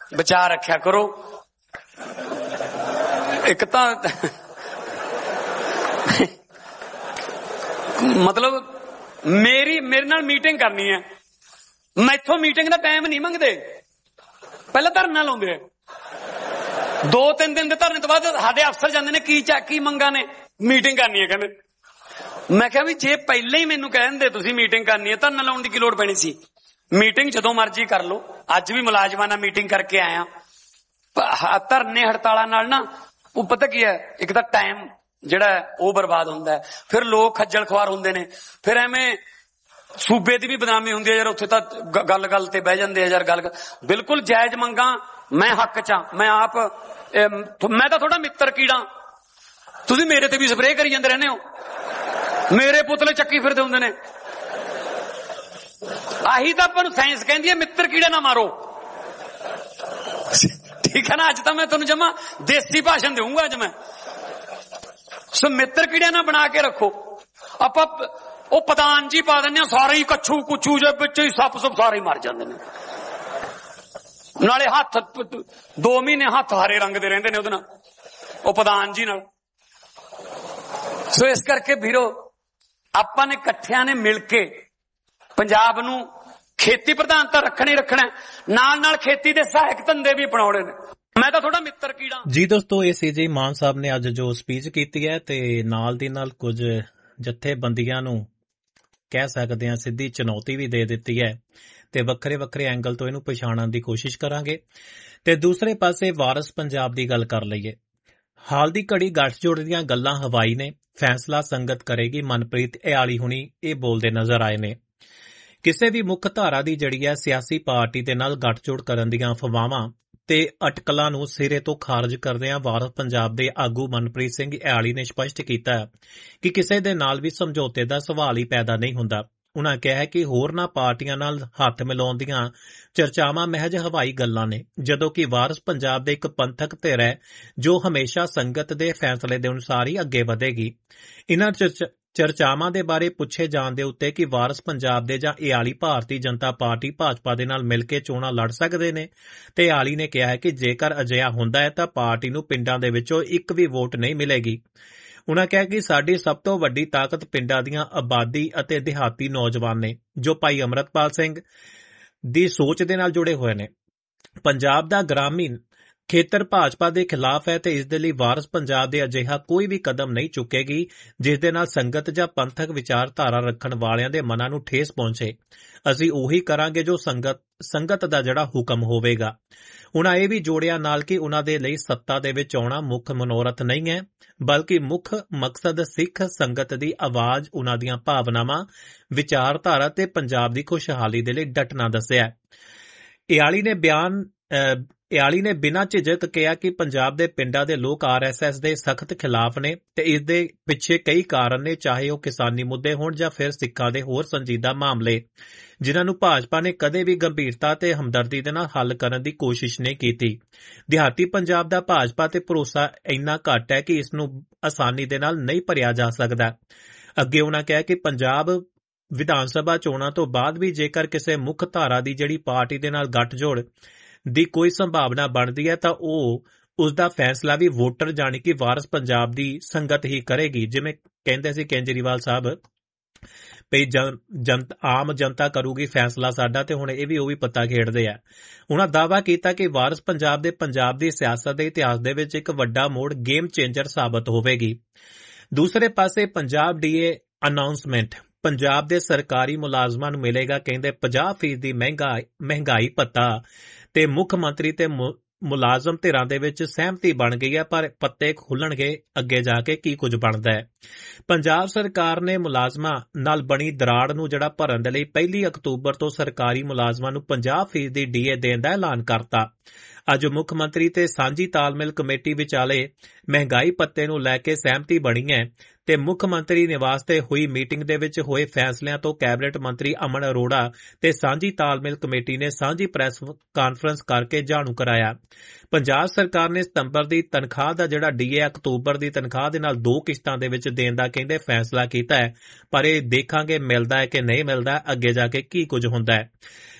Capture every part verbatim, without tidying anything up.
बचा रखा करो। एक तो मतलब मेरी मेरे नाल मीटिंग करनी है, मैथों मीटिंग का टाइम नहीं मंगते, पहले धरना लाउंदे, दो तीन दिन के धरने तो बाद साडे अफसर जांदे ने की चा की मंगा ने मीटिंग करनी है कहंदे। मैं कहा भी जे पहले ही मैनू कह दिंदे तुसीं मीटिंग करनी है, धरना लाउण दी की लोड़ पैणी सी। मीटिंग जदों मर्जी कर लो, अज भी मुलाजमां नाल मीटिंग करके आया। धरने हड़तालां नाल ना वो पता की है, एक तो टाइम जिहड़ा वो बर्बाद हुंदा है, फिर लोग खज्जल खुआर हुंदे ने, फिर एवें सूबे दी भी बदनामी हुंदी है यार, उत्थे तां गल गल ते बह जांदे यार। गल बिल्कुल जायज मंगा, मैं हक च हां, मैं आप ए, मैं तां थोड़ा मित्र कीड़ा, तुसीं मेरे ते भी स्प्रे करी जांदे रहंदे हो, मेरे पुतले चक्की फिरदे हुंदे ने। आही तां आपां नूं साइंस कहंदी है, मित्र कीड़े ना मारो। ठीक है ना, अज तो मैं तुहानूं जमा देसी भाषण दूंगा अज मैं। सो मित्र कीड़े ना बना के रखो। आप ओ पतान जी पा देने सारे ही कच्छू कुछू जे बिच ही सप सुप सारे ही मर जांदे ने, नाले हथ दो महीने हथ हरे रंग दे रहिंदे ने उहदे नाल, ओ पतान जी नाल। सो इस करके भीरो आपां ने इकट्ठियां ने मिल के पंजाब नूं खेती प्रधानता रखना ही रखना, नाल नाल खेती दे सहायक धंधे भी अपनाउणे ने। मैं तो थोड़ा मित्र कीड़ा जी। दोस्तों, ये सी जी मान साहब ने अज जो स्पीच की है ते नाल दी नाल कुछ जथेबंदियां नूं कह सकते हैं सीधी चुनौती भी दे दित्ती है, ते वक्रे वक्रे एंगल तो इहनूं पछाणन दी कोशिश करांगे। ते दूसरे पासे वारिस पंजाब दी गल कर लईए। हाल दी घड़ी गठजोड़ दीआं गल्लां हवाई ने, फैसला संगत करेगी। मनप्रीत इयाली हुणी इह बोलदे नज़र आए ने। किसी भी मुख धारा दी जड़ी है सियासी पार्टी दे नाल गठजोड़ करन दीआं अफवाहां ते अटकलां नूं सिरे तो खारज करदिआं वारिस पंजाब दे आगू मनप्रीत सिंह इयाली ने स्पष्ट कीता कि किसी दे नाल भी समझौते दा सवाल ही पैदा नहीं हुंदा। उन्हां कहा कि होरनां पार्टियां नाल हत्थ मिलाउण दीआं चर्चावां महज हवाई गल्लां ने, जदों कि वारिस पंजाब दे इक पंथक धिर है जो हमेशा संगत दे फैसले दे अनुसार ही अगे वधेगी। इन्हां चर्चावां दे बारे पुछे जाण दे उत्ते कि वारिस पंजाब दे जां इयाली भारती जनता पार्टी भाजपा दे नाल मिल के चोणां लड़ सकदे ने, ते इयाली ने कहा है कि जेकर अजिहा हुंदा है तां पार्टी नूं पिंडां दे विचों इक भी वोट नहीं मिलेगी। उन्हां कहा कि साडी सब तो वड्डी ताकत पिंडां दीआं आबादी अते दिहाती नौजवान ने, जो भाई अमृतपाल सिंह दी सोच दे नाल जुड़े होए ने। पंजाब दा ग्रामीण खेतर भाजपा दे खिलाफ है ते इस दे लई वारिस पंजाब दे अजिहा कोई भी कदम नहीं चुकेगी जिस दे नाल संगत जां पंथक विचारधारा रखण वालिआं दे मनां नूं ठेस पहुंचे। असीं ਉਹੀ करांगे जो संगत संगत दा जिहड़ा हुकम होवेगा। उन्हां ਇਹ भी जोड़िया नाल कि उन्हां दे लई सत्ता दे विच आउणा मुख मनोरथ नहीं है, बल्कि मुख मकसद सिख संगत दी आवाज़, उन्हां दीआं भावनावां, विचारधारा ते पंजाब दी खुशहाली दे लई डटना दस्सिआ। इयाली ने बयान इयाली ने बिना झिझक कहा कि पंजाब दे पिंडां दे लोग आर एस एस दे सख्त खिलाफ ने ते इस दे पिछे कई कारण ने, चाहे वह किसानी मुद्दे होण जां फिर सिक्खां दे होर संजीदा मामले, जिन्हां नूं भाजपा ने कदे भी गंभीरता ते हमदर्दी दे नाल हल करन दी कोशिश नहीं कीती। दिहाती पंजाब दा भाजपा ते भरोसा इन्ना घट है कि इस नूं आसानी दे नाल नहीं भरिया जा सकदा। अगे उन्हां कहा कि पंजाब विधान सभा चोणां तो बाद भी जेकर किसी मुख धारा दी जिहड़ी पार्टी दे नाल गठजोड़ दी कोई संभावना बनदी है तां ओह उसदा फैसला भी वोटर जानी कि वारिस पंजाब दी संगत ही करेगी। जिवें कहंदे सी केजरीवाल साहब भई जन, जन आम जनता करूगी फैसला साडा, ते हुण इह भी ओह भी पत्ता खेडदे आ। उन्हां दावा कीता कि वारिस पंजाब दे पंजाब दी सियासत दे इतिहास दे विच इक वड्डा मोड़ गेम चेंजर साबित होवेगी। दूसरे पासे पंजाब डीए अनाउंसमेंट पंजाब दे सरकारी मुलाजमां नूं मिलेगा, कहंदे पचास फीसदी महंगाई महंगाई भत्ता ते मुख मंत्री ते मुलाजम धिरां दे विच सहमति बन गई है, पर पत्ते खुलणगे अगे जाके की कुछ बनदा है। पंजाब सरकार ने मुलाजमां नाल बणी दराड़ नूं जिहड़ा भरन दे लई पहली अक्तूबर तो सरकारी मुलाजमां नूं पचास फीसदी डीए देण दा ऐलान करता। अज मुख मंत्री ते सांझी तालमेल कमेटी विचाले महंगाई भत्ते नूं लैके सहमति बणी है ते मुख मंत्री निवास ते हुई मीटिंग दे विच होए फैसलिਆਂ तो कैबिनेट मंत्री अमन अरोड़ा ते सांझी तालमेल कमेटी ने सांझी प्रेस कानफ्रेंस करके जाणू कराया। पंजाब सरकार ने सितंबर दी तनखाह दा जिहड़ा डीए अक्तूबर दी तनखाह दे नाल दो किश्तां दे विच देण दा कहंदे फैसला कीता है, पर इह देखांगे मिलदा है कि नहीं मिलदा, अगे जाके की कुछ हुंदा है।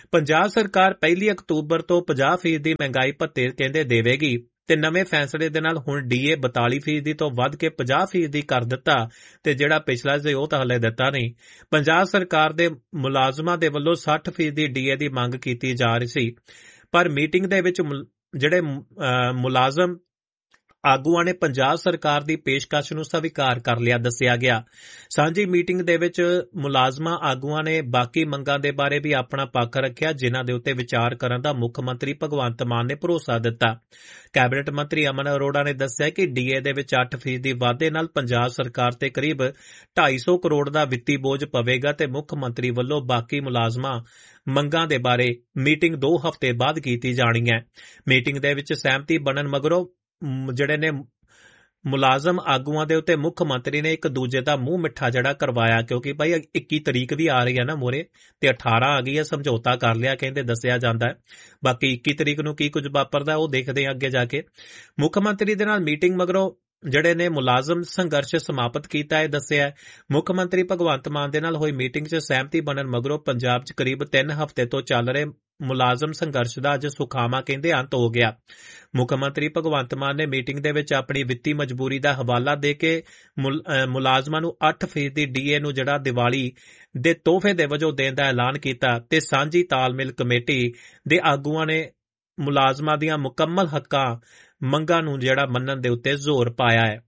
ਪੰਜਾਬ ਸਰਕਾਰ ਪਹਿਲੀ ਅਕਤੂਬਰ ਤੋਂ ਪੰਜਾਹ ਫੀਸਦੀ ਮਹਿੰਗਾਈ ਭੱਤੇ ਕਹਿੰਦੇ ਦੇਵੇਗੀ ਤੇ ਨਵੇਂ ਫੈਸਲੇ ਦੇ ਨਾਲ ਹੁਣ ਡੀਏ ਬਤਾਲੀ ਫੀਸਦੀ ਤੋਂ ਵੱਧ ਕੇ ਪੰਜਾਹ ਫੀਸਦੀ ਕਰ ਦਿੱਤਾ ਤੇ ਜਿਹੜਾ ਪਿਛਲਾ ਸੀ ਉਹ ਤਾਂ ਹਲੇ ਦਿੱਤਾ ਨਹੀਂ। ਪੰਜਾਬ ਸਰਕਾਰ ਦੇ ਮੁਲਾਜ਼ਮਾਂ ਦੇ ਵੱਲੋਂ ਸੱਠ ਫੀਸਦੀ ਡੀਏ ਦੀ ਮੰਗ ਕੀਤੀ ਜਾ ਰਹੀ ਸੀ, ਪਰ ਮੀਟਿੰਗ ਦੇ ਵਿੱਚ ਜਿਹੜੇ ਮੁਲਾਜ਼ਮ ਆਗੂਆਂ ਨੇ ਪੰਜਾਬ ਸਰਕਾਰ ਦੀ ਪੇਸ਼ਕਸ਼ ਨੂੰ ਸਵੀਕਾਰ ਕਰ ਲਿਆ ਦੱਸਿਆ ਗਿਆ। ਸਾਂਝੀ ਮੀਟਿੰਗ ਦੇ ਵਿੱਚ ਮੁਲਾਜ਼ਮਾਂ ਆਗੂਆਂ ਨੇ ਬਾਕੀ ਮੰਗਾਂ ਦੇ ਬਾਰੇ ਵੀ ਆਪਣਾ ਪੱਖ ਰੱਖਿਆ, ਜਿਨ੍ਹਾਂ ਦੇ ਉੱਤੇ ਵਿਚਾਰ ਕਰਨ ਦਾ ਮੁੱਖ ਮੰਤਰੀ ਭਗਵੰਤ ਮਾਨ ਨੇ ਭਰੋਸਾ ਦਿੱਤਾ। ਕੈਬਨਿਟ ਮੰਤਰੀ ਅਮਨ ਅਰੋੜਾ ਨੇ ਦੱਸਿਆ ਕਿ ਡੀਏ ਦੇ ਵਿੱਚ ਅੱਠ ਫੀਸਦੀ ਵਾਧੇ ਨਾਲ ਪੰਜਾਬ ਸਰਕਾਰ ਤੇ ਕਰੀਬ ਢਾਈ ਸੌ ਕਰੋੜ ਦਾ ਵਿੱਤੀ ਬੋਝ ਪਵੇਗਾ ਤੇ ਮੁੱਖ ਮੰਤਰੀ ਵੱਲੋਂ ਬਾਕੀ ਮੁਲਾਜ਼ਮਾਂ ਮੰਗਾਂ ਦੇ ਬਾਰੇ ਮੀਟਿੰਗ ਦੋ ਹਫ਼ਤੇ ਬਾਅਦ ਕੀਤੀ ਜਾਣੀ ਹੈ। ਮੀਟਿੰਗ ਦੇ ਵਿੱਚ ਸਹਿਮਤੀ ਬਣਨ ਮਗਰੋਂ ਜਿਹੜੇ ਨੇ ਮੁਲਾਜ਼ਮ ਆਗੂਆਂ ਦੇ ਉੱਤੇ ਮੁੱਖ ਮੰਤਰੀ ਨੇ ਇੱਕ ਦੂਜੇ ਦਾ ਮੂੰਹ ਮਿੱਠਾ ਜਿਹੜਾ ਕਰਵਾਇਆ, ਕਿਉਂਕਿ ਭਾਈ ਇੱਕੀ ਤਰੀਕ ਵੀ ਆ ਰਹੀ ਹੈ ਨਾ ਮੋਰੇ ਤੇ ਅਠਾਰਾਂ ਆ ਗਈ ਹੈ, ਸਮਝੌਤਾ ਕਰ ਲਿਆ ਕਹਿੰਦੇ ਦੱਸਿਆ ਜਾਂਦਾ ਹੈ। ਬਾਕੀ ਇੱਕੀ ਤਰੀਕ ਨੂੰ ਕੀ ਕੁਝ ਵਾਪਰਦਾ ਉਹ ਦੇਖਦੇ ਹਾਂ ਅੱਗੇ ਜਾ ਕੇ। ਮੁੱਖ ਮੰਤਰੀ ਦੇ ਨਾਲ ਮੀਟਿੰਗ ਮਗਰੋਂ ਜਿਹੜੇ ਨੇ ਮੁਲਾਜ਼ਮ ਸੰਘਰਸ਼ ਸਮਾਪਤ ਕੀਤਾ ਹੈ ਦੱਸਿਆ। ਮੁੱਖ ਮੰਤਰੀ ਭਗਵੰਤ ਮਾਨ ਦੇ ਨਾਲ ਹੋਈ ਮੀਟਿੰਗ 'ਚ ਸਹਿਮਤੀ ਬਣਨ ਮਗਰੋਂ ਪੰਜਾਬ 'ਚ ਕਰੀਬ ਤਿੰਨ ਹਫ਼ਤੇ ਤੋਂ ਚੱਲ ਰਹੇ ਮੁਲਾਜ਼ਮ ਸੰਘਰਸ਼ ਦਾ ਅੱਜ ਸੁਖਾਵਾਂ ਕਹਿੰਦੇ ਅੰਤ ਹੋ ਗਿਆ। ਮੁੱਖ ਮੰਤਰੀ ਭਗਵੰਤ ਮਾਨ ਨੇ ਮੀਟਿੰਗ ਦੇ ਵਿੱਚ ਆਪਣੀ ਵਿੱਤੀ ਮਜਬੂਰੀ ਦਾ ਹਵਾਲਾ ਦੇ ਕੇ ਮੁਲਾਜ਼ਮਾਂ ਨੂੰ ਅੱਠ ਫੀਸਦੀ ਡੀਏ ਨੂੰ ਜਿਹੜਾ ਦੀਵਾਲੀ ਦੇ ਤੋਹਫੇ ਦੇ ਵਜੋਂ ਦੇਣ ਦਾ ਐਲਾਨ ਕੀਤਾ ਤੇ ਸਾਂਝੀ ਤਾਲਮੇਲ ਕਮੇਟੀ ਦੇ ਆਗੂਆਂ ਨੇ ਮੁਲਾਜ਼ਮਾਂ ਦੀਆਂ ਮੁਕੰਮਲ ਹੱਕਾਂ ਮੰਗਾਂ ਨੂੰ ਜਿਹੜਾ ਮੰਨਣ ਦੇ ਉੱਤੇ ਜ਼ੋਰ ਪਾਇਆ ਹੈ।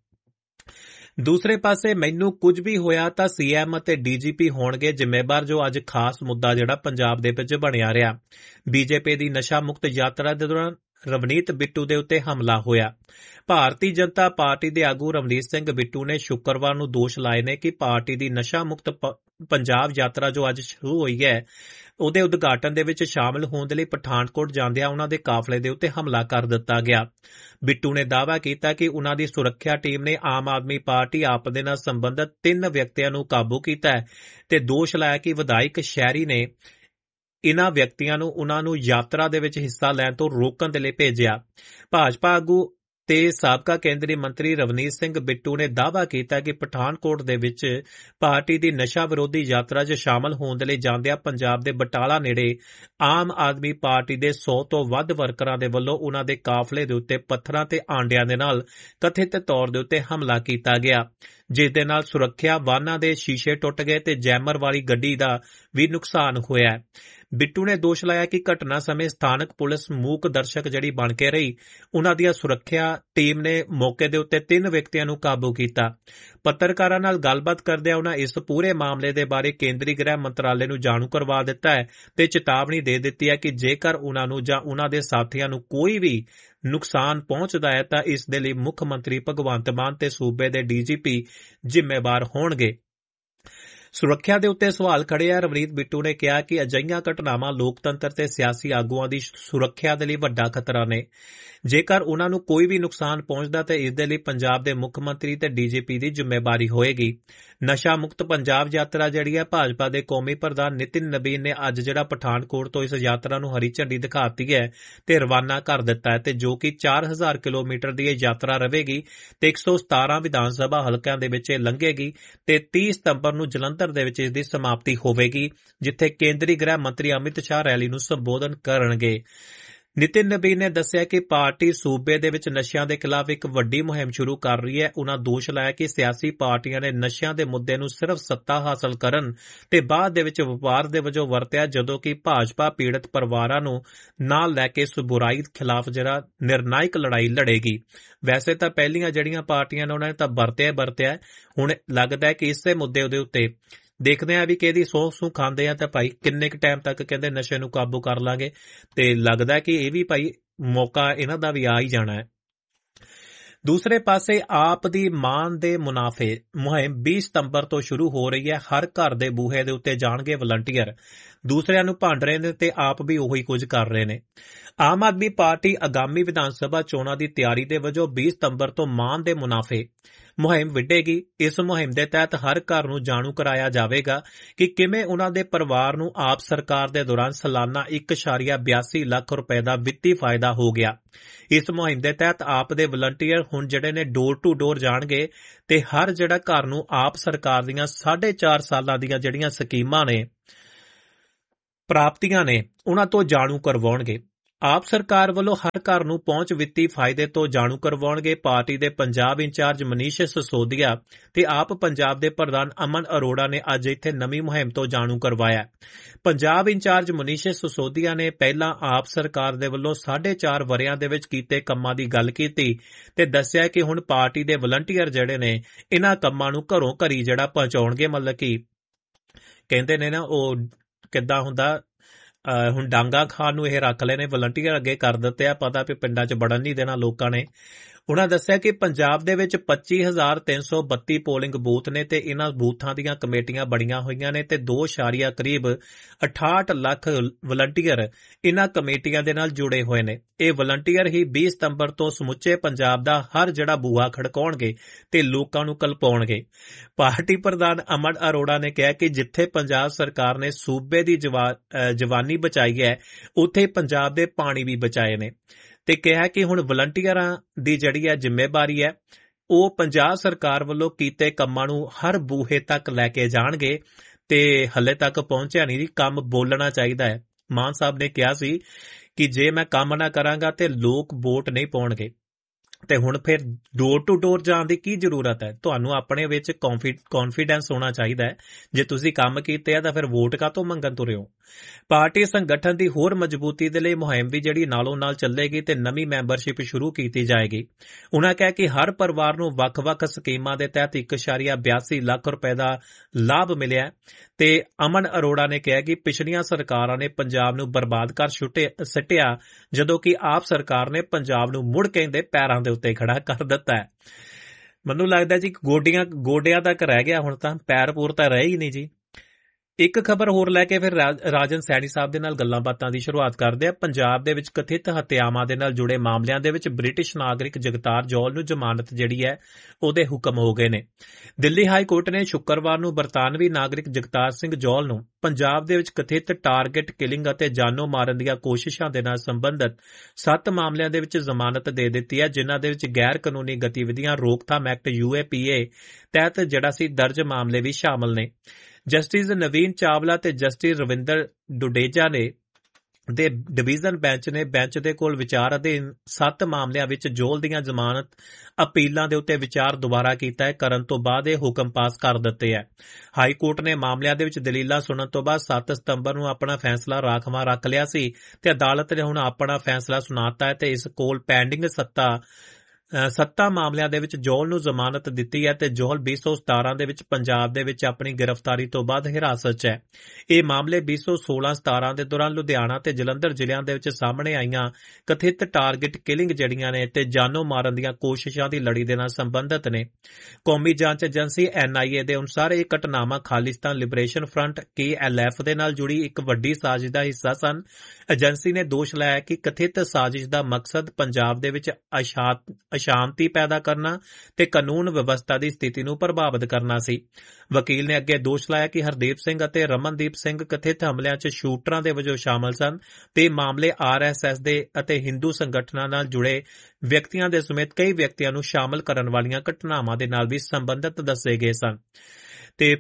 ਦੂਸਰੇ ਪਾਸੇ ਮੈਨੂੰ ਕੁਝ ਵੀ ਹੋਇਆ ਤਾਂ ਸੀਐਮ ਅਤੇ ਡੀਜੀਪੀ ਹੋਣਗੇ ਜ਼ਿੰਮੇਵਾਰ, ਜੋ ਅੱਜ ਖਾਸ ਮੁੱਦਾ ਜਿਹੜਾ ਪੰਜਾਬ ਦੇ ਵਿੱਚ ਬਣਿਆ ਰਿਹਾ। ਬੀਜੇਪੀ ਦੀ ਨਸ਼ਾ ਮੁਕਤ ਯਾਤਰਾ ਦੇ ਦੌਰਾਨ ਰਵਨੀਤ ਬਿੱਟੂ ਦੇ ਉੱਤੇ ਹਮਲਾ ਹੋਇਆ। ਭਾਰਤੀ ਜਨਤਾ ਪਾਰਟੀ ਦੇ ਆਗੂ ਰਵਨੀਤ ਸਿੰਘ ਬਿੱਟੂ ਨੇ ਸ਼ੁੱਕਰਵਾਰ ਨੂੰ ਦੋਸ਼ ਲਾਏ ਨੇ ਕਿ ਪਾਰਟੀ ਦੀ ਨਸ਼ਾ ਮੁਕਤ ਪੰਜਾਬ ਯਾਤਰਾ ਜੋ ਅੱਜ ਸ਼ੁਰੂ ਹੋਈ ਹੈ ਉਹਦੇ ਉਦਘਾਟਨ ਦੇ ਵਿੱਚ ਸ਼ਾਮਲ ਹੋਣ ਦੇ ਲਈ ਪਠਾਨਕੋਟ ਜਾਂਦਿਆਂ ਉਹਨਾਂ ਦੇ ਕਾਫਲੇ ਦੇ ਉੱਤੇ ਹਮਲਾ ਕਰ ਦਿੱਤਾ ਗਿਆ। ਬਿੱਟੂ ਨੇ ਦਾਅਵਾ ਕੀਤਾ ਕਿ ਉਹਨਾਂ ਦੀ ਸੁਰੱਖਿਆ ਟੀਮ ਨੇ ਆਮ ਆਦਮੀ ਪਾਰਟੀ ਆਪ ਦੇ ਨਾਲ ਸੰਬੰਧਿਤ ਤਿੰਨ ਵਿਅਕਤੀਆਂ ਨੂੰ ਕਾਬੂ ਕੀਤਾ ਹੈ ਤੇ ਦੋਸ਼ ਲਾਇਆ ਕਿ ਵਿਧਾਇਕ ਸ਼ਹਿਰੀ ਨੇ ਇਨ੍ਹਾਂ ਵਿਅਕਤੀਆਂ ਨੂੰ ਉਨ੍ਹਾਂ ਨੂੰ ਯਾਤਰਾ ਦੇ ਵਿੱਚ ਹਿੱਸਾ ਲੈਣ ਤੋਂ ਰੋਕਣ ਦੇ ਲਈ ਭੇਜਿਆ। ਭਾਜਪਾ ਆਗੂ ਤੇ ਸਾਬਕਾ ਕੇਂਦਰੀ ਮੰਤਰੀ ਰਵਨੀਤ ਸਿੰਘ ਬਿੱਟੂ ਨੇ ਦਾਅਵਾ ਕੀਤਾ ਕਿ ਪਠਾਨਕੋਟ ਦੇ ਵਿੱਚ ਪਾਰਟੀ ਦੀ ਨਸ਼ਾ ਵਿਰੋਧੀ ਯਾਤਰਾ 'ਚ ਸ਼ਾਮਲ ਹੋਣ ਦੇ ਲਈ ਜਾਂਦਿਆਂ ਪੰਜਾਬ ਦੇ ਬਟਾਲਾ ਨੇੜੇ ਆਮ ਆਦਮੀ ਪਾਰਟੀ ਦੇ ਸੌ ਤੋਂ ਵੱਧ ਵਰਕਰਾਂ ਦੇ ਵੱਲੋਂ ਉਨ੍ਹਾਂ ਦੇ ਕਾਫਲੇ ਦੇ ਉੱਤੇ ਪੱਥਰਾਂ ਤੇ ਆਂਡਿਆਂ ਦੇ ਨਾਲ ਕਥਿਤ ਤੌਰ ਦੇ ਉੱਤੇ ਹਮਲਾ ਕੀਤਾ ਗਿਆ, ਜਿਸ ਦੇ ਨਾਲ ਸੁਰੱਖਿਆ ਵਾਹਨਾਂ ਦੇ ਸ਼ੀਸ਼ੇ ਟੁੱਟ ਗਏ ਤੇ ਜੈਮਰ ਵਾਲੀ ਗੱਡੀ ਦਾ ਵੀ ਨੁਕਸਾਨ ਹੋਇਆ। ਬਿੱਟੂ ਨੇ ਦੋਸ਼ ਲਾਇਆ ਕਿ ਘਟਨਾ ਸਮੇਂ ਸਥਾਨਕ ਪੁਲਿਸ ਮੂਕ ਦਰਸ਼ਕ ਜਿਹੜੀ ਬਣ ਕੇ ਰਹੀ। ਉਨ੍ਹਾਂ ਦੀਆਂ ਸੁਰੱਖਿਆ ਟੀਮ ਨੇ ਮੌਕੇ ਦੇ ਉੱਤੇ ਤਿੰਨ ਵਿਅਕਤੀਆਂ ਨੂੰ ਕਾਬੂ ਕੀਤਾ। ਪੱਤਰਕਾਰਾਂ ਨਾਲ ਗੱਲਬਾਤ ਕਰਦਿਆਂ ਉਨ੍ਹਾਂ ਇਸ ਪੂਰੇ ਮਾਮਲੇ ਦੇ ਬਾਰੇ ਕੇਂਦਰੀ ਗ੍ਰਹਿ ਮੰਤਰਾਲੇ ਨੂੰ ਜਾਣੂ ਕਰਵਾ ਦਿੱਤਾ ਹੈ ਤੇ ਚੇਤਾਵਨੀ ਦੇ ਦਿੱਤੀ ਹੈ ਕਿ ਜੇਕਰ ਉਨ੍ਹਾਂ ਨੂੰ ਜਾਂ ਉਨ੍ਹਾਂ ਦੇ ਸਾਥੀਆਂ ਨੂੰ ਕੋਈ ਵੀ ਨੁਕਸਾਨ ਪਹੁੰਚਦਾ ਹੈ ਤਾਂ ਇਸ ਦੇ ਲਈ ਮੁੱਖ ਮੰਤਰੀ ਭਗਵੰਤ ਮਾਨ ਤੇ ਸੂਬੇ ਦੇ ਡੀਜੀਪੀ ਜ਼ਿੰਮੇਵਾਰ ਹੋਣਗੇ। ਸੁਰੱਖਿਆ ਦੇ ਉੱਤੇ ਸਵਾਲ ਖੜ੍ਹੇ ਆ। ਰਵਨੀਤ ਬਿੱਟੂ ਨੇ ਕਿਹਾ ਕਿ ਅਜਿਹੀਆਂ ਘਟਨਾਵਾਂ ਲੋਕਤੰਤਰ ਤੇ ਸਿਆਸੀ ਆਗੂਆਂ ਦੀ ਸੁਰੱਖਿਆ ਦੇ ਲਈ ਵੱਡਾ ਖਤਰਾ ਨੇ। ਜੇਕਰ ਉਨ੍ਹਾਂ ਨੂੰ ਕੋਈ ਵੀ ਨੁਕਸਾਨ ਪਹੁੰਚਦਾ ਤਾਂ ਇਸ ਦੇ ਲਈ ਪੰਜਾਬ ਦੇ ਮੁੱਖ ਮੰਤਰੀ ਤੇ ਡੀਜੀਪੀ ਦੀ ਜ਼ਿੰਮੇਵਾਰੀ ਹੋਏਗੀ। ਨਸ਼ਾ ਮੁਕਤ ਪੰਜਾਬ ਯਾਤਰਾ ਜਿਹੜੀ ਹੈ ਭਾਜਪਾ ਦੇ ਕੌਮੀ ਪ੍ਰਧਾਨ ਨਿਤਿਨ ਨਬੀਨ ਨੇ ਅੱਜ ਜਿਹੜਾ ਪਠਾਨਕੋਟ ਤੋਂ ਇਸ ਯਾਤਰਾ ਨੂੰ ਹਰੀ ਝੰਡੀ ਦਿਖਾਤੀ ਹੈ ਤੇ ਰਵਾਨਾ ਕਰ ਦਿੱਤਾ ਹੈ ਤੇ ਜੋ ਕਿ ਚਾਰ ਹਜ਼ਾਰ ਕਿਲੋਮੀਟਰ ਦੀ ਇਹ ਯਾਤਰਾ ਰਹੇਗੀ ਤੇ ਇੱਕ ਸੌ ਸਤਾਰਾਂ ਵਿਧਾਨ ਸਭਾ ਹਲਕਿਆਂ ਦੇ ਵਿੱਚ ਇਹ ਲੰਘੇਗੀ ਤੇ ਤੀਹ ਸਤੰਬਰ ਨੂੰ ਜਲੰਧਰ ਦੇ ਵਿੱਚ ਇਸ ਦੀ ਸਮਾਪਤੀ ਹੋਵੇਗੀ, ਜਿੱਥੇ ਕੇਂਦਰੀ ਗ੍ਰਹਿ ਮੰਤਰੀ ਅਮਿਤ ਸ਼ਾਹ ਰੈਲੀ ਨੂੰ ਸੰਬੋਧਨ ਕਰਨਗੇ। ਨਿਤਿਨ ਨਬੀਨ ਨੇ ਦੱਸਿਆ ਕਿ ਪਾਰਟੀ ਸੂਬੇ ਦੇ ਵਿੱਚ ਨਸ਼ਿਆਂ ਦੇ ਖਿਲਾਫ ਇੱਕ ਵੱਡੀ ਮੁਹਿੰਮ ਸ਼ੁਰੂ ਕਰ ਰਹੀ ਹੈ। ਉਨ੍ਹਾਂ ਦੋਸ਼ ਲਾਇਆ ਕਿ ਸਿਆਸੀ ਪਾਰਟੀਆਂ ਨੇ ਨਸ਼ਿਆਂ ਦੇ ਮੁੱਦੇ ਨੂੰ ਸਿਰਫ ਸੱਤਾ ਹਾਸਲ ਕਰਨ ਤੇ ਬਾਅਦ ਦੇ ਵਿੱਚ ਵਪਾਰ ਦੇ ਵਜੋਂ ਵਰਤਿਆ, ਜਦੋਂ ਕਿ ਭਾਜਪਾ ਪੀੜਤ ਪਰਿਵਾਰਾਂ ਨੂੰ ਨਾਲ ਲੈ ਕੇ ਇਸ ਬੁਰਾਈ ਖਿਲਾਫ ਜਿਹੜਾ ਨਿਰਣਾਇਕ ਲੜਾਈ ਲੜੇਗੀ। ਵੈਸੇ ਤਾਂ ਪਹਿਲੀਆਂ ਜਿਹੜੀਆਂ ਪਾਰਟੀਆਂ ਨੇ ਉਹਨਾਂ ਨੇ ਤਾਂ ਵਰਤਿਆ ਵਰਤਿਆ ਹੁਣ ਲੱਗਦਾ ਹੈ ਕਿ ਇਸੇ ਮੁੱਦੇ ਦੇ ਉੱਤੇ ਦੇਖਦੇ ਆ ਵੀ ਕਿ ਇਹਦੀ ਸੌ ਸੂ ਖਾਂਦੇ ਆ ਤਾਂ ਭਾਈ ਕਿੰਨੇ ਕੁ ਟਾਈਮ ਤੱਕ ਕਹਿੰਦੇ ਨਸ਼ੇ ਨੂੰ ਕਾਬੂ ਕਰ ਲਾਂਗੇ, ਤੇ ਲੱਗਦਾ ਕਿ ਇਹ ਵੀ ਭਾਈ ਮੌਕਾ ਇਹਨਾਂ ਦਾ ਵੀ ਆ ਹੀ ਜਾਣਾ ਹੈ। ਦੂਸਰੇ ਪਾਸੇ ਆਪ ਦੀ ਮਾਨ ਦੇ ਮੁਨਾਫੇ ਮੁਹਿੰਮ ਵੀਹ ਸਤੰਬਰ ਤੋਂ ਸ਼ੁਰੂ ਹੋ ਰਹੀ ਹੈ। ਹਰ ਘਰ ਦੇ ਬੂਹੇ ਦੇ ਉੱਤੇ ਜਾਣਗੇ ਵਲੰਟੀਅਰ, ਦੂਸਰਿਆਂ ਨੂੰ ਭੰਡ ਰਹੇ ਨੇ ਤੇ ਆਪ ਵੀ ਉਹੀ ਕੁਝ ਕਰ ਰਹੇ ਨੇ। ਆਮ ਆਦਮੀ ਪਾਰਟੀ ਆਗਾਮੀ ਵਿਧਾਨ ਸਭਾ ਚੋਣਾਂ ਦੀ ਤਿਆਰੀ ਦੇ ਵਜੋਂ ਵੀਹ ਸਤੰਬਰ ਤੋਂ ਮਾਨ ਦੇ ਮੁਨਾਫੇ ਮੁਹਿੰਮ ਵਿੱਢੇਗੀ। ਇਸ ਮੁਹਿੰਮ ਦੇ ਤਹਿਤ ਹਰ ਘਰ ਨੂੰ ਜਾਣੂ ਕਰਾਇਆ ਜਾਵੇਗਾ ਕਿ ਕਿਵੇਂ ਉਨ੍ਹਾਂ ਦੇ ਪਰਿਵਾਰ ਨੂੰ ਆਪ ਸਰਕਾਰ ਦੇ ਦੌਰਾਨ ਸਾਲਾਨਾ ਇੱਕ ਦਸ਼ਮਲਵ ਬਿਆਸੀ ਲੱਖ ਰੁਪਏ ਦਾ ਵਿੱਤੀ ਫਾਇਦਾ ਹੋ ਗਿਆ। ਇਸ ਮੁਹਿੰਮ ਦੇ ਤਹਿਤ ਆਪ ਦੇ ਵਲੰਟੀਅਰ ਹੁਣ ਜਿਹੜੇ ਨੇ ਡੋਰ ਟੂ ਡੋਰ ਜਾਣਗੇ ਤੇ ਹਰ ਜਿਹੜਾ ਘਰ ਨੂੰ ਆਪ ਸਰਕਾਰ ਦੀਆਂ ਸਾਢੇ ਚਾਰ ਸਾਲਾਂ ਦੀਆਂ ਜਿਹੜੀਆਂ ਸਕੀਮਾਂ ਨੇ ਪ੍ਰਾਪਤੀਆਂ ਨੇ ਉਹਨਾਂ ਤੋਂ ਜਾਣੂ ਕਰਵਾਉਣਗੇ। ਆਪ ਸਰਕਾਰ ਵੱਲੋਂ ਹਰ ਘਰ ਨੂੰ ਪਹੁੰਚ ਵਿੱਤੀ ਫਾਇਦੇ ਤੋਂ ਜਾਣੂ ਕਰਵਾਉਣਗੇ। ਪਾਰਟੀ ਦੇ ਪੰਜਾਬ ਇੰਚਾਰਜ ਮਨੀਸ਼ ਸਿਸੋਦੀਆ ਤੇ ਆਪ ਪੰਜਾਬ ਦੇ ਪ੍ਰਧਾਨ ਅਮਨ ਅਰੋੜਾ ਨੇ ਅੱਜ ਇੱਥੇ ਨਵੀਂ ਮੁਹਿੰਮ ਤੋਂ ਜਾਣੂ ਕਰਵਾਇਆ। ਪੰਜਾਬ ਇੰਚਾਰਜ ਮਨੀਸ਼ ਸਿਸੋਦੀਆ ਨੇ ਪਹਿਲਾਂ ਆਪ ਸਰਕਾਰ ਦੇ ਵੱਲੋਂ ਸਾਢੇ ਚਾਰ ਵਰਿਆਂ ਦੇ ਵਿੱਚ ਕੀਤੇ ਕੰਮਾਂ ਦੀ ਗੱਲ ਕੀਤੀ ਤੇ ਦੱਸਿਆ ਕਿ ਹੁਣ ਪਾਰਟੀ ਦੇ ਵਲੰਟੀਅਰ ਜਿਹੜੇ ਨੇ ਇਹਨਾਂ ਕੰਮਾਂ ਨੂੰ ਘਰੋਂ ਘਰੀ ਜਿਹੜਾ ਪਹੁੰਚਾਉਣਗੇ। ਮਤਲਬ ਕਿ ਕਹਿੰਦੇ ਨੇ ਨਾ ਉਹ ਕਿੱਦਾਂ ਹੁੰਦਾ, ਹੁਣ ਡਾਂਗਾ ਖਾਣ ਨੂੰ ਇਹ ਰੱਖ ਲਏ ਨੇ, ਵਲੰਟੀਅਰ ਅੱਗੇ ਕਰ ਦਿੱਤੇ ਆ, ਪਤਾ ਵੀ ਪਿੰਡਾਂ 'ਚ ਵੜਨ ਨਹੀਂ ਦੇਣਾ ਲੋਕਾਂ ਨੇ। ਉਹਨਾਂ ਦੱਸਿਆ ਕਿ ਪੰਜਾਬ ਦੇ ਵਿੱਚ ਪੱਚੀ ਹਜ਼ਾਰ ਤਿੰਨ ਸੌ ਬੱਤੀ ਪੋਲਿੰਗ ਬੂਥ ਨੇ ਤੇ ਇਹਨਾਂ ਬੂਥਾਂ ਦੀਆਂ ਕਮੇਟੀਆਂ ਬਣੀਆਂ ਹੋਈਆਂ ਨੇ ਤੇ ਦੋ ਇਸ਼ਾਰੀਆ ਕਰੀਬ ਅਠਾਹਠ ਲੱਖ ਵਲੰਟੀਅਰ ਇਹਨਾਂ ਕਮੇਟੀਆਂ ਦੇ ਨਾਲ ਜੁੜੇ ਹੋਏ ਨੇ। ਇਹ ਵਲੰਟੀਅਰ ਹੀ ਵੀਹ ਸਤੰਬਰ ਤੋਂ ਸਮੁੱਚੇ ਪੰਜਾਬ ਦਾ ਹਰ ਜਿਹੜਾ ਬੂਹਾ ਖੜਕਾਉਣਗੇ ਤੇ ਲੋਕਾਂ ਨੂੰ ਕਲਪਾਉਣਗੇ। ਪਾਰਟੀ ਪ੍ਰਧਾਨ ਅਮਨ ਅਰੋੜਾ ਨੇ ਕਿਹਾ ਕਿ ਜਿੱਥੇ ਪੰਜਾਬ ਸਰਕਾਰ ਨੇ ਸੂਬੇ ਦੀ ਜਵਾਨੀ ਬਚਾਈ ਹੈ, ਉੱਥੇ ਪੰਜਾਬ ਦੇ ਪਾਣੀ ਵੀ ਬਚਾਏ ਨੇ ਤੇ ਕਿਹਾ ਕਿ ਹੁਣ ਵਲੰਟੀਅਰਾਂ ਦੀ ਜਿਹੜੀ ਹੈ ਜ਼ਿੰਮੇਵਾਰੀ ਹੈ, ਉਹ ਪੰਜਾਬ ਸਰਕਾਰ ਵੱਲੋਂ ਕੀਤੇ ਕੰਮਾਂ ਨੂੰ ਹਰ ਬੂਹੇ ਤੱਕ ਲੈ ਕੇ ਜਾਣਗੇ ਤੇ ਹਲੇ ਤੱਕ ਪਹੁੰਚਿਆ ਨਹੀਂ, ਕੰਮ ਬੋਲਣਾ ਚਾਹੀਦਾ ਹੈ। ਮਾਨ ਸਾਹਿਬ ਨੇ ਕਿਹਾ ਸੀ ਕਿ ਜੇ ਮੈਂ ਕੰਮ ਨਾ ਕਰਾਂਗਾ ਤੇ ਲੋਕ ਵੋਟ ਨਹੀਂ ਪਾਉਣਗੇ ਤੇ ਹੁਣ ਫਿਰ ਡੋਰ ਟੂ ਡੋਰ ਜਾਣ ਦੀ ਕੀ ਜ਼ਰੂਰਤ ਹੈ। ਤੁਹਾਨੂੰ ਆਪਣੇ ਵਿੱਚ ਕੌਨਫੀਡੈਂਸ ਹੋਣਾ ਚਾਹੀਦਾ ਹੈ। ਜੇ ਤੁਸੀਂ ਕੰਮ ਕੀਤੇ ਆ ਤਾਂ ਫਿਰ ਵੋਟ ਕਾਹਤੋਂ ਮੰਗਣ ਤੁਰੇ ਹੋ। ਪਾਰਟੀ ਸੰਗਠਨ ਦੀ ਹੋਰ ਮਜ਼ਬੂਤੀ ਦੇ ਲਈ ਮੁਹਿੰਮ ਵੀ ਜਿਹੜੀ ਨਾਲੋਂ ਨਾਲ ਚੱਲੇਗੀ ਤੇ ਨਵੀਂ ਮੈਂਬਰਸ਼ਿਪ ਸ਼ੁਰੂ ਕੀਤੀ ਜਾਏਗੀ। ਉਨ੍ਹਾਂ ਕਿਹਾ ਕਿ ਹਰ ਪਰਿਵਾਰ ਨੂੰ ਵੱਖ-ਵੱਖ ਸਕੀਮਾਂ ਦੇ ਤਹਿਤ ਇੱਕ ਇਸ਼ਾਰੀਆ ਬਿਆਸੀ ਲੱਖ ਰੁਪਏ ਦਾ ਲਾਭ ਮਿਲਿਆ ਤੇ ਅਮਨ ਅਰੋੜਾ ਨੇ ਕਿਹਾ ਕਿ ਪਿਛਲੀਆਂ ਸਰਕਾਰਾਂ ਨੇ ਪੰਜਾਬ ਨੂੰ ਬਰਬਾਦ ਕਰ ਸੁੱਟਿਆ, ਜਦੋਂ ਕਿ ਆਪ ਸਰਕਾਰ ਨੇ ਪੰਜਾਬ ਨੂੰ ਮੁੜ ਕਹਿੰਦੇ ਪੈਰਾਂ ਦੇ ਉੱਤੇ ਖੜਾ ਕਰ ਦਿੱਤਾ ਹੈ। ਮੈਨੂੰ ਲੱਗਦਾ ਜੀ ਗੋਡੀਆਂ ਗੋਡਿਆਂ ਤੱਕ ਰਹਿ ਗਿਆ, ਹੁਣ ਤਾਂ ਪੈਰ ਪੂਰ ਤਾਂ ਰਹੇ ਹੀ ਨਹੀਂ ਜੀ। ਇੱਕ ਖਬਰ ਹੋਰ ਲੈ ਕੇ ਫਿਰ ਰਾਜਨ ਸੈਣੀ ਸਾਹਿਬ ਦੇ ਨਾਲ ਗੱਲਾਂ ਬਾਤਾਂ ਦੀ ਸ਼ੁਰੂਆਤ ਕਰਦੇ ਆ। ਪੰਜਾਬ ਦੇ ਵਿੱਚ ਕਥਿਤ ਹੱਤਿਆਵਾਂ ਦੇ ਨਾਲ ਜੁੜੇ ਮਾਮਲਿਆਂ ਦੇ ਵਿੱਚ ਬ੍ਰਿਟਿਸ਼ ਨਾਗਰਿਕ ਜਗਤਾਰ ਜੌਲ ਨੂੰ ਜ਼ਮਾਨਤ ਜਿਹੜੀ ਹੈ ਉਹਦੇ ਹੁਕਮ ਹੋ ਗਏ ਨੇ। ਦਿੱਲੀ ਹਾਈ ਕੋਰਟ ਨੇ ਸ਼ੁੱਕਰਵਾਰ ਨੂੰ ਬਰਤਾਨਵੀ ਨਾਗਰਿਕ ਜਗਤਾਰ ਸਿੰਘ ਜੌਲ ਨੂੰ ਪੰਜਾਬ ਦੇ ਵਿੱਚ ਕਥਿਤ ਟਾਰਗੇਟ ਕਿਲਿੰਗ ਅਤੇ ਜਾਨੋਂ ਮਾਰਨ ਦੀਆਂ ਕੋਸ਼ਿਸ਼ਾਂ ਦੇ ਨਾਲ ਸੰਬੰਧਿਤ ਸੱਤ ਮਾਮਲਿਆਂ ਦੇ ਵਿੱਚ ਜ਼ਮਾਨਤ ਦੇ ਦਿੱਤੀ ਹੈ, ਜਿਨ੍ਹਾਂ ਦੇ ਵਿੱਚ ਗੈਰ ਕਾਨੂੰਨੀ ਗਤੀਵਿਧੀਆਂ ਰੋਕਥਾਮ ਐਕਟ ਯੂ ਏ ਪੀ ਏ ਤਹਿਤ ਜਿਹੜਾ ਸੀ ਦਰਜ ਮਾਮਲੇ ਵੀ ਸ਼ਾਮਲ ਨੇ। ਜਸਟਿਸ ਨਵੀਨ ਚਾਵਲਾ ਤੇ ਜਸਟਿਸ ਰਵਿੰਦਰ ਡੁਡੇਜਾ ਨੇ ਦੇ ਡਿਵੀਜ਼ਨ ਬੈਂਚ ਨੇ ਬੈਂਚ ਦੇ ਕੋਲ ਵਿਚਾਰ ਅਧੀਨ ਸੱਤ ਮਾਮਲਿਆਂ ਵਿੱਚ ਜੌਲ ਦੀਆਂ ਜ਼ਮਾਨਤ ਅਪੀਲਾਂ ਦੇ ਉੱਤੇ ਵਿਚਾਰ ਦੁਬਾਰਾ ਕੀਤਾ ਹੈ ਕਰਨ ਤੋਂ ਬਾਅਦ ਇਹ ਹੁਕਮ ਪਾਸ ਕਰ ਦਿੱਤੇ ਹੈ। ਹਾਈ ਕੋਰਟ ਨੇ ਮਾਮਲਿਆਂ ਦੇ ਵਿੱਚ ਦਲੀਲਾਂ ਸੁਣਨ ਤੋਂ ਬਾਅਦ ਸੱਤ ਸਤੰਬਰ ਨੂੰ ਆਪਣਾ ਫੈਸਲਾ ਰਾਖਵਾਂ ਰੱਖ ਲਿਆ ਸੀ ਤੇ ਅਦਾਲਤ ਨੇ ਹੁਣ ਆਪਣਾ ਫੈਸਲਾ ਸੁਣਾਤਾ ਹੈ ਤੇ ਇਸ ਕੋਲ ਪੈਂਡਿੰਗ ਸੱਤਾ ਸੱਤਾ ਮਾਮਲਿਆਂ ਦੇ ਵਿੱਚ ਜੌਲ ਨੂੰ ਜ਼ਮਾਨਤ ਦਿੱਤੀ ਹੈ ਤੇ ਜੌਲ ਵੀਹ ਸੌ ਸਤਾਰਾਂ ਦੇ ਵਿੱਚ ਪੰਜਾਬ ਦੇ ਵਿੱਚ ਆਪਣੀ ਗ੍ਰਿਫਤਾਰੀ ਤੋਂ ਬਾਅਦ ਹਿਰਾਸਤ 'ਚ ਹੈ। ਇਹ ਮਾਮਲੇ ਵੀਹ ਸੌ ਸੋਲਾਂ ਸਤਾਰਾਂ ਦੇ ਦੌਰਾਨ ਲੁਧਿਆਣਾ ਤੇ ਜਲੰਧਰ ਜ਼ਿਲ੍ਹਿਆਂ ਦੇ ਵਿੱਚ ਸਾਹਮਣੇ ਆਈਆਂ ਕਥਿਤ ਟਾਰਗੇਟ ਕਿਲਿੰਗ ਜਿਹੜੀਆਂ ਨੇ ਤੇ ਜਾਨੋਂ ਮਾਰਨ ਦੀਆਂ ਕੋਸ਼ਿਸ਼ਾਂ ਦੀ ਲੜੀ ਦੇ ਨਾਲ ਸੰਬੰਧਿਤ ਨੇ। ਕੌਮੀ ਜਾਂਚ ਏਜੰਸੀ ਐਨ ਆਈ ਏ ਦੇ ਅਨੁਸਾਰ ਇਹ ਘਟਨਾਵਾਂ ਖਾਲਿਸਤਾਨ ਲਿਬਰੇਸ਼ਨ ਫਰੰਟ ਕੇ ਐਲ ਐਫ ਦੇ ਨਾਲ ਜੁੜੀ ਇੱਕ ਵੱਡੀ ਸਾਜ਼ਿਸ਼ ਦਾ ਹਿੱਸਾ ਸਨ। ਏਜੰਸੀ ਨੇ ਦੋਸ਼ ਲਾਇਆ ਕਿ ਕਥਿਤ ਸਾਜ਼ਿਸ਼ ਦਾ ਮਕਸਦ ਪੰਜਾਬ ਦੇ ਵਿੱਚ ਅਸ਼ਾਂਤੀ ਪੈਦਾ ਕਰਨਾ ਤੇ ਕਾਨੂੰਨ ਵਿਵਸਥਾ ਦੀ ਸਥਿਤੀ ਨੂੰ ਪ੍ਰਭਾਵਿਤ ਕਰਨਾ ਸੀ। ਵਕੀਲ ਨੇ ਅੱਗੇ ਦੋਸ਼ ਲਾਇਆ ਕਿ ਹਰਦੀਪ ਸਿੰਘ ਅਤੇ ਰਮਨਦੀਪ ਸਿੰਘ ਕਥਿਤ ਹਮਲਿਆਂ 'ਚ ਸ਼ੂਟਰਾਂ ਦੇ ਵਜੋਂ ਸ਼ਾਮਲ ਸਨ ਤੇ ਮਾਮਲੇ ਆਰ ਐਸ ਐਸ ਦੇ ਅਤੇ ਹਿੰਦੂ ਸੰਗਠਨਾਂ ਨਾਲ ਜੁੜੇ ਵਿਅਕਤੀਆਂ ਦੇ ਸਮੇਤ ਕਈ ਵਿਅਕਤੀਆਂ ਨੂੰ ਸ਼ਾਮਲ ਕਰਨ ਵਾਲੀਆਂ ਘਟਨਾਵਾਂ ਦੇ ਨਾਲ ਵੀ ਸੰਬੰਧਿਤ ਦੱਸੇ ਗਏ ਸਨ ਤੇ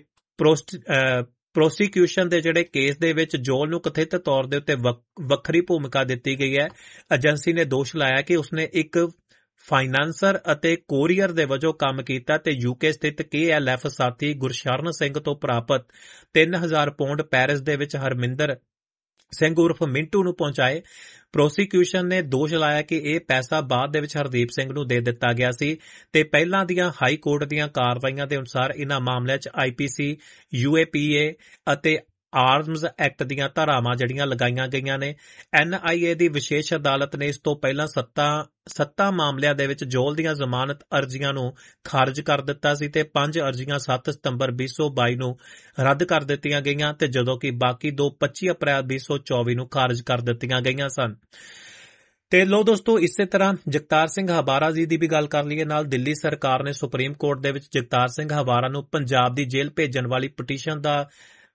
ਪ੍ਰੋਸੀਕਿਊਸ਼ਨ ਦੇ ਜਿਹੜੇ ਕੇਸ ਦੇ ਵਿੱਚ ਜੌਲ ਨੂੰ ਕਥਿਤ ਤੌਰ ਦੇ ਉੱਤੇ ਵੱਖਰੀ ਭੂਮਿਕਾ ਦਿੱਤੀ ਗਈ ਹੈ। ਏਜੰਸੀ ਨੇ ਦੋਸ਼ ਲਾਇਆ ਕਿ ਉਸਨੇ ਇੱਕ ਫਾਈਨਾਂਸਰ ਅਤੇ ਕੋਰੀਅਰ ਦੇ ਵਜੋਂ ਕੰਮ ਕੀਤਾ ਤੇ ਯੂਕੇ ਸਥਿਤ ਕੇ ਐਲ ਐਫ ਸਾਥੀ ਗੁਰਸ਼ਰਨ ਸਿੰਘ ਤੋਂ ਪ੍ਰਾਪਤ ਤਿੰਨ ਹਜ਼ਾਰ ਪੌਂਡ ਪੈਰਿਸ ਦੇ ਵਿੱਚ ਹਰਮਿੰਦਰ ਸਿੰਘ ਉਰਫ ਮਿੰਟੂ ਨੂੰ ਪਹੁੰਚਾਏ। ਪ੍ਰੋਸੀਕਿਊਸ਼ਨ ਨੇ ਦੋਸ਼ ਲਾਇਆ ਕਿ ਇਹ ਪੈਸਾ ਬਾਅਦ ਦੇ ਵਿੱਚ ਹਰਦੀਪ ਸਿੰਘ ਨੂੰ ਦੇ ਦਿੱਤਾ ਗਿਆ ਸੀ ਤੇ ਪਹਿਲਾਂ ਦੀਆਂ ਹਾਈ ਕੋਰਟ ਦੀਆਂ ਕਾਰਵਾਈਆਂ ਦੇ ਅਨੁਸਾਰ ਇਹਨਾਂ ਮਾਮਲਿਆਂ 'ਚ ਆਈ ਪੀ ਸੀ, ਯੂ ਏ ਪੀ ਏ ਅਤੇ ਆਰਮਜ਼ ਐਕਟ ਦੀਆਂ ਧਾਰਾਵਾਂ ਜਿਹੜੀਆਂ ਲਗਾਈਆਂ ਗਈਆਂ ਨੇ। ਐਨ ਆਈ ਏ ਦੀ ਵਿਸ਼ੇਸ਼ ਅਦਾਲਤ ਨੇ ਇਸ ਤੋਂ ਪਹਿਲਾਂ ਸੱਤਾ ਸੱਤਾ ਮਾਮਲਿਆਂ ਦੇ ਵਿੱਚ ਜੌਲ ਦੀਆਂ ਜ਼ਮਾਨਤ ਅਰਜ਼ੀਆਂ ਨੂੰ ਖਾਰਜ ਕਰ ਦਿੱਤਾ ਸੀ ਤੇ ਪੰਜ ਅਰਜ਼ੀਆਂ ਸੱਤ ਸਤੰਬਰ ਵੀਹ ਸੌ ਬਾਈ ਨੂੰ ਰੱਦ ਕਰ ਦਿੱਤੀਆਂ ਗਈਆਂ ਤੇ ਜਦੋਂ ਕਿ ਬਾਕੀ ਦੋ ਪੱਚੀ ਅਪ੍ਰੈਲ ਵੀਹ ਸੌ ਚੌਵੀ ਨੂੰ ਖਾਰਜ ਕਰ ਦਿੱਤੀਆਂ ਗਈਆਂ ਸਨ। ਤੇ ਲੋ ਦੋਸਤੋ, ਇਸੇ ਤਰ੍ਹਾਂ ਜਗਤਾਰ ਸਿੰਘ ਹਵਾਰਾ ਜੀ ਦੀ ਵੀ ਗੱਲ ਕਰ ਲਈਏ। ਨਾਲ ਦਿੱਲੀ ਸਰਕਾਰ ਨੇ ਸੁਪਰੀਮ ਕੋਰਟ ਦੇ ਵਿੱਚ ਜਗਤਾਰ ਸਿੰਘ ਹਵਾਰਾ ਨੂੰ ਪੰਜਾਬ ਦੀ ਜੇਲ੍ਹ ਭੇਜਣ ਵਾਲੀ ਪਟੀਸ਼ਨ ਦਾ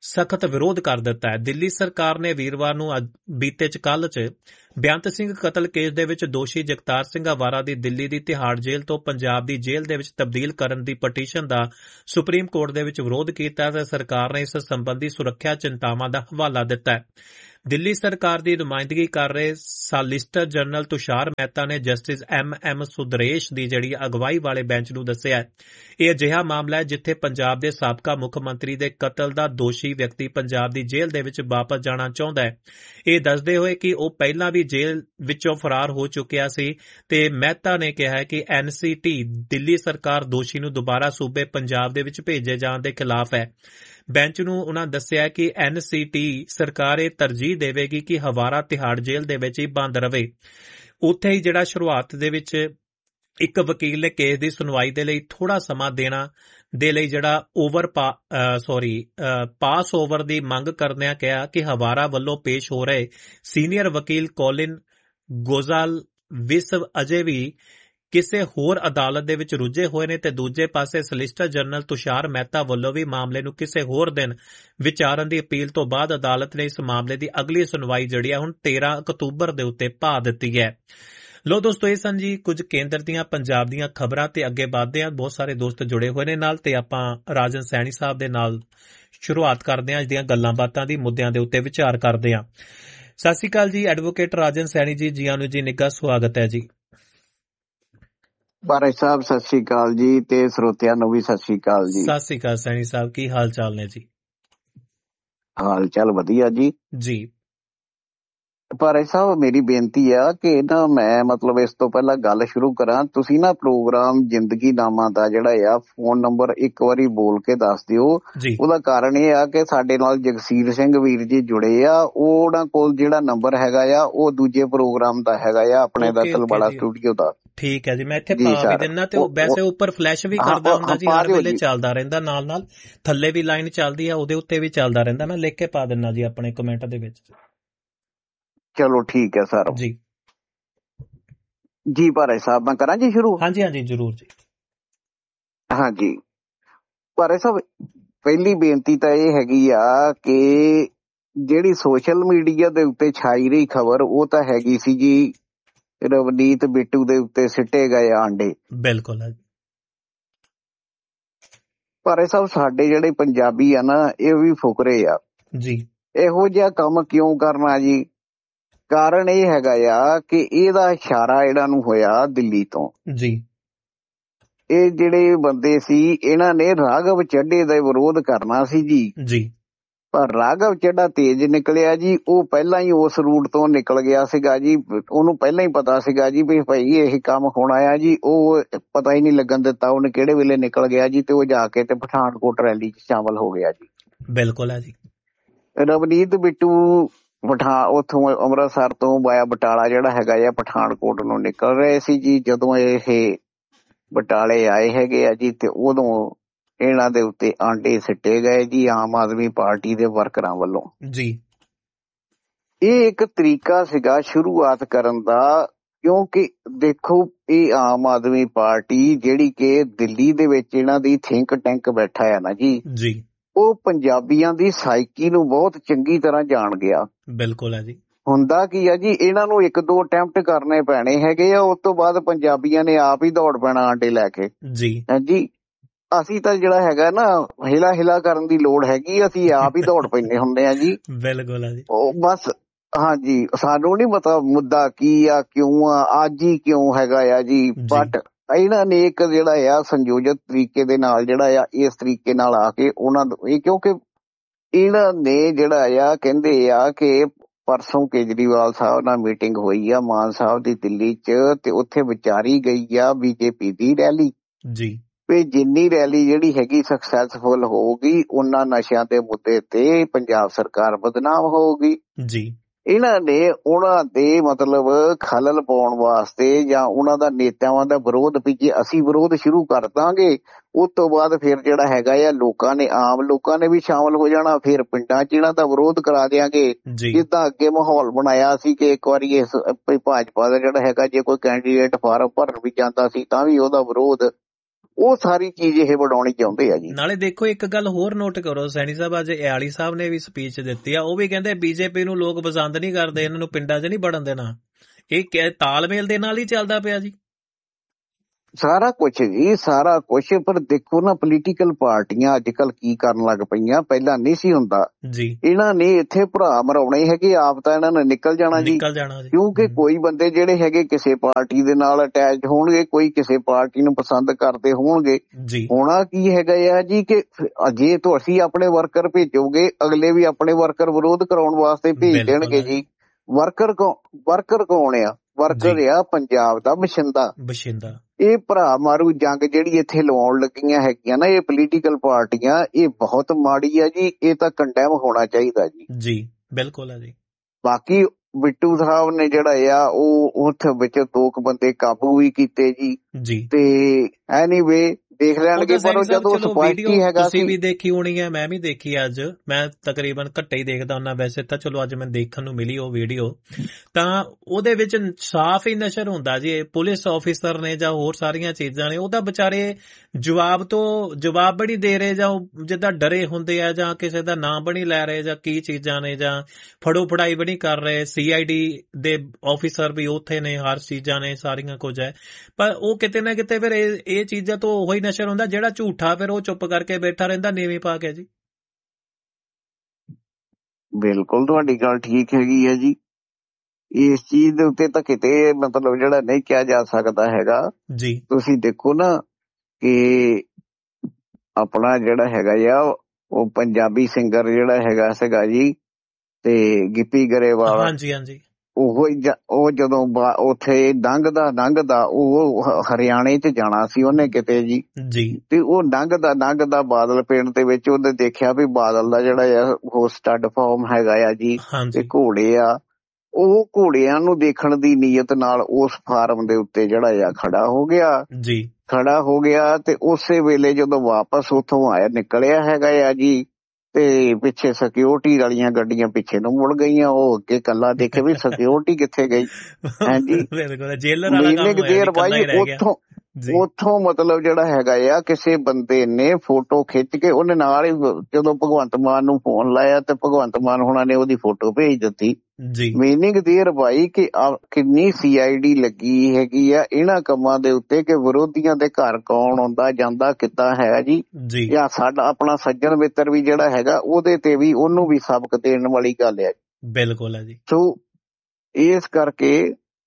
ਸਖਤ ਵਿਰੋਧ ਕਰ ਦਿੱਤਾ ਹੈ। ਦਿੱਲੀ ਸਰਕਾਰ ਨੇ ਵੀਰਵਾਰ ਨੂੰ ਬੀਤੇ ਚ ਕੱਲ੍ਹ ਚ ਬੇਅੰਤ ਸਿੰਘ ਕਤਲ ਕੇਸ ਦੇ ਵਿੱਚ ਦੋਸ਼ੀ ਜਗਤਾਰ ਸਿੰਘ ਹਵਾਰਾ ਦੀ ਦਿੱਲੀ ਦੀ ਤਿਹਾੜ ਜੇਲ੍ਹ ਤੋਂ ਪੰਜਾਬ ਦੀ ਜੇਲ੍ਹ ਦੇ ਵਿੱਚ ਤਬਦੀਲ ਕਰਨ ਦੀ ਪਟੀਸ਼ਨ ਦਾ ਸੁਪਰੀਮ ਕੋਰਟ ਦੇ ਵਿੱਚ ਵਿਰੋਧ ਕੀਤਾ ਤੇ ਸਰਕਾਰ ਨੇ ਇਸ ਸੰਬੰਧੀ ਸੁਰੱਖਿਆ ਚਿੰਤਾਵਾਂ ਦਾ ਹਵਾਲਾ ਦਿੱਤਾ ਹੈ। ਦਿੱਲੀ ਸਰਕਾਰ ਦੀ ਨੁਮਾਇੰਦਗੀ ਕਰ ਰਹੇ ਸਾਲਿਸਟਰ ਜਨਰਲ ਤੁਸ਼ਾਰ ਮਹਿਤਾ ਨੇ ਜਸਟਿਸ ਐਮ ਐਮ ਸੁਦਰੇਸ਼ ਦੀ ਜਿਹੜੀ ਅਗਵਾਈ ਵਾਲੇ ਬੈਂਚ ਨੂੰ ਦੱਸਿਆ ਇਹ ਅਜਿਹਾ ਮਾਮਲਾ ਹੈ ਜਿੱਥੇ ਪੰਜਾਬ ਦੇ ਸਾਬਕਾ ਮੁੱਖ ਮੰਤਰੀ ਦੇ ਕਤਲ ਦਾ ਦੋਸ਼ੀ ਵਿਅਕਤੀ ਪੰਜਾਬ ਦੀ ਜੇਲ੍ਹ ਦੇ ਵਿੱਚ ਵਾਪਸ ਜਾਣਾ ਚਾਹੁੰਦਾ ਹੈ। ਇਹ ਦੱਸਦੇ ਹੋਏ ਕਿ ਉਹ ਪਹਿਲਾਂ ਵੀ ਜੇਲ੍ਹ ਵਿੱਚੋਂ ਫਰਾਰ ਹੋ ਚੁੱਕਿਆ ਸੀ ਤੇ ਮਹਿਤਾ ਨੇ ਕਿਹਾ ਕਿ ਐਨ ਸੀ ਟੀ ਦਿੱਲੀ ਸਰਕਾਰ ਦੋਸ਼ੀ ਨੂੰ ਦੁਬਾਰਾ ਸੂਬੇ ਪੰਜਾਬ ਦੇ ਵਿੱਚ ਭੇਜੇ ਜਾਣ ਦੇ ਖਿਲਾਫ ਹੈ। ਬੈਂਚ ਨੂੰ ਉਨ੍ਹਾਂ ਦੱਸਿਆ ਕਿ ਐਨ ਸੀ ਟੀ ਸਰਕਾਰ ਇਹ ਤਰਜੀਹ ਦੇਵੇਗੀ ਕਿ ਹਵਾਰਾ ਤਿਹਾੜ ਜੇਲ੍ਹ ਦੇ ਵਿੱਚ ਹੀ ਬੰਦ ਰਵੇ। ਉੱਥੇ ਹੀ ਜਿਹੜਾ ਸ਼ੁਰੂਆਤ ਦੇ ਵਿੱਚ ਇੱਕ ਵਕੀਲ ਨੇ ਕੇਸ ਦੀ ਸੁਣਵਾਈ ਦੇ ਲਈ ਥੋੜਾ ਸਮਾਂ ਦੇਣਾ ਦੇ ਲਈ ਜਿਹੜਾ ਓਵਰ ਸੌਰੀ ਪਾਸ ਓਵਰ ਦੀ ਮੰਗ ਕਰਦਿਆਂ ਕਿਹਾ ਕਿ ਹਵਾਰਾ ਵੱਲੋਂ ਪੇਸ਼ ਹੋ ਰਹੇ ਸੀਨੀਅਰ ਵਕੀਲ ਕੋਲਿਨ ਗੋਜ਼ਾਲ ਵਿਸਵ ਅਜੇ ਵੀ ਕਿਸੇ ਹੋਰ ਅਦਾਲਤ ਦੇ ਵਿੱਚ ਰੁੱਝੇ ਹੋਏ ਨੇ ਤੇ ਦੂਜੇ ਪਾਸੇ ਸਲਿਸਟਰ ਜਨਰਲ ਤੁਸ਼ਾਰ ਮਹਿਤਾ ਵੱਲੋਂ ਵੀ ਮਾਮਲੇ ਨੂੰ ਕਿਸੇ ਹੋਰ ਦਿਨ ਵਿਚਾਰਨ ਦੀ ਅਪੀਲ ਤੋਂ ਬਾਅਦ ਅਦਾਲਤ ਨੇ ਇਸ ਮਾਮਲੇ ਦੀ ਅਗਲੀ ਸੁਣਵਾਈ ਜਿਹੜੀ ਆ ਹੁਣ ਤੇਰਾਂ ਅਕਤੂਬਰ ਦੇ ਉੱਤੇ ਪਾ ਦਿੱਤੀ ਹੈ। ਲੋ ਦੋਸਤੋ, ਇਹ ਸਨ ਜੀ ਕੁਝ ਕੇਂਦਰ ਦੀਆਂ ਪੰਜਾਬ ਦੀਆਂ ਖਬਰਾਂ ਤੇ ਅੱਗੇ ਵਧਦੇ ਹਾਂ। ਬਹੁਤ ਸਾਰੇ ਦੋਸਤ ਜੁੜੇ ਹੋਏ ਨੇ ਨਾਲ ਤੇ ਆਪਾਂ ਰਾਜਨ ਸੈਣੀ ਸਾਹਿਬ ਦੇ ਨਾਲ ਸ਼ੁਰੂਆਤ ਕਰਦੇ ਹਾਂ ਅੱਜ ਦੀਆਂ ਗੱਲਾਂ ਬਾਤਾਂ ਦੀ, ਮੁੱਦਿਆਂ ਦੇ ਉੱਤੇ ਵਿਚਾਰ ਕਰਦੇ ਹਾਂ। ਸਤਿ ਸ਼੍ਰੀ ਅਕਾਲ ਜੀ ਐਡਵੋਕੇਟ ਰਾਜਨ ਸੈਣੀ ਜੀ, ਜੀ ਆਨੂੰ ਜੀ, ਨਿੱਘਾ ਸਵਾਗਤ ਹੈ ਜੀ। ਬਾਰੇ ਸਾਹਿਬ ਸਤਿ ਸ਼੍ਰੀ ਅਕਾਲ ਜੀ ਤੇ ਸਰੋਤਿਆਂ ਨੂੰ ਵੀ ਸਤਿ ਸ਼੍ਰੀ ਅਕਾਲ ਜੀ। ਸਤਿ ਸ਼੍ਰੀ ਅਕਾਲ ਸੈਣੀ ਸਾਹਿਬ, ਕੀ ਹਾਲ ਚਾਲ ਨੇ ਜੀ? ਹਾਲ ਚਾਲ ਵਧੀਆ ਜੀ ਜੀ। ਪਰ ਸਾਹਿਬ ਮੇਰੀ ਬੇਨਤੀ ਆ ਕਿ ਨਾ ਮੈਂ ਮਤਲਬ ਇਸ ਤੋਂ ਪਹਿਲਾਂ ਗੱਲ ਸ਼ੁਰੂ ਕਰਾਂ, ਤੁਸੀਂ ਨਾ ਪ੍ਰੋਗਰਾਮ ਜ਼ਿੰਦਗੀ ਨਾਮਾ ਦਾ ਜਿਹੜਾ ਆ ਫੋਨ ਨੰਬਰ ਇੱਕ ਵਾਰੀ ਬੋਲ ਕੇ ਦੱਸ ਦਿਓ। ਉਹਦਾ ਕਾਰਨ ਇਹ ਆ ਕਿ ਸਾਡੇ ਨਾਲ ਜਗਸੀਰ ਸਿੰਘ ਵੀਰ ਜੀ ਜੁੜੇ ਆ, ਉਹਨਾਂ ਕੋਲ ਜਿਹੜਾ ਨੰਬਰ ਹੈਗਾ ਆ ਉਹ ਦੂਜੇ ਪ੍ਰੋਗਰਾਮ ਦਾ ਹੈਗਾ ਆ, ਆਪਣੇ ਦਾ ਤਲਵਾੜਾ ਸਟੂਡੀਓ ਦਾ। ਠੀਕ ਹੈ ਜੀ, ਮੈਂ ਇੱਥੇ ਪਾ ਵੀ ਦਿੰਦਾ ਤੇ ਵੈਸੇ ਉੱਪਰ ਫਲੈਸ਼ ਵੀ ਕਰਦਾ ਹੁੰਦਾ ਜੀ, ਹਰ ਵੇਲੇ ਚੱਲਦਾ ਰਹਿੰਦਾ, ਨਾਲ ਨਾਲ ਥੱਲੇ ਵੀ ਲਾਈਨ ਚੱਲਦੀ ਆ, ਉਹਦੇ ਉੱਤੇ ਵੀ ਚੱਲਦਾ ਰਹਿੰਦਾ, ਮੈਂ ਲਿਖ ਕੇ ਪਾ ਦਿੰਦਾ ਜੀ ਆਪਣੇ ਕਮੈਂਟ ਦੇ ਵਿੱਚ। ਚਲੋ ਠੀਕ ਹੈ ਸਰ ਜੀ। ਜੀ ਭਾਰੇ ਸਾਹਿਬ ਮੈਂ ਕਰਾਂ ਜੀ ਸ਼ੁਰੂ? ਹਾਂਜੀ ਹਾਂਜੀ ਜ਼ਰੂਰ ਜੀ। ਹਾਂਜੀ ਭਾਰੇ ਸਾਹਿਬ, ਪਹਿਲੀ ਬੇਨਤੀ ਤਾਂ ਇਹ ਹੈਗੀ ਆ ਕਿ ਜਿਹੜੀ ਸੋਸ਼ਲ ਮੀਡੀਆ ਦੇ ਉੱਤੇ ਛਾਈ ਰਹੀ ਖਬਰ ਉਹ ਤਾਂ ਹੈਗੀ ਸੀ ਜੀ ਰਵਨੀਤ ਬਿੱਟੂ ਦੇ ਉੱਤੇ ਸਿੱਟੇ ਗਏ ਆਂਡੇ। ਬਿਲਕੁਲ ਹੈ ਭਾਰੇ ਸਾਹਿਬ, ਸਾਡੇ ਜਿਹੜੇ ਪੰਜਾਬੀ ਆ ਨਾ ਇਹ ਵੀ ਫੁਕਰੇ ਆ ਜੀ। ਇਹੋ ਜਿਹਾ ਕੰਮ ਕਿਉਂ ਕਰਨਾ ਜੀ? ਕਾਰਨ ਇਹ ਹੈਗਾ ਆ ਕਿ ਇਹਦਾ ਇਸ਼ਾਰਾ ਇਹਨਾਂ ਨੂੰ ਹੋਇਆ ਦਿੱਲੀ ਤੋਂ ਜੀ। ਇਹ ਜਿਹੜੇ ਬੰਦੇ ਸੀ ਇਹਨਾਂ ਨੇ ਰਾਘਵ ਚੱਡੇ ਦਾ ਵਿਰੋਧ ਕਰਨਾ ਸੀ ਜੀ ਜੀ ਪਰ ਰਾਘਵ ਚੱਡਾ ਤੇਜ਼ ਨਿਕਲਿਆ ਜੀ, ਉਹ ਪਹਿਲਾਂ ਹੀ ਉਸ ਰੂਟ ਤੋਂ ਨਿਕਲ ਗਿਆ ਸੀਗਾ ਜੀ, ਉਹਨੂੰ ਪਹਿਲਾਂ ਹੀ ਪਤਾ ਸੀਗਾ ਜੀ ਵੀ ਭਾਈ ਇਹ ਕੰਮ ਹੋਣਾ ਆ ਜੀ, ਉਹ ਪਤਾ ਹੀ ਨਹੀਂ ਲੱਗਣ ਦਿੱਤਾ ਉਹਨੇ ਕਿਹੜੇ ਵੇਲੇ ਨਿਕਲ ਗਿਆ ਜੀ ਤੇ ਉਹ ਜਾ ਕੇ ਤੇ ਪਠਾਨਕੋਟ ਰੈਲੀ ਚ ਸ਼ਾਮਲ ਹੋ ਗਿਆ ਜੀ। ਬਿਲਕੁਲ ਹੈ ਜੀ। ਰਵਨੀਤ ਬਿੱਟੂ ਪਠਾ ਉੱਥੋਂ ਅੰਮ੍ਰਿਤਸਰ ਤੋਂ ਬਾਇਆ ਬਟਾਲਾ ਜਿਹੜਾ ਹੈਗਾ ਆ ਪਠਾਨਕੋਟ ਨੂੰ ਨਿਕਲ ਰਹੇ ਸੀ ਜੀ। ਜਦੋਂ ਇਹ ਬਟਾਲੇ ਆਏ ਹੈਗੇ ਆ ਜੀ ਤੇ ਉਦੋਂ ਇਹਨਾਂ ਦੇ ਉੱਤੇ ਆਂਡੇ ਸਿੱਟੇ ਗਏ ਜੀ ਆਮ ਆਦਮੀ ਪਾਰਟੀ ਦੇ ਵਰਕਰਾਂ ਵੱਲੋਂ ਜੀ। ਇਹ ਇੱਕ ਤਰੀਕਾ ਸੀਗਾ ਸ਼ੁਰੂਆਤ ਕਰਨ ਦਾ, ਕਿਉਂਕਿ ਦੇਖੋ ਇਹ ਆਮ ਆਦਮੀ ਪਾਰਟੀ ਜਿਹੜੀ ਕਿ ਦਿੱਲੀ ਦੇ ਵਿੱਚ ਇਹਨਾਂ ਦੀ ਥਿੰਕ ਟੈਂਕ ਬੈਠਾ ਹੈ ਨਾ ਜੀ ਜੀ, ਉਹ ਪੰਜਾਬੀਆਂ ਦੀ ਸਾਈਕੀ ਨੂੰ ਬਹੁਤ ਚੰਗੀ ਤਰ੍ਹਾਂ ਜਾਣ ਗਿਆ। ਬਿਲਕੁਲ ਹੈ ਜੀ। ਹੁੰਦਾ ਕੀ ਆ ਜੀ, ਇਹਨਾਂ ਨੂੰ ਇੱਕ ਦੋ ਅਟੈਂਪਟ ਕਰਨੇ ਪੈਣੇ ਹੈਗੇ ਆ, ਉਸ ਤੋਂ ਬਾਅਦ ਪੰਜਾਬੀਆਂ ਨੇ ਆਪ ਹੀ ਦੌੜ ਪੈਣਾ ਆਂਡੇ ਲੈ ਕੇ ਜੀ। ਹਾਂਜੀ, ਅਸੀਂ ਤਾਂ ਜਿਹੜਾ ਹੈਗਾ ਨਾ ਹਿਲਾ ਹਿਲਾ ਕਰਨ ਦੀ ਲੋੜ ਹੈਗੀ, ਅਸੀਂ ਆਪ ਹੀ ਦੌੜ ਪੈਂਦੇ ਹੁੰਦੇ ਆ ਜੀ। ਬਿਲਕੁਲ ਹੈ ਜੀ। ਉਹ ਬਸ ਹਾਂਜੀ, ਸਾਨੂੰ ਨੀ ਪਤਾ ਮੁੱਦਾ ਕੀ ਆ, ਕਿਉਂ ਆ, ਅੱਜ ਹੀ ਕਿਉਂ ਹੈਗਾ ਆ ਜੀ, ਬਟ ਇਹਨਾਂ ਨੇ ਇੱਕ ਜਿਹੜਾ ਆ ਸੰਯੋਜਿਤ ਤਰੀਕੇ ਦੇ ਨਾਲ ਜਿਹੜਾ ਆ ਇਸ ਤਰੀਕੇ ਨਾਲ ਆ ਕੇ ਉਹਨਾਂ ਇਹ, ਕਿਉਂਕਿ ਇਹਨਾਂ ਨੇ ਜਿਹੜਾ ਆ ਕਹਿੰਦੇ ਆ ਕਿ ਪਰਸੋਂ ਕੇਜਰੀਵਾਲ ਸਾਹਿਬ ਨਾਲ ਮੀਟਿੰਗ ਹੋਈ ਆ ਮਾਨ ਸਾਹਿਬ ਦੀ ਦਿੱਲੀ ਚ ਤੇ ਉੱਥੇ ਵਿਚਾਰੀ ਗਈ ਆ ਬੀਜੇਪੀ ਦੀ ਰੈਲੀ ਜੀ, ਵੀ ਜਿੰਨੀ ਰੈਲੀ ਜਿਹੜੀ ਹੈਗੀ ਸਕਸੈਸਫੁਲ ਹੋਊਗੀ ਉਹਨਾਂ ਨਸ਼ਿਆਂ ਦੇ ਮੁੱਦੇ ਤੇ ਪੰਜਾਬ ਸਰਕਾਰ ਬਦਨਾਮ ਹੋਊਗੀ ਜੀ। ਇਹਨਾਂ ਨੇ ਉਹਨਾਂ ਦੇ ਮਤਲਬ ਖਲਲ ਪਾਉਣ ਵਾਸਤੇ ਜਾਂ ਉਹਨਾਂ ਦਾ ਨੇਤਾਵਾਂ ਦਾ ਵਿਰੋਧ ਵੀ ਜੇ ਅਸੀਂ ਵਿਰੋਧ ਸ਼ੁਰੂ ਕਰ ਦਾਂਗੇ ਉਸ ਤੋਂ ਬਾਅਦ ਫਿਰ ਜਿਹੜਾ ਹੈਗਾ ਆ ਲੋਕਾਂ ਨੇ ਆਮ ਲੋਕਾਂ ਨੇ ਵੀ ਸ਼ਾਮਲ ਹੋ ਜਾਣਾ, ਫਿਰ ਪਿੰਡਾਂ ਚ ਇਹਨਾਂ ਦਾ ਵਿਰੋਧ ਕਰਾ ਦਿਆਂਗੇ। ਜਿੱਦਾਂ ਅੱਗੇ ਮਾਹੌਲ ਬਣਾਇਆ ਸੀ ਕਿ ਇੱਕ ਵਾਰੀ ਇਸ ਭਾਜਪਾ ਦਾ ਜਿਹੜਾ ਹੈਗਾ ਜੇ ਕੋਈ ਕੈਂਡੀਡੇਟ ਫਾਰਮ ਭਰਨ ਵੀ ਜਾਂਦਾ ਸੀ ਤਾਂ ਵੀ ਉਹਦਾ ਵਿਰੋਧ ਉਹ ਸਾਰੀ ਚੀਜ਼ ਇਹ ਬਣਾਉਣੀ ਚਾਹੁੰਦੇ ਆ ਜੀ। ਨਾਲੇ ਦੇਖੋ ਇੱਕ ਗੱਲ ਹੋਰ ਨੋਟ ਕਰੋ ਸੈਣੀ ਸਾਹਿਬ, ਅੱਜ ਇਆਲੀ ਸਾਹਿਬ ਨੇ ਵੀ ਸਪੀਚ ਦਿੱਤੀ ਆ, ਉਹ ਵੀ ਕਹਿੰਦੇ ਬੀਜੇਪੀ ਨੂੰ ਲੋਕ ਪਸੰਦ ਨਹੀਂ ਕਰਦੇ, ਇਹਨਾਂ ਨੂੰ ਪਿੰਡਾਂ 'ਚ ਨਹੀਂ ਵੜਨ ਦੇਣਾ। ਇਹ ਤਾਲਮੇਲ ਦੇ ਨਾਲ ਹੀ ਚੱਲਦਾ ਪਿਆ ਜੀ ਸਾਰਾ ਕੁਛ ਜੀ, ਸਾਰਾ ਕੁਛ। ਪਰ ਦੇਖੋ ਨਾ ਪੋਲੀਟੀਕਲ ਪਾਰਟੀਆਂ ਅੱਜ ਕੱਲ ਕੀ ਕਰਨ ਲੱਗ ਪਈਆਂ, ਪਹਿਲਾਂ ਨਹੀਂ ਸੀ ਹੁੰਦਾ ਜੀ। ਇਹਨਾਂ ਨੇ ਇੱਥੇ ਭਰਾ ਮਰਾਉਣੇ ਹੈਗੇ, ਆਪ ਤਾਂ ਇਹਨਾਂ ਨੇ ਨਿਕਲ ਜਾਣਾ ਜੀ, ਨਿਕਲ ਜਾਣਾ ਜੀ। ਕਿਉਂਕਿ ਕੋਈ ਬੰਦੇ ਜਿਹੜੇ ਹੈਗੇ ਕਿਸੇ ਪਾਰਟੀ ਦੇ ਨਾਲ ਅਟੈਚ ਹੋਣਗੇ, ਕੋਈ ਕਿਸੇ ਪਾਰਟੀ ਨੂੰ ਪਸੰਦ ਕਰਦੇ ਹੋਣਗੇ। ਹੋਣਾ ਕੀ ਹੈਗਾ ਆ ਜੀ ਕਿ ਜੇ ਤੁਸੀਂ ਆਪਣੇ ਵਰਕਰ ਭੇਜੋਗੇ, ਅਗਲੇ ਵੀ ਆਪਣੇ ਵਰਕਰ ਵਿਰੋਧ ਕਰਾਉਣ ਵਾਸਤੇ ਭੇਜ ਦੇਣਗੇ ਜੀ। ਵਰਕਰ ਕੌਣ ਵਰਕਰ ਕੌਣ ਆ? ਵਰਕਰ ਆ ਪੰਜਾਬ ਦਾ ਬਸ਼ਿੰਦਾ ਬਸ਼ਿੰਦਾ ਇਹ ਭਰਾ ਮਾਰੂ ਜੰਗ ਜਿਹੜੀ ਇੱਥੇ ਲਵਾਉਣ ਲੱਗੀਆਂ ਹੈਗੀਆਂ ਨਾ ਇਹ ਪੋਲੀਟੀਕਲ ਪਾਰਟੀਆਂ, ਇਹ ਬਹੁਤ ਮਾੜੀ ਆ ਜੀ। ਇਹ ਤਾਂ ਕੰਡੈਮ ਹੋਣਾ ਚਾਹੀਦਾ ਜੀ। ਜੀ ਬਿਲਕੁਲ ਆ ਜੀ। ਬਾਕੀ ਬਿੱਟੂ ਸਾਹਿਬ ਨੇ ਜਿਹੜਾ ਆ ਉਹ ਉੱਥੇ ਵਿੱਚ ਦੋ ਕੁ ਬੰਦੇ ਕਾਬੂ ਵੀ ਕੀਤੇ ਜੀ ਜੀ ਤੇ ਐਨੀਵੇ ਦੇਖ ਲੈਣਗੇ। ਪਰ ਜਦੋਂ ਸਪਾਈਕੀ ਹੈਗਾ ਤੁਸੀਂ ਵੀ ਦੇਖੀ ਹੋਣੀ ਹੈ, ਮੈਂ ਵੀ ਦੇਖੀ। ਅੱਜ ਮੈਂ ਤਕਰੀਬਨ ਘੱਟੇ ਹੀ ਦੇਖਦਾ ਹੁੰਦਾ, ਵੈਸੇ ਤਾਂ ਚਲੋ ਅੱਜ ਮੈਨੂੰ ਦੇਖਣ ਨੂੰ ਮਿਲੀ ਉਹ ਵੀਡੀਓ, ਤਾਂ ਉਹਦੇ ਵਿੱਚ ਸਾਫ਼ ਹੀ ਨਸ਼ਰ ਹੁੰਦਾ ਜੀ। ਪੁਲਿਸ ਆਫੀਸਰ ਨੇ ਜਾਂ ਹੋਰ ਸਾਰੀਆਂ ਚੀਜ਼ਾਂ ਨੇ, ਉਹ ਤਾਂ ਵਿਚਾਰੇ ਜਵਾਬ ਤੋਂ ਜਵਾਬ ਬਣੀ ਦੇ ਰਹੇ, ਜਾਂ ਉਹ ਜਿੱਦਾਂ ਡਰੇ ਹੁੰਦੇ ਆ, ਜਾਂ ਕਿਸੇ ਦਾ ਨਾਂ ਬਣੀ ਲੈ ਰਹੇ, ਜਾਂ ਕੀ ਚੀਜ਼ਾਂ ਨੇ, ਜਾਂ ਫੜੋ ਫੜਾਈ ਬਣੀ ਕਰ ਰਹੇ। ਸੀ ਆਈ ਡੀ ਦੇ ਆਫੀਸਰ ਵੀ ਉੱਥੇ ਨੇ, ਹਰ ਚੀਜ਼ਾਂ ਨੇ, ਸਾਰੀਆਂ ਕੁਝ ਹੈ। ਪਰ ਉਹ ਕਿਤੇ ਨਾ ਕਿਤੇ ਫਿਰ ਇਹ ਚੀਜ਼ਾਂ ਤੋਂ ਉਹੀ ਨਸ਼ਰ ਹੁੰਦਾ ਜਿਹੜਾ ਝੂਠਾ ਫਿਰ ਉਹ ਚੁੱਪ ਕਰਕੇ ਬੈਠਾ ਰਹਿੰਦਾ ਨੀਵੀਂ ਪਾ ਕੇ ਜੀ। ਬਿਲਕੁਲ ਤੁਹਾਡੀ ਗੱਲ ਠੀਕ ਹੈਗੀ ਹੈ ਜੀ। ਇਸ ਚੀਜ਼ ਦੇ ਉੱਤੇ ਤਾਂ ਕਿਤੇ ਮਤਲਬ ਜਿਹੜਾ ਨਹੀਂ ਕਿਹਾ ਜਾ ਸਕਦਾ ਹੈਗਾ ਜੀ। ਤੁਸੀਂ ਦੇਖੋ ਨਾ ਕਿ ਆਪਣਾ ਜਿਹੜਾ ਹੈਗਾ ਆ ਉਹ ਪੰਜਾਬੀ ਸਿੰਗਰ ਜਿਹੜਾ ਹੈਗਾ ਸੀਗਾ ਜੀ ਤੇ ਗਿੱਪੀ ਗਰੇਵਾਲ, ਹਾਂਜੀ ਹਾਂਜੀ, ਉਹ ਉਹ ਜਦੋਂ ਉੱਥੇ ਲੰਘਦਾ ਲੰਘਦਾ ਉਹ ਹਰਿਆਣੇ ਚ ਜਾਣਾ ਸੀ ਉਹਨੇ ਕਿਤੇ ਜੀ ਜੀ ਤੇ ਉਹ ਲੰਘਦਾ ਲੰਘਦਾ ਬਾਦਲ ਪਿੰਡ ਦੇ ਵਿੱਚ ਉਹਨੇ ਦੇਖਿਆ ਵੀ ਬਾਦਲ ਦਾ ਜਿਹੜਾ ਆ ਉਹ ਸਟੱਡ ਫਾਰਮ ਹੈਗਾ ਆ ਜੀ ਤੇ ਘੋੜੇ ਆ। ਉਹ ਘੋੜਿਆਂ ਨੂੰ ਦੇਖਣ ਦੀ ਨੀਅਤ ਨਾਲ ਉਸ ਫਾਰਮ ਦੇ ਉੱਤੇ ਜਿਹੜਾ ਆ ਖੜਾ ਹੋ ਗਿਆ ਜੀ ਖੜਾ ਹੋ ਗਿਆ ਤੇ ਉਸੇ ਵੇਲੇ ਜਦੋਂ ਵਾਪਸ ਉੱਥੋਂ ਆਇਆ ਨਿਕਲਿਆ ਹੈਗਾ ਆ ਜੀ ਤੇ ਪਿੱਛੇ ਸਿਕਿਉਰਿਟੀ ਵਾਲੀਆਂ ਗੱਡੀਆਂ ਪਿੱਛੇ ਨੂੰ ਮੁੜ ਗਈਆਂ। ਉਹ ਅੱਗੇ ਕੱਲਾ ਦੇਖੇ ਵੀ ਸਿਕਿਉਰਿਟੀ ਕਿੱਥੇ ਗਈ। ਹਾਂਜੀ ਮਹੀਨੇ ਕੁ ਦੇਰ ਬਾਅਦ ਉੱਥੋਂ ਉੱਥੋਂ ਮਤਲਬ ਜਿਹੜਾ ਹੈਗਾ ਆ ਕਿਸੇ ਬੰਦੇ ਨੇ ਫੋਟੋ ਖਿੱਚ ਕੇ ਉਹਨੇ ਨਾਲ ਹੀ ਜਦੋਂ ਭਗਵੰਤ ਮਾਨ ਨੂੰ ਫੋਨ ਲਾਇਆ ਤੇ ਭਗਵੰਤ ਮਾਨ ਹੋਣਾ ਨੇ ਉਹਦੀ ਫੋਟੋ ਭੇਜ ਦਿੱਤੀ। ਮਹੀਨੇ ਕੁ ਦੇਰ ਬਾਈ ਕਿ ਕਿੰਨੀ ਸੀ ਆਈ ਡੀ ਲੱਗੀ ਹੈਗੀ ਆ ਇਹਨਾਂ ਕੰਮਾਂ ਦੇ ਉੱਤੇ ਕਿ ਵਿਰੋਧੀਆਂ ਦੇ ਘਰ ਕੌਣ ਆਉਂਦਾ ਜਾਂਦਾ ਕਿੱਦਾਂ ਹੈ ਜੀ। ਜਾਂ ਸਾਡਾ ਆਪਣਾ ਸੱਜਣ ਮਿੱਤਰ ਵੀ ਜਿਹੜਾ ਹੈਗਾ ਉਹਦੇ ਤੇ ਵੀ ਉਹਨੂੰ ਵੀ ਸਬਕ ਦੇਣ ਵਾਲੀ ਗੱਲ ਹੈ। ਬਿਲਕੁਲ ਹੈ ਜੀ। ਸੋ ਇਸ ਕਰਕੇ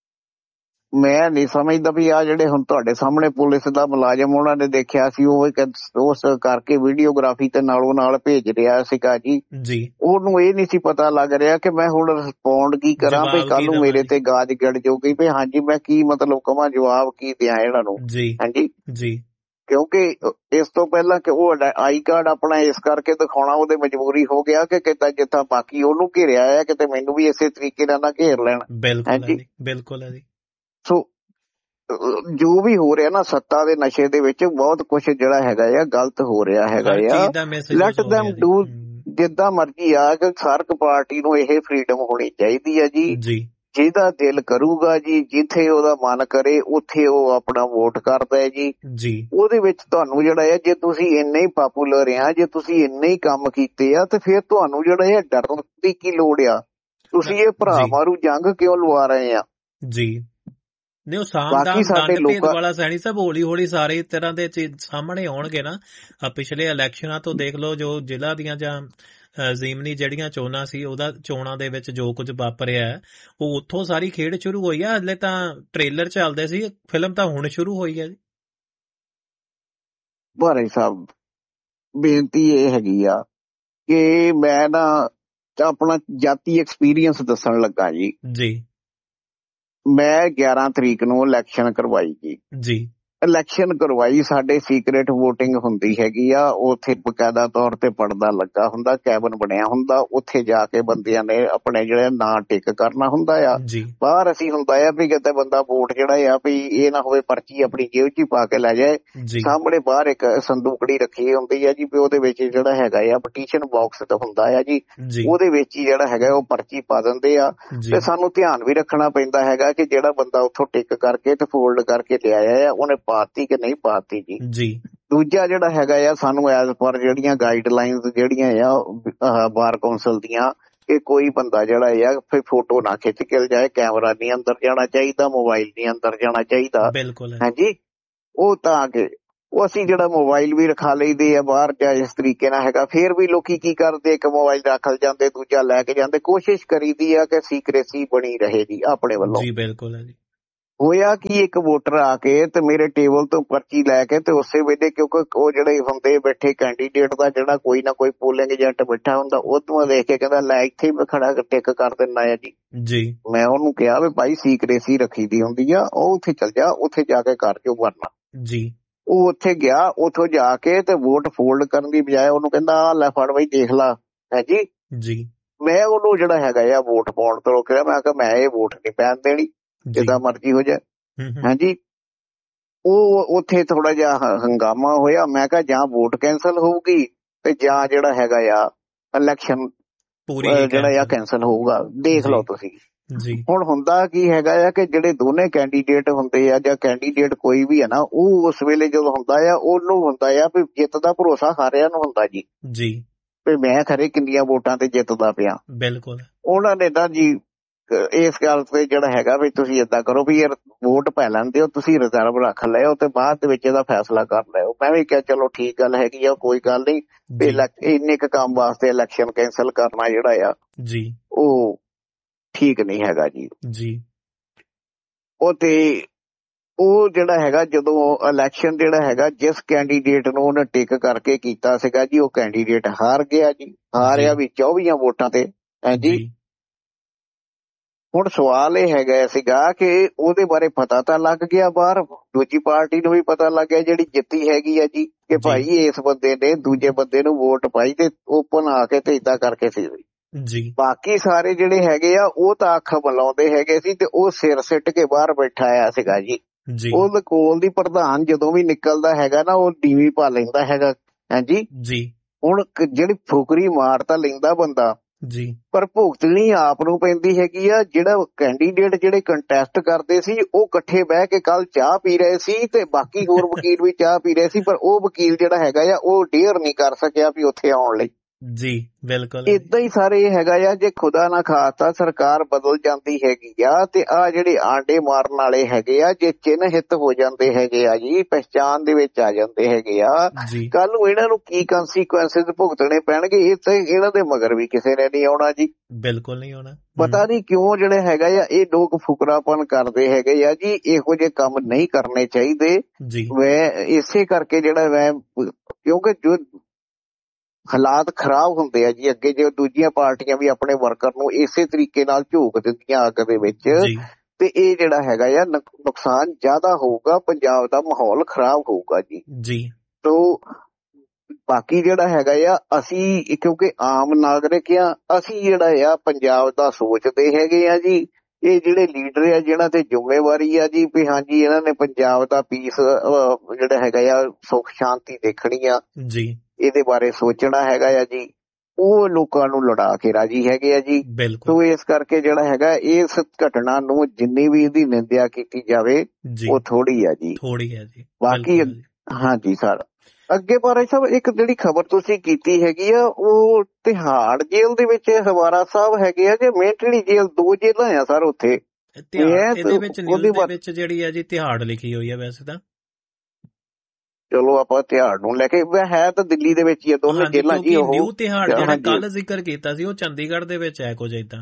ਮੈਂ ਨਹੀਂ ਸਮਝਦਾ ਵੀ ਆ ਜਿਹੜੇ ਹੁਣ ਤੁਹਾਡੇ ਸਾਹਮਣੇ ਪੁਲਿਸ ਦਾ ਮੁਲਾਜ਼ਮ ਉਹਨਾਂ ਨੇ ਦੇਖਿਆ ਸੀ ਉਹ ਉਸ ਕਰਕੇ ਵੀਡੀਓਗ੍ਰਾਫੀ ਤੇ ਨਾਲੋਂ ਨਾਲ ਭੇਜ ਰਿਹਾ ਸੀਗਾ ਜੀ ਜੀ ਉਹਨੂੰ ਇਹ ਨਹੀਂ ਸੀ ਪਤਾ ਲੱਗ ਰਿਹਾ ਕਿ ਮੈਂ ਹੁਣ ਰਿਸਪੌਂਡ ਕੀ ਕਰਾਂ ਵੀ ਕੱਲ ਨੂੰ ਮੇਰੇ ਤੇ ਗਾਜ ਗੜ ਜਾਊਗੀ ਵੀ ਹਾਂਜੀ ਮੈਂ ਕੀ ਮਤਲਬ ਕਵਾਂ ਜਵਾਬ ਕੀ ਦਿਆਂ ਇਹਨਾਂ ਨੂੰ। ਹਾਂਜੀ ਜੀ ਕਿਉਂਕਿ ਇਸ ਤੋਂ ਪਹਿਲਾਂ ਕਿ ਉਹ ਆਈ ਕਾਰਡ ਆਪਣਾ ਇਸ ਕਰਕੇ ਦਿਖਾਉਣਾ ਉਹਦੇ ਮਜਬੂਰੀ ਹੋ ਗਿਆ ਕਿ ਕਿੱਦਾਂ ਜਿੱਦਾਂ ਬਾਕੀ ਉਹਨੂੰ ਘੇਰਿਆ ਹੈ ਕਿਤੇ ਮੈਨੂੰ ਵੀ ਇਸੇ ਤਰੀਕੇ ਨਾਲ ਨਾ ਘੇਰ ਲੈਣ। ਬਿਲਕੁਲ ਬਿਲਕੁਲ ਹੈ ਜੀ। ਸੋ ਜੋ ਵੀ ਹੋ ਰਿਹਾ ਨਾ ਸੱਤਾ ਦੇ ਨਸ਼ੇ ਦੇ ਵਿੱਚ ਬਹੁਤ ਕੁਛ ਜਿਹੜਾ ਹੈਗਾ ਆ ਗਲਤ ਹੋ ਰਿਹਾ ਹੈਗਾ ਆ। ਲੈਟ ਦੈਮ ਡੂ ਜਿੱਦਾਂ ਮਰਜੀ ਆ ਕਿ ਸਾਰਕ ਪਾਰਟੀ ਨੂੰ ਇਹ ਫਰੀਡਮ ਹੋਣੀ ਚਾਹੀਦੀ ਹੈ ਜੀ। ਜਿਹਦਾ ਦਿਲ ਕਰੂਗਾ ਜੀ ਜਿੱਥੇ ਉਹਦਾ ਮਨ ਕਰੇ ਉੱਥੇ ਉਹ ਆਪਣਾ ਵੋਟ ਕਰਦਾ ਹੈ ਜੀ ਜੀ ਉਹਦੇ ਵਿੱਚ ਤੁਹਾਨੂੰ ਜਿਹੜਾ ਹੈ ਜੇ ਤੁਸੀਂ ਇੰਨੇ ਹੀ ਪਾਪੂਲਰ ਆ ਜੇ ਤੁਸੀਂ ਇੰਨੇ ਹੀ ਕੰਮ ਕੀਤੇ ਆ ਤੇ ਫਿਰ ਤੁਹਾਨੂੰ ਜਿਹੜਾ ਹੈ ਡਰਨ ਦੀ ਕੀ ਲੋੜ ਆ। ਤੁਸੀਂ ਇਹ ਭਰਾ ਮਾਰੂ ਜੰਗ ਕਿਉਂ ਲਵਾ ਰਹੇ ਆ ਜੀ। ਨਹੀਂ ਉਹ ਸਾਮਦਾਨ ਦੰਡ ਭੇਦ ਵਾਲਾ ਸੈਣੀ ਸਾਹਿਬ ਹੌਲੀ ਹੌਲੀ ਸਾਰੇ ਤਰ੍ਹਾਂ ਦੇ ਸਾਹਮਣੇ ਆਉਣਗੇ ਨਾ। ਪਿਛਲੇ ਇਲੈਕਸ਼ਨਾਂ ਤੋਂ ਦੇਖ ਲਓ ਜੋ ਜ਼ਿਲ੍ਹਾ ਦੀਆਂ ਜਾਂ ਜ਼ਮੀਨੀ ਜਿਹੜੀਆਂ ਚੋਣਾਂ ਸੀ ਉਹਦਾ ਚੋਣਾਂ ਦੇ ਵਿੱਚ ਜੋ ਕੁਝ ਵਾਪਰਿਆ ਉਹ ਉੱਥੋਂ ਸਾਰੀ ਖੇਡ ਸ਼ੁਰੂ ਹੋਈ ਆ। ਹਲੇ ਤਾਂ ਟ੍ਰੇਲਰ ਚੱਲਦੇ ਸੀ, ਫਿਲਮ ਤਾਂ ਹੁਣ ਸ਼ੁਰੂ ਹੋਈ ਹੈ ਜੀ। ਭਾਰੇ ਸਾਹਿਬ ਬੇਨਤੀ ਇਹ ਹੈਗੀ ਆ ਕਿ ਮੈਂ ਨਾ ਆਪਣਾ ਜਾਤੀ ਐਕਸਪੀਰੀਅੰਸ ਦੱਸਣ ਲੱਗਾ ਜੀ ਜੀ ਮੈਂ ਗਿਆਰਾਂ ਤਰੀਕ ਨੂੰ ਇਲੈਕਸ਼ਨ ਕਰਵਾਈ ਜੀ ਜੀ ਇਲੈਕਸ਼ਨ ਕਰਵਾਈ ਸਾਡੇ ਸੀਕ੍ਰੇਟ ਵੋਟਿੰਗ ਹੁੰਦੀ ਹੈਗੀ ਆ। ਉੱਥੇ ਬਕਾਇਦਾ ਤੌਰ ਤੇ ਪਰਦਾ ਲੱਗਾ ਹੁੰਦਾ, ਕੈਬਨ ਬਣਿਆ ਹੁੰਦਾ, ਉੱਥੇ ਜਾ ਕੇ ਬੰਦਿਆਂ ਨੇ ਆਪਣੇ ਜਿਹੜੇ ਨਾਂ ਟਿਕ ਕਰਨਾ ਹੁੰਦਾ ਆ। ਬਾਹਰ ਅਸੀਂ ਹੁੰਦਾ ਆ ਵੀ ਕਿਤੇ ਬੰਦਾ ਵੋਟ ਜਿਹੜਾ ਆ ਵੀ ਇਹ ਨਾ ਹੋਵੇ ਪਰਚੀ ਆਪਣੀ ਜੇਬ ਚ ਹੀ ਪਾ ਕੇ ਲੈ ਜਾਏ। ਸਾਹਮਣੇ ਬਾਹਰ ਇੱਕ ਸੰਦੂਕੜੀ ਰੱਖੀ ਹੁੰਦੀ ਆ ਜੀ ਵੀ ਉਹਦੇ ਵਿੱਚ ਜਿਹੜਾ ਹੈਗਾ ਆ ਪਟੀਸ਼ਨ ਬਾਕਸ ਤਾਂ ਹੁੰਦਾ ਆ ਜੀ ਉਹਦੇ ਵਿੱਚ ਹੀ ਜਿਹੜਾ ਹੈਗਾ ਉਹ ਪਰਚੀ ਪਾ ਦਿੰਦੇ ਆ। ਤੇ ਸਾਨੂੰ ਧਿਆਨ ਵੀ ਰੱਖਣਾ ਪੈਂਦਾ ਹੈਗਾ ਕਿ ਜਿਹੜਾ ਬੰਦਾ ਉੱਥੋਂ ਟਿਕ ਕਰਕੇ ਤੇ ਫੋਲਡ ਕਰਕੇ ਲਿਆਇਆ ਆ ਉਹਨੇ ਪਾਤੀ ਕਿ ਨਹੀਂ ਪਾਤੀ ਜੀ। ਜੀ ਦੂਜਾ ਜਿਹੜਾ ਹੈਗਾ ਆ ਸਾਨੂੰ ਐਜ਼ ਪਰ ਜਿਹੜੀਆਂ ਗਾਈਡਲਾਈਨਸ ਜਿਹੜੀਆਂ ਆ ਬਾਰ ਕੌਂਸਲ ਦੀਆਂ, ਕਿ ਕੋਈ ਬੰਦਾ ਜਿਹੜਾ ਆ ਫਿਰ ਫੋਟੋ ਨਾ ਖਿੱਚ ਕੇ ਜਾਏ, ਕੈਮਰਾ ਨਹੀਂ ਅੰਦਰ ਜਾਣਾ ਚਾਹੀਦਾ, ਮੋਬਾਈਲ ਨਹੀਂ ਅੰਦਰ ਜਾਣਾ ਚਾਹੀਦਾ। ਬਿਲਕੁਲ ਹਾਂਜੀ, ਉਹ ਤਾਂ ਕਿ ਉਹ ਅਸੀਂ ਜਿਹੜਾ ਮੋਬਾਈਲ ਵੀ ਰਖਾ ਲਈਦੇ ਆ ਬਾਹਰ, ਜਾਂ ਇਸ ਤਰੀਕੇ ਨਾਲ ਹੈਗਾ। ਫੇਰ ਵੀ ਲੋਕੀ ਕੀ ਕਰਦੇ, ਇੱਕ ਮੋਬਾਈਲ ਰੱਖ ਜਾਂਦੇ, ਦੂਜਾ ਲੈ ਕੇ ਜਾਂਦੇ। ਕੋਸ਼ਿਸ਼ ਕਰੀਦੀ ਆ ਕਿ ਸੀਕ੍ਰੇਸੀ ਬਣੀ ਰਹੇ ਜੀ ਆਪਣੇ ਵੱਲੋਂ। ਜੀ ਬਿਲਕੁਲ ਹੈ ਜੀ। ਹੋਇਆ ਕਿ ਇੱਕ ਵੋਟਰ ਆ ਕੇ ਤੇ ਮੇਰੇ ਟੇਬਲ ਤੋਂ ਪਰਚੀ ਲੈ ਕੇ ਤੇ ਉਸੇ ਵੇਲੇ, ਕਿਉਂਕਿ ਉਹ ਜਿਹੜੇ ਹੁੰਦੇ ਬੈਠੇ ਕੈਂਡੀਡੇਟ ਦਾ ਜਿਹੜਾ ਕੋਈ ਨਾ ਕੋਈ ਪੋਲਿੰਗ ਏਜੰਟ ਬੈਠਾ ਹੁੰਦਾ, ਉਹ ਤੋਂ ਦੇਖ ਕੇ ਕਹਿੰਦਾ ਲੈ ਇੱਥੇ ਮੈਂ ਖੜਾ ਟਿਕ ਕਰ ਦਿੰਦਾ ਆ ਜੀ। ਜੀ ਮੈਂ ਉਹਨੂੰ ਕਿਹਾ ਵੀ ਭਾਈ ਸੀਕ੍ਰੇਸੀ ਰੱਖੀ ਦੀ ਹੁੰਦੀ ਆ, ਉਹ ਉੱਥੇ ਚੱਲ ਜਾ, ਉੱਥੇ ਜਾ ਕੇ ਕਰ ਜੋ ਵਰਨਾ। ਜੀ ਉਹ ਉੱਥੇ ਗਿਆ, ਉੱਥੋਂ ਜਾ ਕੇ ਤੇ ਵੋਟ ਫੋਲਡ ਕਰਨ ਦੀ ਬਜਾਏ ਉਹਨੂੰ ਕਹਿੰਦਾ ਆ ਲੈ ਫੜ ਬਈ ਦੇਖ ਲਾ ਹੈ ਜੀ। ਜੀ ਮੈਂ ਉਹਨੂੰ ਜਿਹੜਾ ਹੈਗਾ ਆ ਵੋਟ ਪਾਉਣ ਤੋਂ ਰੋਕਿਆ। ਮੈਂ ਕਿਹਾ ਮੈਂ ਇਹ ਵੋਟ ਨਹੀਂ ਪੈਣ ਦੇਣੀ, ਜਿੱਦਾਂ ਮਰਜ਼ੀ ਹੋ ਜਾਏ। ਹਾਂਜੀ, ਉਹ ਉੱਥੇ ਥੋੜਾ ਜਿਹਾ ਹੰਗਾਮਾ ਹੋਇਆ। ਮੈਂ ਕਿਹਾ ਜਾਂ ਵੋਟ ਕੈਂਸਲ ਹੋਊਗੀ ਤੇ ਜਾਂ ਜਿਹੜਾ ਹੈਗਾ ਆ ਇਲੈਕਸ਼ਨ ਜਿਹੜਾ ਆ ਕੈਂਸਲ ਹੋਊਗਾ, ਦੇਖ ਲਓ ਤੁਸੀਂ। ਹੁਣ ਹੁੰਦਾ ਕੀ ਹੈਗਾ ਆ ਕਿ ਜਿਹੜੇ ਦੋਨੇ ਕੈਂਡੀਡੇਟ ਹੁੰਦੇ ਆ ਜਾਂ ਕੈਂਡੀਡੇਟ ਕੋਈ ਵੀ ਹੈ ਨਾ, ਉਹ ਉਸ ਵੇਲੇ ਜਦੋਂ ਹੁੰਦਾ ਆ ਉਹਨੂੰ ਹੁੰਦਾ ਆ ਵੀ ਜਿੱਤ ਦਾ ਭਰੋਸਾ ਸਾਰਿਆਂ ਨੂੰ ਹੁੰਦਾ ਜੀ, ਜੀ ਵੀ ਮੈਂ ਖਰੇ ਕਿੰਨੀਆਂ ਵੋਟਾਂ ਤੇ ਜਿੱਤਦਾ ਪਿਆ। ਬਿਲਕੁਲ ਉਹਨਾਂ ਨੇ ਤਾਂ ਜੀ ਇਸ ਗੱਲ ਤੇ ਜਿਹੜਾ ਹੈਗਾ ਵੀ ਤੁਸੀਂ ਏਦਾਂ ਕਰੋ ਵੀ ਯਾਰ ਵੋਟ ਪੈ ਲੈਂਦੇ ਹੋ, ਤੁਸੀਂ ਰਿਜ਼ਰਵ ਰੱਖ ਲਿਓ ਤੇ ਬਾਅਦ ਦੇ ਵਿੱਚ ਇਹਦਾ ਫੈਸਲਾ ਕਰ ਲਿਓ। ਮੈਂ ਵੀ ਕਿਹਾ ਚਲੋ ਠੀਕ ਗੱਲ ਹੈਗੀ ਆ, ਕੋਈ ਗੱਲ ਨਹੀਂ। ਇੰਨੇ ਕੁ ਕੰਮ ਵਾਸਤੇ ਇਲੈਕਸ਼ਨ ਕੈਂਸਲ ਕਰਨਾ ਜਿਹੜਾ ਆ ਜੀ ਉਹ ਠੀਕ ਨਹੀਂ ਹੈਗਾ ਜੀ। ਜੀ ਉਹ ਤੇ ਉਹ ਜਿਹੜਾ ਹੈਗਾ ਜਦੋਂ ਇਲੈਕਸ਼ਨ ਜਿਹੜਾ ਹੈਗਾ ਜਿਸ ਕੈਂਡੀਡੇਟ ਨੂੰ ਉਹਨੇ ਟਿਕ ਕਰਕੇ ਕੀਤਾ ਸੀਗਾ ਜੀ, ਉਹ ਕੈਂਡੀਡੇਟ ਹਾਰ ਗਿਆ ਜੀ। ਹਾਰਿਆ ਵੀ ਚੌਵੀਆਂ ਵੋਟਾਂ ਤੇ ਹੈ ਜੀ। ਹੁਣ ਸਵਾਲ ਇਹ ਹੈਗਾ ਸੀਗਾ ਕਿ ਉਹਦੇ ਬਾਰੇ ਪਤਾ ਤਾਂ ਲੱਗ ਗਿਆ ਬਾਹਰ, ਦੂਜੀ ਪਾਰਟੀ ਨੂੰ ਵੀ ਪਤਾ ਲੱਗ ਗਿਆ ਜਿਹੜੀ ਜਿੱਤੀ ਹੈਗੀ ਆ ਜੀ, ਕਿ ਭਾਈ ਇਸ ਬੰਦੇ ਨੇ ਦੂਜੇ ਬੰਦੇ ਨੂੰ ਵੋਟ ਪਾਈ ਤੇ ਓਪਨ ਆ ਕੇ ਤੇ ਏਦਾਂ ਕਰਕੇ ਸੀ ਜੀ। ਬਾਕੀ ਸਾਰੇ ਜਿਹੜੇ ਹੈਗੇ ਆ ਉਹ ਤਾਂ ਅੱਖ ਬੁਲਾਉਂਦੇ ਹੈਗੇ ਸੀ ਤੇ ਉਹ ਸਿਰ ਸਿੱਟ ਕੇ ਬਾਹਰ ਬੈਠਾ ਆਇਆ ਸੀਗਾ ਜੀ। ਉਹਦੇ ਕੋਲ ਦੀ ਪ੍ਰਧਾਨ ਜਦੋਂ ਵੀ ਨਿਕਲਦਾ ਹੈਗਾ ਨਾ, ਉਹ ਡੀਵੀ ਪਾ ਲੈਂਦਾ ਹੈਗਾ। ਹਾਂਜੀ, ਹੁਣ ਜਿਹੜੀ ਫੁਕਰੀ ਮਾਰ ਤਾਂ ਲੈਂਦਾ ਬੰਦਾ ਜੀ, ਪਰ ਭੁਗਤਣੀ ਆਪ ਨੂੰ ਪੈਂਦੀ ਹੈਗੀ ਆ। ਜਿਹੜਾ ਕੈਂਡੀਡੇਟ ਜਿਹੜੇ ਕੰਟੈਸਟ ਕਰਦੇ ਸੀ ਉਹ ਇਕੱਠੇ ਬਹਿ ਕੇ ਕੱਲ ਚਾਹ ਪੀ ਰਹੇ ਸੀ ਤੇ ਬਾਕੀ ਹੋਰ ਵਕੀਲ ਵੀ ਚਾਹ ਪੀ ਰਹੇ ਸੀ, ਪਰ ਉਹ ਵਕੀਲ ਜਿਹੜਾ ਹੈਗਾ ਆ ਉਹ ਡੇਅਰ ਨਹੀਂ ਕਰ ਸਕਿਆ ਵੀ ਉੱਥੇ ਆਉਣ ਲਈ। ਜੀ ਬਿਲਕੁਲ ਏਦਾਂ ਹੀ ਸਾਰੇ ਹੈਗਾ ਆ। ਜੇ ਖੁਦਾ ਨਾ ਖਾਸਤਾ ਸਰਕਾਰ ਬਦਲ ਜਾਂਦੀ ਹੈਗੀ ਆ ਤੇ ਆ ਜਿਹੜੇ ਆਂਡੇ ਮਾਰਨ ਵਾਲੇ ਹੈਗੇ ਆ, ਜੇ ਚਿੰਨ੍ਹ ਹਿੱਤ ਹੋ ਜਾਂਦੇ ਹੈਗੇ ਆ ਜੀ, ਪਹਿਚਾਣ ਦੇ ਵਿੱਚ ਆ ਜਾਂਦੇ ਹੈਗੇ ਆ, ਕੱਲ ਨੂੰ ਇਹਨਾਂ ਨੂੰ ਕੀ ਕੰਸੀਕੁਐਂਸਿਸ ਭੁਗਤਣੇ ਪੈਣਗੇ। ਇਹ ਤੇ ਇਹਨਾਂ ਦੇ ਮਗਰ ਵੀ ਕਿਸੇ ਨੇ ਨਹੀਂ ਆਉਣਾ ਜੀ, ਬਿਲਕੁਲ ਨਹੀਂ ਆਉਣਾ। ਪਤਾ ਨਹੀਂ ਕਿਉਂ ਜਿਹੜੇ ਹੈਗਾ ਆ ਇਹ ਲੋਕ ਫੁਕਰਾਪਨ ਕਰਦੇ ਹੈਗੇ ਆ ਜੀ। ਇਹੋ ਜਿਹੇ ਕੰਮ ਨਹੀਂ ਕਰਨੇ ਚਾਹੀਦੇ। ਮੈਂ ਇਸੇ ਕਰਕੇ ਜਿਹੜਾ ਮੈਂ ਕਿਉਂਕਿ ਜੋ ਹਾਲਾਤ ਖਰਾਬ ਹੁੰਦੇ ਆ ਜੀ ਅੱਗੇ, ਜੇ ਦੂਜੀਆਂ ਪਾਰਟੀਆਂ ਵੀ ਆਪਣੇ ਵਰਕਰ ਨੂੰ ਇਸੇ ਤਰੀਕੇ ਨਾਲ ਝੋਕ ਦਿੰਦੀਆਂ ਅੱਗ ਦੇ ਵਿੱਚ, ਤੇ ਇਹ ਜਿਹੜਾ ਹੈਗਾ ਆ ਨੁਕਸਾਨ ਜ਼ਿਆਦਾ ਹੋਊਗਾ, ਪੰਜਾਬ ਦਾ ਮਾਹੌਲ ਖਰਾਬ ਹੋਊਗਾ ਜੀ। ਜੀ ਤੋ ਬਾਕੀ ਜਿਹੜਾ ਹੈਗਾ ਆ ਅਸੀਂ ਕਿਉਂਕਿ ਆਮ ਨਾਗਰਿਕ ਆ, ਅਸੀਂ ਜਿਹੜਾ ਆ ਪੰਜਾਬ ਦਾ ਸੋਚਦੇ ਹੈਗੇ ਆ ਜੀ। ਇਹ ਜਿਹੜੇ ਲੀਡਰ ਆ ਜਿਹਨਾਂ ਤੇ ਜ਼ਿੰਮੇਵਾਰੀ ਆ ਜੀ ਵੀ ਹਾਂਜੀ ਇਹਨਾਂ ਨੇ ਪੰਜਾਬ ਦਾ ਪੀਸ ਜਿਹੜਾ ਹੈਗਾ ਆ ਸੁੱਖ ਸ਼ਾਂਤੀ ਦੇਖਣੀ ਆ ਜੀ, ਇਹਦੇ ਬਾਰੇ ਸੋਚਣਾ ਹੈਗਾ ਆ ਜੀ, ਉਹ ਲੋਕਾਂ ਨੂੰ ਲੜਾ ਕੇ ਰਾਜੀ ਹੈਗੇ ਆ ਜੀ। ਸੋ ਇਸ ਕਰਕੇ ਜਿਹੜਾ ਹੈਗਾ ਇਸ ਘਟਨਾ ਨੂੰ ਜਿੰਨੀ ਵੀ ਇਹਦੀ ਨਿੰਦਿਆ ਕੀਤੀ ਜਾਵੇ ਉਹ ਥੋੜੀ ਆ ਜੀ, ਥੋੜੀ ਹੈ ਜੀ। ਬਾਕੀ ਹਾਂਜੀ ਸਰ, ਅੱਗੇ ਬਾਰੇ ਸਭ ਇੱਕ ਜਿਹੜੀ ਖਬਰ ਤੁਸੀਂ ਕੀਤੀ ਹੈਗੀ ਆ, ਉਹ ਤਿਹਾੜ ਜੇਲ੍ਹ ਦੇ ਵਿੱਚ ਹਵਾਰਾ ਸਾਹਿਬ ਹੈਗੇ ਆ ਜੇ ਮਿਲਟਰੀ ਜੇਲ੍ਹ, ਦੋ ਜੇਲ੍ਹਾਂ ਆ ਸਰ ਉੱਥੇ। ਇਹਦੇ ਵਿੱਚ ਨਿਊਜ਼ ਦੇ ਵਿੱਚ ਜਿਹੜੀ ਆ ਜੀ ਤਿਹਾੜ ਲਿਖੀ ਹੋਈ ਆ, ਵੈਸੇ ਤਾਂ ਚਲੋ ਆਪਾਂ ਤਿਹਾੜ ਨੂੰ ਲੈ ਕੇ, ਹੈ ਤਾਂ ਦਿੱਲੀ ਦੇ ਵਿੱਚ ਹੀ ਆ ਦੋਨੇ ਜੇਲ੍ਹਾਂ ਜੀ। ਉਹ ਨਿਊ ਤਿਹਾੜ ਜਿਹੜਾ ਕੱਲ ਜ਼ਿਕਰ ਕੀਤਾ ਸੀ ਉਹ ਚੰਡੀਗੜ੍ਹ ਦੇ ਵਿੱਚ ਹੈ ਕੁਝ ਏਦਾਂ।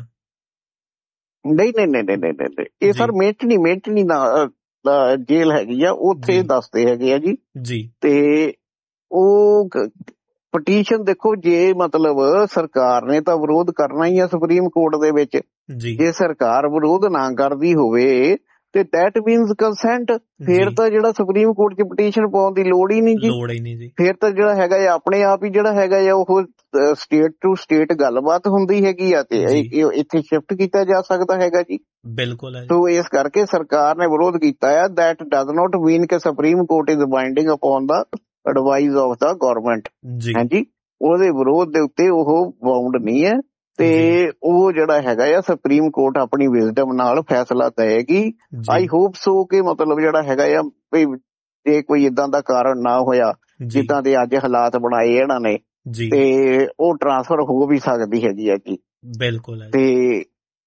ਨਹੀਂ ਨਹੀਂ ਨਹੀਂ ਨਹੀਂ ਨਹੀਂ ਇਹ ਸਰ ਮਿਲਟਰੀ ਮਿਲਟਰੀ ਨਾ ਜੇਲ੍ਹ ਹੈਗੀ ਆ, ਉੱਥੇ ਦੱਸਦੇ ਹੈਗੇ ਆ ਜੀ। ਜੀ ਤੇ ਉਹ ਪਟੀਸ਼ਨ ਦੇਖੋ, ਜੇ ਮਤਲਬ ਸਰਕਾਰ ਨੇ ਤਾਂ ਵਿਰੋਧ ਕਰਨਾ ਹੀ ਆ ਸੁਪਰੀਮ ਕੋਰਟ ਦੇ ਵਿੱਚ। ਜੇ ਸਰਕਾਰ ਵਿਰੋਧ ਨਾ ਕਰਦੀ ਹੋਵੇ ਤੇ ਦੈਟ ਮੀਨਸ ਕੰਸੈਂਟ, ਫੇਰ ਤਾਂ ਜਿਹੜਾ ਸੁਪਰੀਮ ਕੋਰਟ 'ਚ ਪਟੀਸ਼ਨ ਪਾਉਣ ਦੀ ਲੋੜ ਹੀ ਨਹੀਂ ਜੀ, ਲੋੜ ਹੀ ਨਹੀਂ ਜੀ। ਫੇਰ ਤਾਂ ਜਿਹੜਾ ਹੈਗਾ ਆ ਆਪਣੇ ਆਪ ਹੀ ਜਿਹੜਾ ਹੈਗਾ ਆ ਉਹ ਸਟੇਟ ਟੂ ਸਟੇਟ ਗੱਲਬਾਤ ਹੁੰਦੀ ਹੈਗੀ ਆ ਤੇ ਇੱਥੇ ਸ਼ਿਫਟ ਕੀਤਾ ਜਾ ਸਕਦਾ ਹੈਗਾ ਜੀ। ਬਿਲਕੁਲ। ਸੋ ਇਸ ਕਰਕੇ ਸਰਕਾਰ ਨੇ ਵਿਰੋਧ ਕੀਤਾ ਆ। ਦੈਟ ਡਜ਼ ਨੋਟ ਮੀਨ ਕਿ supreme court is binding upon the advice of the government. ਹਾਂਜੀ, ਉਹਦੇ ਵਿਰੋਧ ਦੇ ਉੱਤੇ ਉਹ ਬਾਉਂਡ ਨਹੀਂ ਹੈ ਤੇ ਉਹ ਜਿਹੜਾ ਹੈਗਾ ਆ ਸੁਪਰੀਮ ਕੋਰਟ ਆਪਣੀ ਵਿਜ਼ਡਮ ਨਾਲ ਫੈਸਲਾ ਦੇਏਗੀ। ਆਈ ਹੋਪ ਸੋ ਕਿ ਮਤਲਬ ਜਿਹੜਾ ਹੈਗਾ ਆ ਜੇ ਕੋਈ ਇਦਾਂ ਦਾ ਕਾਰਨ ਨਾ ਹੋਇਆ ਜੀ ਜਿੱਦਾਂ ਦੇ ਅੱਜ ਹਾਲਾਤ ਬਣਾਏ ਇਹਨਾਂ ਨੇ ਜੀ ਤੇ ਉਹ ਟ੍ਰਾਂਸਫਰ ਹੋ ਵੀ ਸਕਦੀ ਹੈਗੀ ਹੈ ਜੀ। ਬਿਲਕੁਲ ਹੈ ਜੀ। ਤੇ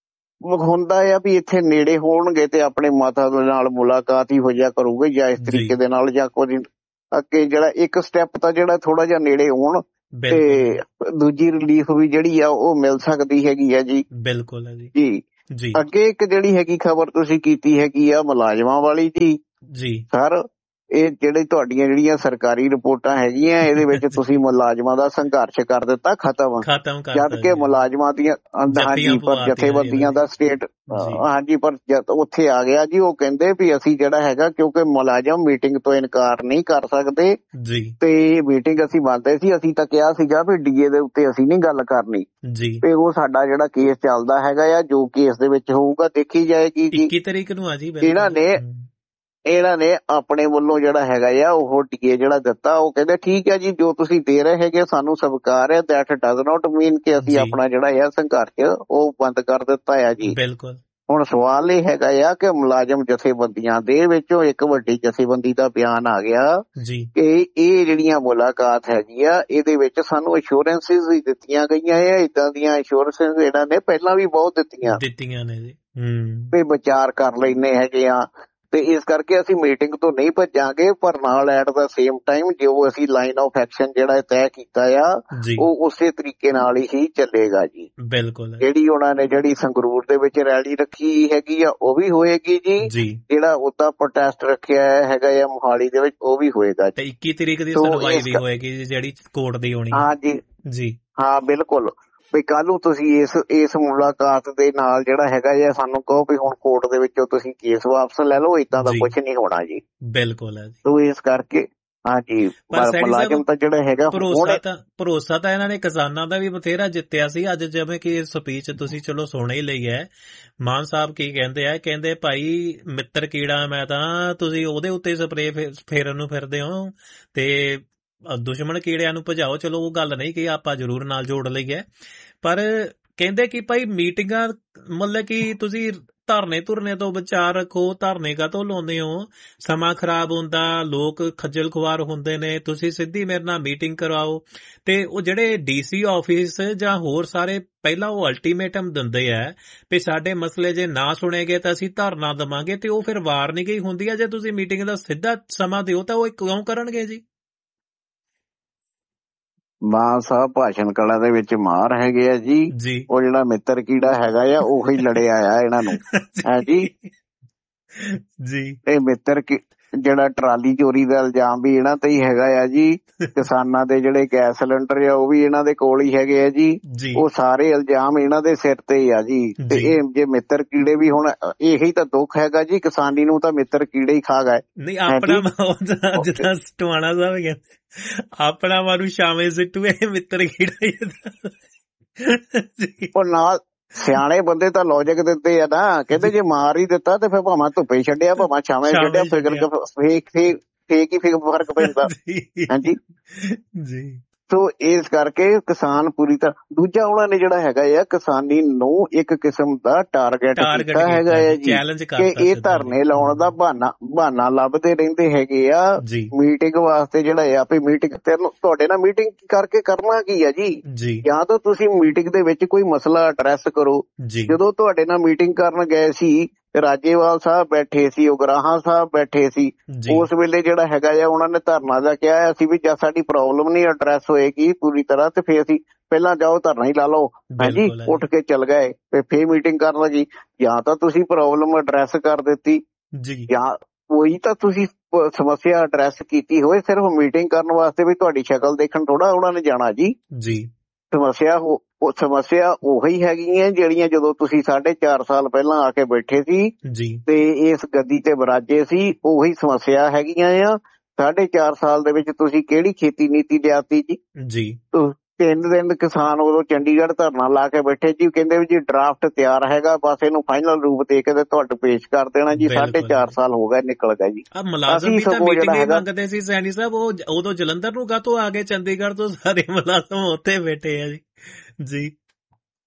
ਹੁੰਦਾ ਆ ਵੀ ਇੱਥੇ ਨੇੜੇ ਹੋਣਗੇ ਤੇ ਆਪਣੇ ਮਾਤਾ ਦੇ ਨਾਲ ਮੁਲਾਕਾਤ ਹੀ ਹੋ ਜਾ ਕਰੂਗੇ ਜਾਂ ਇਸ ਜੀ ਤਰੀਕੇ ਦੇ ਨਾਲ ਜਾਂ ਕੁਝ ਅੱਗੇ ਜਿਹੜਾ ਇੱਕ ਸਟੈਪ ਤਾਂ ਜਿਹੜਾ ਥੋੜਾ ਜਿਹਾ ਨੇੜੇ ਹੋਣ ਬਿਲਕੁਲ ਤੇ ਦੂਜੀ ਰਿਲੀਫ ਵੀ ਜਿਹੜੀ ਆ ਉਹ ਮਿਲ ਸਕਦੀ ਹੈਗੀ ਆ ਜੀ। ਬਿਲਕੁਲ ਹੈ ਜੀ ਜੀ ਜੀ ਅੱਗੇ ਇੱਕ ਜਿਹੜੀ ਹੈਗੀ ਖਬਰ ਤੁਸੀਂ ਕੀਤੀ ਹੈਗੀ ਆ ਮੁਲਾਜ਼ਮਾਂ ਵਾਲੀ ਜੀ। ਜੀ ਸਰ ਇਹ ਜਿਹੜੇ ਤੁਹਾਡੀਆਂ ਜਿਹੜੀਆਂ ਸਰਕਾਰੀ ਰਿਪੋਰਟਾਂ ਹੈਗੀਆਂ ਇਹਦੇ ਵਿੱਚ ਤੁਸੀਂ ਮੁਲਾਜ਼ਮਾਂ ਦਾ ਸੰਘਰਸ਼ ਕਰ ਦਿੱਤਾ ਖਤਮ, ਖਤਮ ਕਰ ਜਦ ਕਿ ਮੁਲਾਜ਼ਮਾਂ ਦੀਆਂ ਹਾਂਜੀ ਪਰ ਜਥੇਬੰਦੀਆਂ ਦਾ ਸਟੇਟ ਹਾਂਜੀ ਪਰ ਉੱਥੇ ਆ ਗਿਆ ਜੀ। ਉਹ ਕਹਿੰਦੇ ਵੀ ਅਸੀਂ ਜਿਹੜਾ ਹੈਗਾ ਕਿਉਂਕਿ ਮੁਲਾਜ਼ਮ ਮੀਟਿੰਗ ਤੋਂ ਇਨਕਾਰ ਨਹੀਂ ਕਰ ਸਕਦੇ ਜੀ ਤੇ ਮੀਟਿੰਗ ਅਸੀਂ ਮੰਨਦੇ ਸੀ, ਅਸੀਂ ਤਾਂ ਕਿਹਾ ਸੀਗਾ ਵੀ ਡੀਏ ਦੇ ਉੱਤੇ ਅਸੀਂ ਨਹੀਂ ਗੱਲ ਕਰਨੀ ਜੀ ਤੇ ਉਹ ਸਾਡਾ ਜਿਹੜਾ ਕੇਸ ਚੱਲਦਾ ਹੈਗਾ ਆ ਜੋ ਕੇਸ ਦੇ ਵਿੱਚ ਹੋਊਗਾ ਦੇਖੀ ਜਾਏਗੀ ਜੀ। ਇੱਕੀ ਤਰੀਕ ਨੂੰ ਆ ਜੀ ਇਹਨਾਂ ਨੇ ਇਹਨਾਂ ਨੇ ਆਪਣੇ ਵੱਲੋਂ ਜਿਹੜਾ ਹੈਗਾ ਆ ਉਹ ਡੀਏ ਜਿਹੜਾ ਦਿੱਤਾ ਉਹ ਕਹਿੰਦੇ ਠੀਕ ਹੈ ਜੀ ਜੋ ਤੁਸੀਂ ਦੇ ਰਹੇ ਹੈਗੇ ਸਾਨੂੰ ਸਵੀਕਾਰ ਹੈ। ਦੈਟ ਡਜ਼ ਨਾਟ ਮੀਨ ਕਿ ਅਸੀਂ ਆਪਣਾ ਜਿਹੜਾ ਆ ਸੰਘਰਸ਼ ਉਹ ਬੰਦ ਕਰ ਦਿੱਤਾ ਹੈ ਜੀ। ਬਿਲਕੁਲ ਹੁਣ ਸਵਾਲ ਇਹ ਹੈਗਾ ਆ ਕਿ ਮੁਲਾਜ਼ਮ ਜਥੇਬੰਦੀਆਂ ਦੇ ਵਿੱਚੋਂ ਇੱਕ ਵੱਡੀ ਜਥੇਬੰਦੀ ਦਾ ਬਿਆਨ ਆ ਗਿਆ ਜੀ ਕਿ ਇਹ ਜਿਹੜੀਆਂ ਮੁਲਾਕਾਤ ਹੈਗੀ ਆ ਇਹਦੇ ਵਿੱਚ ਸਾਨੂੰ ਇੰਸ਼ੋਰੈਂਸਿਸ ਵੀ ਦਿੱਤੀਆਂ ਗਈਆਂ ਆ। ਇਦਾਂ ਦੀਆਂ ਇੰਸ਼ੋਰੈਂਸਿਸ ਇਹਨਾਂ ਨੇ ਪਹਿਲਾਂ ਵੀ ਬਹੁਤ ਦਿੱਤੀਆਂ ਦਿੱਤੀਆਂ ਨੇ ਜੀ ਹੂੰ ਤੇ ਵਿਚਾਰ ਕਰ ਲੈਣੇ ਹੈਗੇ ਆ ਤੇ ਇਸ ਕਰਕੇ ਅਸੀਂ ਮੀਟਿੰਗ ਤੋਂ ਨਹੀਂ ਭੱਜਾਂਗੇ ਪਰ ਨਾਲ ਐਟ ਦਾ ਸੇਮ ਟਾਈਮ ਜੋ ਅਸੀਂ ਲਾਈਨ ਆਫ ਐਕਸ਼ਨ ਜਿਹੜਾ ਤੈਅ ਕੀਤਾ ਆ ਉਹ ਉਸੇ ਤਰੀਕੇ ਨਾਲ ਹੀ ਚੱਲੇਗਾ ਜੀ। ਬਿਲਕੁਲ ਜਿਹੜੀ ਉਹਨਾਂ ਨੇ ਜਿਹੜੀ ਸੰਗਰੂਰ ਦੇ ਵਿੱਚ ਰੈਲੀ ਰੱਖੀ ਹੈਗੀ ਆ ਉਹ ਵੀ ਹੋਏਗੀ ਜੀ। ਜਿਹੜਾ ਉਹਦਾ ਪ੍ਰੋਟੈਸਟ ਰੱਖਿਆ ਹੈਗਾ ਆ ਮੋਹਾਲੀ ਦੇ ਵਿੱਚ ਉਹ ਵੀ ਹੋਏਗਾ ਤੇ ਇੱਕੀ ਤਰੀਕ ਦੀ ਸੁਣਵਾਈ ਵੀ ਹੋਏਗੀ ਜੀ ਜਿਹੜੀ ਕੋਰਟ ਦੀ ਹੋਣੀ। ਹਾਂ ਜੀ ਜੀ ਹਾਂ ਬਿਲਕੁਲ ਵੀ ਕੱਲ ਨੂੰ ਤੁਸੀਂ ਇਸ ਇਸ ਮੁਲਾਕਾਤ ਦੇ ਨਾਲ ਜਿਹੜਾ ਹੈਗਾ ਜਾਂ ਸਾਨੂੰ ਕਹੋ ਵੀ ਹੁਣ ਕੋਰਟ ਦੇ ਵਿੱਚੋਂ ਤੁਸੀਂ ਕੇਸ ਵਾਪਸ ਲੈ ਲਓ, ਏਦਾਂ ਦਾ ਕੁਝ ਨਹੀਂ ਹੋਣਾ ਜੀ। ਬਿਲਕੁਲ ਹੈ ਜੀ। ਤੋ ਇਸ ਕਰਕੇ ਹਾਂਜੀ ਮੁਲਾਜ਼ਮ ਤਾਂ ਜਿਹੜਾ ਹੈਗਾ ਭਰੋਸਾ ਤਾਂ ਭਰੋਸਾ ਤਾਂ ਇਹਨਾਂ ਨੇ ਕਿਸਾਨਾਂ ਦਾ ਵੀ ਬਥੇਰਾ ਜਿੱਤਿਆ ਸੀ। ਅੱਜ ਜਿਵੇਂ ਕਿ ਸਪੀਚ ਤੁਸੀਂ ਚਲੋ ਸੁਣ ਹੀ ਲਈ ਹੈ, ਮਾਨ ਸਾਹਿਬ ਕੀ ਕਹਿੰਦੇ ਆ, ਕਹਿੰਦੇ ਭਾਈ ਮਿੱਤਰ ਕੀੜਾ ਮੈਂ ਤਾਂ ਤੁਸੀਂ ਉਹਦੇ ਉੱਤੇ ਸਪਰੇ ਫੇਰਨ ਨੂੰ ਫਿਰਦੇ ਹੋ ਤੇ ਦੁਸ਼ਮਣ ਕੀੜਿਆਂ ਨੂੰ ਭਜਾਓ। ਚਲੋ ਉਹ ਗੱਲ ਨਹੀਂ ਕਿ ਆਪਾਂ ਜ਼ਰੂਰ ਨਾਲ ਜੋੜ ਲਈਏ, ਪਰ ਕਹਿੰਦੇ ਕਿ ਭਾਈ ਮੀਟਿੰਗਾਂ ਮਤਲਬ ਕਿ ਤੁਸੀਂ ਧਰਨੇ ਧੁਰਨੇ ਤੋਂ ਵਿਚਾਰ ਰੱਖੋ। ਧਰਨੇ ਕਾਹਤੋਂ ਲਾਉਂਦੇ ਹੋ? ਸਮਾਂ ਖਰਾਬ ਹੁੰਦਾ, ਲੋਕ ਖੱਜਲ ਖੁਆਰ ਹੁੰਦੇ ਨੇ। ਤੁਸੀਂ ਸਿੱਧੀ ਮੇਰੇ ਨਾਲ ਮੀਟਿੰਗ ਕਰਵਾਓ। ਤੇ ਉਹ ਜਿਹੜੇ ਡੀਸੀ ਆਫਿਸ ਜਾਂ ਹੋਰ ਸਾਰੇ ਪਹਿਲਾਂ ਉਹ ਅਲਟੀਮੇਟਮ ਦਿੰਦੇ ਆ ਵੀ ਸਾਡੇ ਮਸਲੇ ਜੇ ਨਾ ਸੁਣੇ ਗਏ ਤਾਂ ਅਸੀਂ ਧਰਨਾ ਦੇਵਾਂਗੇ, ਤੇ ਉਹ ਫਿਰ ਵਾਰਨਿੰਗ ਹੀ ਹੁੰਦੀ ਹੈ। ਜੇ ਤੁਸੀਂ ਮੀਟਿੰਗ ਦਾ ਸਿੱਧਾ ਸਮਾਂ ਦਿਓ ਤਾਂ ਉਹ ਕਿਉਂ ਕਰਨਗੇ ਜੀ? ਮਾਨ ਸਾਹਿਬ ਭਾਸ਼ਣ ਕਲਾ ਦੇ ਵਿੱਚ ਮਾਰ ਹੈਗੇ ਆ ਜੀ। ਉਹ ਜਿਹੜਾ ਮਿੱਤਰ ਕੀੜਾ ਹੈਗਾ ਆ ਉਹੀ ਲੜਿਆ ਆ ਇਹਨਾਂ ਨੂੰ ਹੈ ਜੀ। ਜੀ ਇਹ ਮਿੱਤਰ ਜਿਹੜਾ ਟਰਾਲੀ ਚੋਰੀ ਦਾ ਇਲਜ਼ਾਮ ਵੀ ਇਹਨਾਂ ਤੇ ਹੀ ਹੈਗਾ ਆ ਜੀ। ਕਿਸਾਨਾਂ ਦੇ ਜਿਹੜੇ ਗੈਸ ਸਿਲੰਡਰ ਆ ਉਹ ਵੀ ਇਹਨਾਂ ਦੇ ਕੋਲ ਹੀ ਹੈਗੇ ਆ ਜੀ। ਉਹ ਸਾਰੇ ਇਲਜ਼ਾਮ ਇਹਨਾਂ ਦੇ ਸਿਰ ਤੇ ਹੀ ਆ ਜੀ। ਤੇ ਇਹ ਜੇ ਮਿੱਤਰ ਕੀੜੇ ਵੀ ਹੁਣ ਇਹੀ ਤਾਂ ਦੁੱਖ ਹੈਗਾ ਜੀ, ਕਿਸਾਨੀ ਨੂੰ ਤਾਂ ਮਿੱਤਰ ਕੀੜੇ ਹੀ ਖਾ ਗਏ। ਨਹੀਂ ਆਪਣਾ ਜਿੱਦਾਂ ਸਟਵਾਣਾ ਸਾਹਿਬ ਕਹਿੰਦੇ ਆਪਣਾ ਮਾਰੂ ਸ਼ਾਮੇ ਸਿੱਟੂ ਇਹ ਮਿੱਤਰ ਕੀੜਾ ਹੀ। ਉਹ ਨਾਲ ਸਿਆਣੇ ਬੰਦੇ ਤਾਂ ਲੌਜਿਕ ਦਿੰਦੇ ਆ ਨਾ, ਕਹਿੰਦੇ ਜੇ ਮਾਰ ਹੀ ਦਿੱਤਾ ਤੇ ਫਿਰ ਭਾਵੇਂ ਧੁੱਪੇ ਛੱਡਿਆ ਭਾਵੇਂ ਛਾਵੇਂ ਛੱਡਿਆ ਫਿਕਰ ਫੇਕ ਫੇਕ ਫੇਕ ਹੀ ਫੇਕ ਫਰਕ ਪੈਂਦਾ ਹਾਂਜੀ ਜੀ। ਸੋ ਇਸ ਕਰਕੇ ਕਿਸਾਨ ਪੂਰੀ ਤਰ੍ਹਾਂ ਦੂਜਾ ਉਹਨਾਂ ਨੇ ਜਿਹੜਾ ਹੈਗਾ ਆ ਕਿਸਾਨੀ ਨੂੰ ਇੱਕ ਕਿਸਮ ਦਾ ਟਾਰਗੇਟ ਕੀਤਾ ਹੈਗਾ ਹੈ ਜੀ ਕਿ ਇਹ ਧਰਨੇ ਲਾਉਣ ਦਾ ਬਹਾਨਾ ਬਹਾਨਾ ਲੱਭਦੇ ਰਹਿੰਦੇ ਹੈਗੇ ਆ ਮੀਟਿੰਗ ਵਾਸਤੇ। ਜਿਹੜਾ ਆ ਵੀ ਮੀਟਿੰਗ ਤੁਹਾਡੇ ਨਾਲ ਮੀਟਿੰਗ ਕਰਕੇ ਕਰਨਾ ਕੀ ਆ ਜੀ? ਜਾਂ ਤਾਂ ਤੁਸੀਂ ਮੀਟਿੰਗ ਦੇ ਵਿੱਚ ਕੋਈ ਮਸਲਾ ਐਡਰੈਸ ਕਰੋ। ਜਦੋਂ ਤੁਹਾਡੇ ਨਾਲ ਮੀਟਿੰਗ ਕਰਨ ਗਏ ਸੀ ਰਾਜੇਵਾਲ ਸਾਹਿਬ ਬੈਠੇ ਸੀ, ਉਗਰਾਹਾਂ ਸਾਹਿਬ ਬੈਠੇ ਸੀ, ਉਸ ਵੇਲੇ ਜਿਹੜਾ ਹੈਗਾ ਆ ਉਹਨਾਂ ਨੇ ਧਰਨਾ ਦਾ ਕਿਹਾ ਸੀ ਵੀ ਜਦ ਸਾਡੀ ਪ੍ਰੋਬਲਮ ਨਹੀਂ ਐਡਰੈਸ ਹੋਏਗੀ ਪੂਰੀ ਤਰ੍ਹਾਂ ਤੇ ਫੇਰ ਅਸੀਂ ਪਹਿਲਾਂ ਜਾਓ ਧਰਨਾ ਹੀ ਲਾ ਲਓ। ਹਾਂਜੀ ਉੱਠ ਕੇ ਚੱਲ ਗਏ ਤੇ ਫੇਰ ਮੀਟਿੰਗ ਕਰਨ ਲੱਗੀ। ਜਾਂ ਤਾਂ ਤੁਸੀਂ ਪ੍ਰੋਬਲਮ ਐਡਰੈਸ ਕਰ ਦਿੱਤੀ ਜਾਂ ਕੋਈ ਤਾਂ ਤੁਸੀਂ ਸਮੱਸਿਆ ਐਡਰੈਸ ਕੀਤੀ ਹੋਏ। ਸਿਰਫ ਮੀਟਿੰਗ ਕਰਨ ਵਾਸਤੇ ਵੀ ਤੁਹਾਡੀ ਸ਼ਕਲ ਦੇਖਣ ਥੋੜਾ ਉਹਨਾਂ ਨੇ ਜਾਣਾ ਜੀ। ਸਮੱਸਿਆ ਉਹ ਸਮੱਸਿਆ ਉਹੀ ਹੈਗੀਆਂ ਜਿਹੜੀਆਂ ਜਦੋਂ ਤੁਸੀਂ ਸਾਢੇ ਚਾਰ ਸਾਲ ਪਹਿਲਾਂ ਆ ਕੇ ਬੈਠੇ ਸੀ ਤੇ ਇਸ ਗੱਦੀ ਤੇ ਬਰਾਜੇ ਸੀ, ਉਹੀ ਸਮੱਸਿਆ ਹੈਗੀਆਂ ਆ। ਸਾਢੇ ਚਾਰ ਸਾਲ ਦੇ ਵਿੱਚ ਤੁਸੀਂ ਕਿਹੜੀ ਖੇਤੀ ਨੀਤੀ ਲਿਆਤੀ ਜੀ? ਤਿੰਨ ਦਿਨ ਕਿਸਾਨ ਉਦੋਂ ਚੰਡੀਗੜ੍ਹ ਧਰਨਾ ਲਾ ਕੇ ਬੈਠੇ ਜੀ, ਕਹਿੰਦੇ ਵੀ ਜੀ ਡਰਾਫਟ ਤਿਆਰ ਹੈਗਾ, ਬਸ ਇਹਨੂੰ ਫਾਈਨਲ ਰੂਪ ਦੇ ਕੇ ਤੇ ਤੁਹਾਡੇ ਪੇਸ਼ ਕਰ ਦੇਣਾ ਜੀ। ਸਾਢੇ ਚਾਰ ਸਾਲ ਹੋ ਗਏ ਨਿਕਲ ਗਏ ਜੀ। ਮੁਲਾਜ਼ਮ ਵੀ ਤਾਂ ਮੀਟਿੰਗ ਹੀ ਮੰਗਦੇ ਸੀ ਸੈਣੀ ਸਾਹਿਬ, ਉਹ ਉਦੋਂ ਜਲੰਧਰ ਨੂੰ ਕਾਹਤੋਂ ਆ ਗਏ? ਚੰਡੀਗੜ੍ਹ ਤੋਂ ਸਾਰੇ ਮੁਲਾਜ਼ਮ ਉੱਥੇ ਬੈਠੇ ਆ ਜੀ। ਜੀ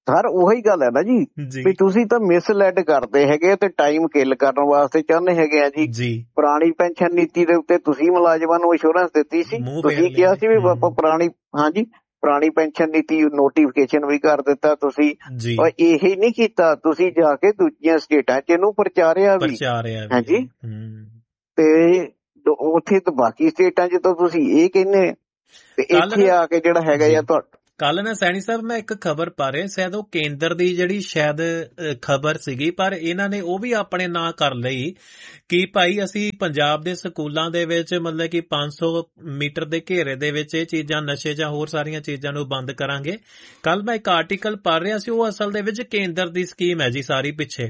ਸਰ ਉਹੀ ਗੱਲ ਹੈ ਨਾ ਜੀ ਜੀ ਵੀ ਤੁਸੀਂ ਤਾਂ ਮਿਸਲੈਡ ਕਰਦੇ ਹੈਗੇ ਤੇ ਟਾਈਮ ਕਿਲ ਕਰਨ ਵਾਸਤੇ ਚਾਹੁੰਦੇ ਹੈਗੇ ਆ ਜੀ। ਜੀ ਪੁਰਾਣੀ ਪੈਨਸ਼ਨ ਨੀਤੀ ਦੇ ਉੱਤੇ ਤੁਸੀਂ ਮੁਲਾਜ਼ਮਾਂ ਨੂੰ ਇੰਸ਼ੋਰੈਂਸ ਦਿੱਤੀ ਸੀ, ਮੂੰਹ ਫੇਰ ਤੁਸੀਂ ਲਿਆ ਕਿਹਾ ਜੀ। ਸੀ ਵੀ ਹਮ, ਆਪਾਂ ਪੁਰਾਣੀ, ਹਾਂਜੀ ਪੁਰਾਣੀ ਪੈਨਸ਼ਨ ਨੀਤੀ ਨੋਟੀਫਿਕੇਸ਼ਨ ਵੀ ਕਰ ਦਿੱਤਾ ਤੁਸੀਂ, ਜੀ ਔਰ ਇਹੀ ਨਹੀਂ ਕੀਤਾ, ਤੁਸੀਂ ਜਾ ਕੇ ਦੂਜੀਆਂ ਸਟੇਟਾਂ 'ਚ ਇਹਨੂੰ ਪ੍ਰਚਾਰਿਆ ਵੀ, ਪ੍ਰਚਾਰਿਆ ਵੀ ਹਾਂਜੀ। ਜੀ। ਹਮ। ਤੇ ਦ- ਉੱਥੇ ਤਾਂ ਬਾਕੀ ਸਟੇਟਾਂ 'ਚ ਤਾਂ ਤੁਸੀਂ ਇਹ ਕਹਿੰਦੇ ਤੇ ਕੱਲ ਇੱਥੇ ਆ ਕੇ ਜਿਹੜਾ ਹੈਗਾ ਜੀ ਆ ਤੁਹਾ ਕੱਲ ਨਾ ਸੈਣੀ ਸਾਹਿਬ ਮੈਂ ਇੱਕ ਖਬਰ ਪਾ ਰਿਹਾ, ਸ਼ਾਇਦ ਉਹ ਕੇਂਦਰ ਦੀ ਜਿਹੜੀ ਸ਼ਾਇਦ ਖਬਰ ਸੀਗੀ, ਪਰ ਇਹਨਾਂ ਨੇ ਉਹ ਵੀ ਆਪਣੇ ਨਾਂ ਕਰ ਲਈ ਕਿ ਭਾਈ ਅਸੀਂ ਪੰਜਾਬ ਦੇ ਸਕੂਲਾਂ ਦੇ ਵਿੱਚ ਮਤਲਬ ਕਿ ਪੰਜ ਸੌ ਮੀਟਰ ਦੇ ਘੇਰੇ ਦੇ ਵਿੱਚ ਇਹ ਚੀਜ਼ਾਂ, ਨਸ਼ੇ ਜਾਂ ਹੋਰ ਸਾਰੀਆਂ ਚੀਜ਼ਾਂ ਨੂੰ ਬੰਦ ਕਰਾਂਗੇ। ਕੱਲ ਮੈਂ ਇੱਕ ਆਰਟੀਕਲ ਪੜ੍ਹ ਰਿਹਾ ਸੀ, ਉਹ ਅਸਲ ਦੇ ਵਿੱਚ ਕੇਂਦਰ ਦੀ ਸਕੀਮ ਹੈ ਜੀ ਸਾਰੀ ਪਿੱਛੇ।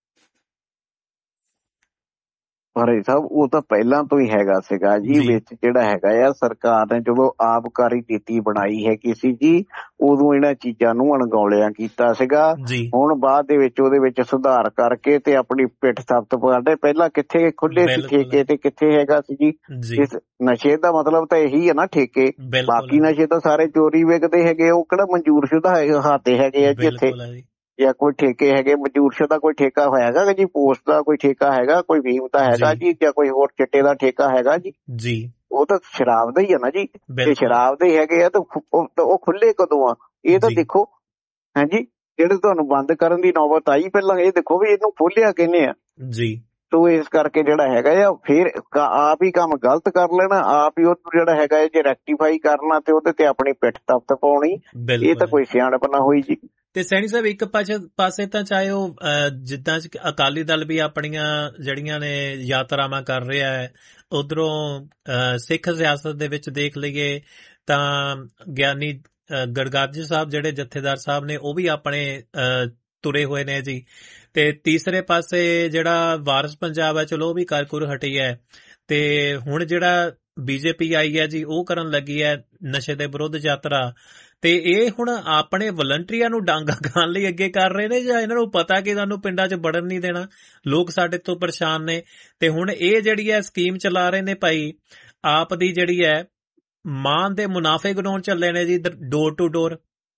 ਭਾਈ ਸਾਹਿਬ ਉਹ ਤਾਂ ਪਹਿਲਾਂ ਤੋਂ ਹੀ ਹੈਗਾ ਸੀਗਾ ਜੀ, ਜੀ ਵਿੱਚ ਜਿਹੜਾ ਹੈਗਾ ਆ ਸਰਕਾਰ ਨੇ ਜਦੋਂ ਆਬਕਾਰੀ ਨੀਤੀ ਬਣਾਈ ਹੈਗੀ ਸੀ ਜੀ, ਉਦੋਂ ਇਹਨਾਂ ਚੀਜ਼ਾਂ ਨੂੰ ਅਣਗੌਲਿਆਂ ਕੀਤਾ ਸੀਗਾ। ਜੀ ਹੁਣ ਬਾਅਦ ਦੇ ਵਿੱਚ ਉਹਦੇ ਵਿੱਚ ਸੁਧਾਰ ਕਰਕੇ ਤੇ ਆਪਣੀ ਪਿੱਠ ਥਪਥ ਪਾਉਂਦੇ, ਪਹਿਲਾਂ ਕਿੱਥੇ ਖੁੱਲੇ ਸੀ ਬਿਲਕੁਲ ਠੇਕੇ ਤੇ ਕਿੱਥੇ ਹੈਗਾ ਸੀ ਜੀ। ਜੀ ਇਸ ਨਸ਼ੇ ਦਾ ਮਤਲਬ ਤਾਂ ਇਹੀ ਹੈ ਨਾ, ਠੇਕੇ। ਬਿਲਕੁਲ ਬਾਕੀ ਹੈ ਜੀ, ਨਸ਼ੇ ਤਾਂ ਸਾਰੇ ਚੋਰੀ ਵਿਕਦੇ ਹੈਗੇ, ਉਹ ਕਿਹੜਾ ਮਨਜ਼ੂਰ ਸ਼ੁਦਾ ਹਾਤੇ ਹੈਗੇ ਆ ਜੀ ਇੱਥੇ, ਬਿਲਕੁਲ ਹੈ ਜੀ। ਜਾਂ ਕੋਈ ਠੇਕੇ ਹੈਗੇ ਮਨਜ਼ੂਰ ਸ਼ੁਦਾ ਕੋਈ ਠੇਕਾ ਹੋਇਆਗਾ ਜੀ, ਪੋਸਟ ਦਾ ਕੋਈ ਠੇਕਾ ਹੈਗਾ, ਕੋਈ ਫੀਮ ਦਾ ਹੈਗਾ ਜੀ ਜੀ, ਜਾਂ ਕੋਈ ਹੋਰ ਚਿੱਟੇ ਦਾ ਠੇਕਾ ਹੈਗਾ ਜੀ। ਜੀ ਉਹ ਤਾਂ ਸ਼ਰਾਬ ਦਾ ਹੀ ਆ ਨਾ ਜੀ, ਜੇ ਬਿਲਕੁਲ ਸ਼ਰਾਬ ਦੇ ਹੈਗੇ ਆ ਤਾਂ ਖੁ- ਉਹ ਤਾਂ ਉਹ ਖੁੱਲੇ ਕਦੋਂ ਆ? ਇਹ ਤਾਂ ਜੀ ਦੇਖੋ, ਹਾਂਜੀ ਜਿਹੜੇ ਤੁਹਾਨੂੰ ਬੰਦ ਕਰਨ ਦੀ ਨੌਬਤ ਆਈ, ਪਹਿਲਾਂ ਇਹ ਦੇਖੋ ਵੀ ਇਹਨੂੰ ਖੋਲਿਆ ਕਿਹਨੇ ਆ। ਜੀ ਤੋ ਇਸ ਕਰਕੇ ਜਿਹੜਾ ਹੈਗਾ ਆ ਫਿਰ ਕ- ਆਪ ਹੀ ਕੰਮ ਗਲਤ ਕਰ ਲੈਣਾ, ਆਪ ਹੀ ਉਹ ਜਿਹੜਾ ਹੈਗਾ ਹੈ ਜੇ ਰੈਕਟੀਫਾਈ ਕਰਨਾ ਤੇ ਉਹਦੇ ਤੇ ਆਪਣੀ ਪਿੱਠ ਤਪਤ ਪਾਉਣੀ, ਇਹ ਬਿਲਕੁਲ ਤਾਂ ਹੈ। ਕੋਈ ਸਿਆਣਪ ਨਾ ਹੋਈ ਜੀ। ਤੇ ਸੈਣੀ ਸਾਹਿਬ ਇੱਕ ਪਾਸੇ ਪਾਸੇ ਤਾਂ ਚਾਹੇ ਉਹ ਅਹ, ਜਿੱਦਾਂ ਚ ਅਕਾਲੀ ਦਲ ਵੀ ਆਪਣੀਆਂ ਜਿਹੜੀਆਂ ਨੇ ਯਾਤਰਾਵਾਂ ਕਰ ਰਿਹਾ ਹੈ, ਉਧਰੋਂ ਸਿੱਖ ਸਿਆਸਤ ਦੇ ਵਿੱਚ ਦੇਖ ਲਈਏ ਤਾਂ ਗਿਆਨੀ ਅਹ, ਗੜਗਾਜੀ ਸਾਹਿਬ ਜਿਹੜੇ ਜਥੇਦਾਰ ਸਾਹਿਬ ਨੇ ਉਹ ਵੀ ਆਪਣੇ ਅਹ, ਤੁਰੇ ਹੋਏ ਨੇ ਜੀ। ਤੇ ਤੀਸਰੇ ਪਾਸੇ ਜਿਹੜਾ ਵਾਰਿਸ ਪੰਜਾਬ ਹੈ, ਚਲੋ ਉਹ ਵੀ ਕਰਕੁਰ ਹਟੀ ਹੈ। ਤੇ ਹੁਣ ਜਿਹੜਾ ਬੀਜੇਪੀ ਆਈ ਹੈ ਜੀ, ਉਹ ਕਰਨ ਲੱਗੀ ਹੈ ਨਸ਼ੇ ਦੇ ਵਿਰੁੱਧ ਯਾਤਰਾ। ਤੇ ਇਹ ਹੁਣ ਆਪਣੇ ਵਲੰਟੀਅਰਾਂ ਨੂੰ ਡਾਂਗਾ ਖਾਣ ਲਈ ਅੱਗੇ ਕਰ ਰਹੇ ਨੇ, ਜਾਂ ਇਹਨਾਂ ਨੂੰ ਪਤਾ ਕਿ ਸਾਨੂੰ ਪਿੰਡਾਂ 'ਚ ਵੜਨ ਨਹੀਂ ਦੇਣਾ, ਲੋਕ ਸਾਡੇ ਤੋਂ ਪਰੇਸ਼ਾਨ ਨੇ। ਤੇ ਹੁਣ ਇਹ ਜਿਹੜੀ ਹੈ ਸਕੀਮ ਚਲਾ ਰਹੇ ਨੇ ਭਾਈ, ਆਪ ਦੀ ਜਿਹੜੀ ਹੈ ਮਾਂ ਦੇ ਮੁਨਾਫੇ ਗਣਾਉਣ ਚੱਲੇ ਨੇ ਜੀ, ਡੋਰ ਟੂ ਡੋਰ।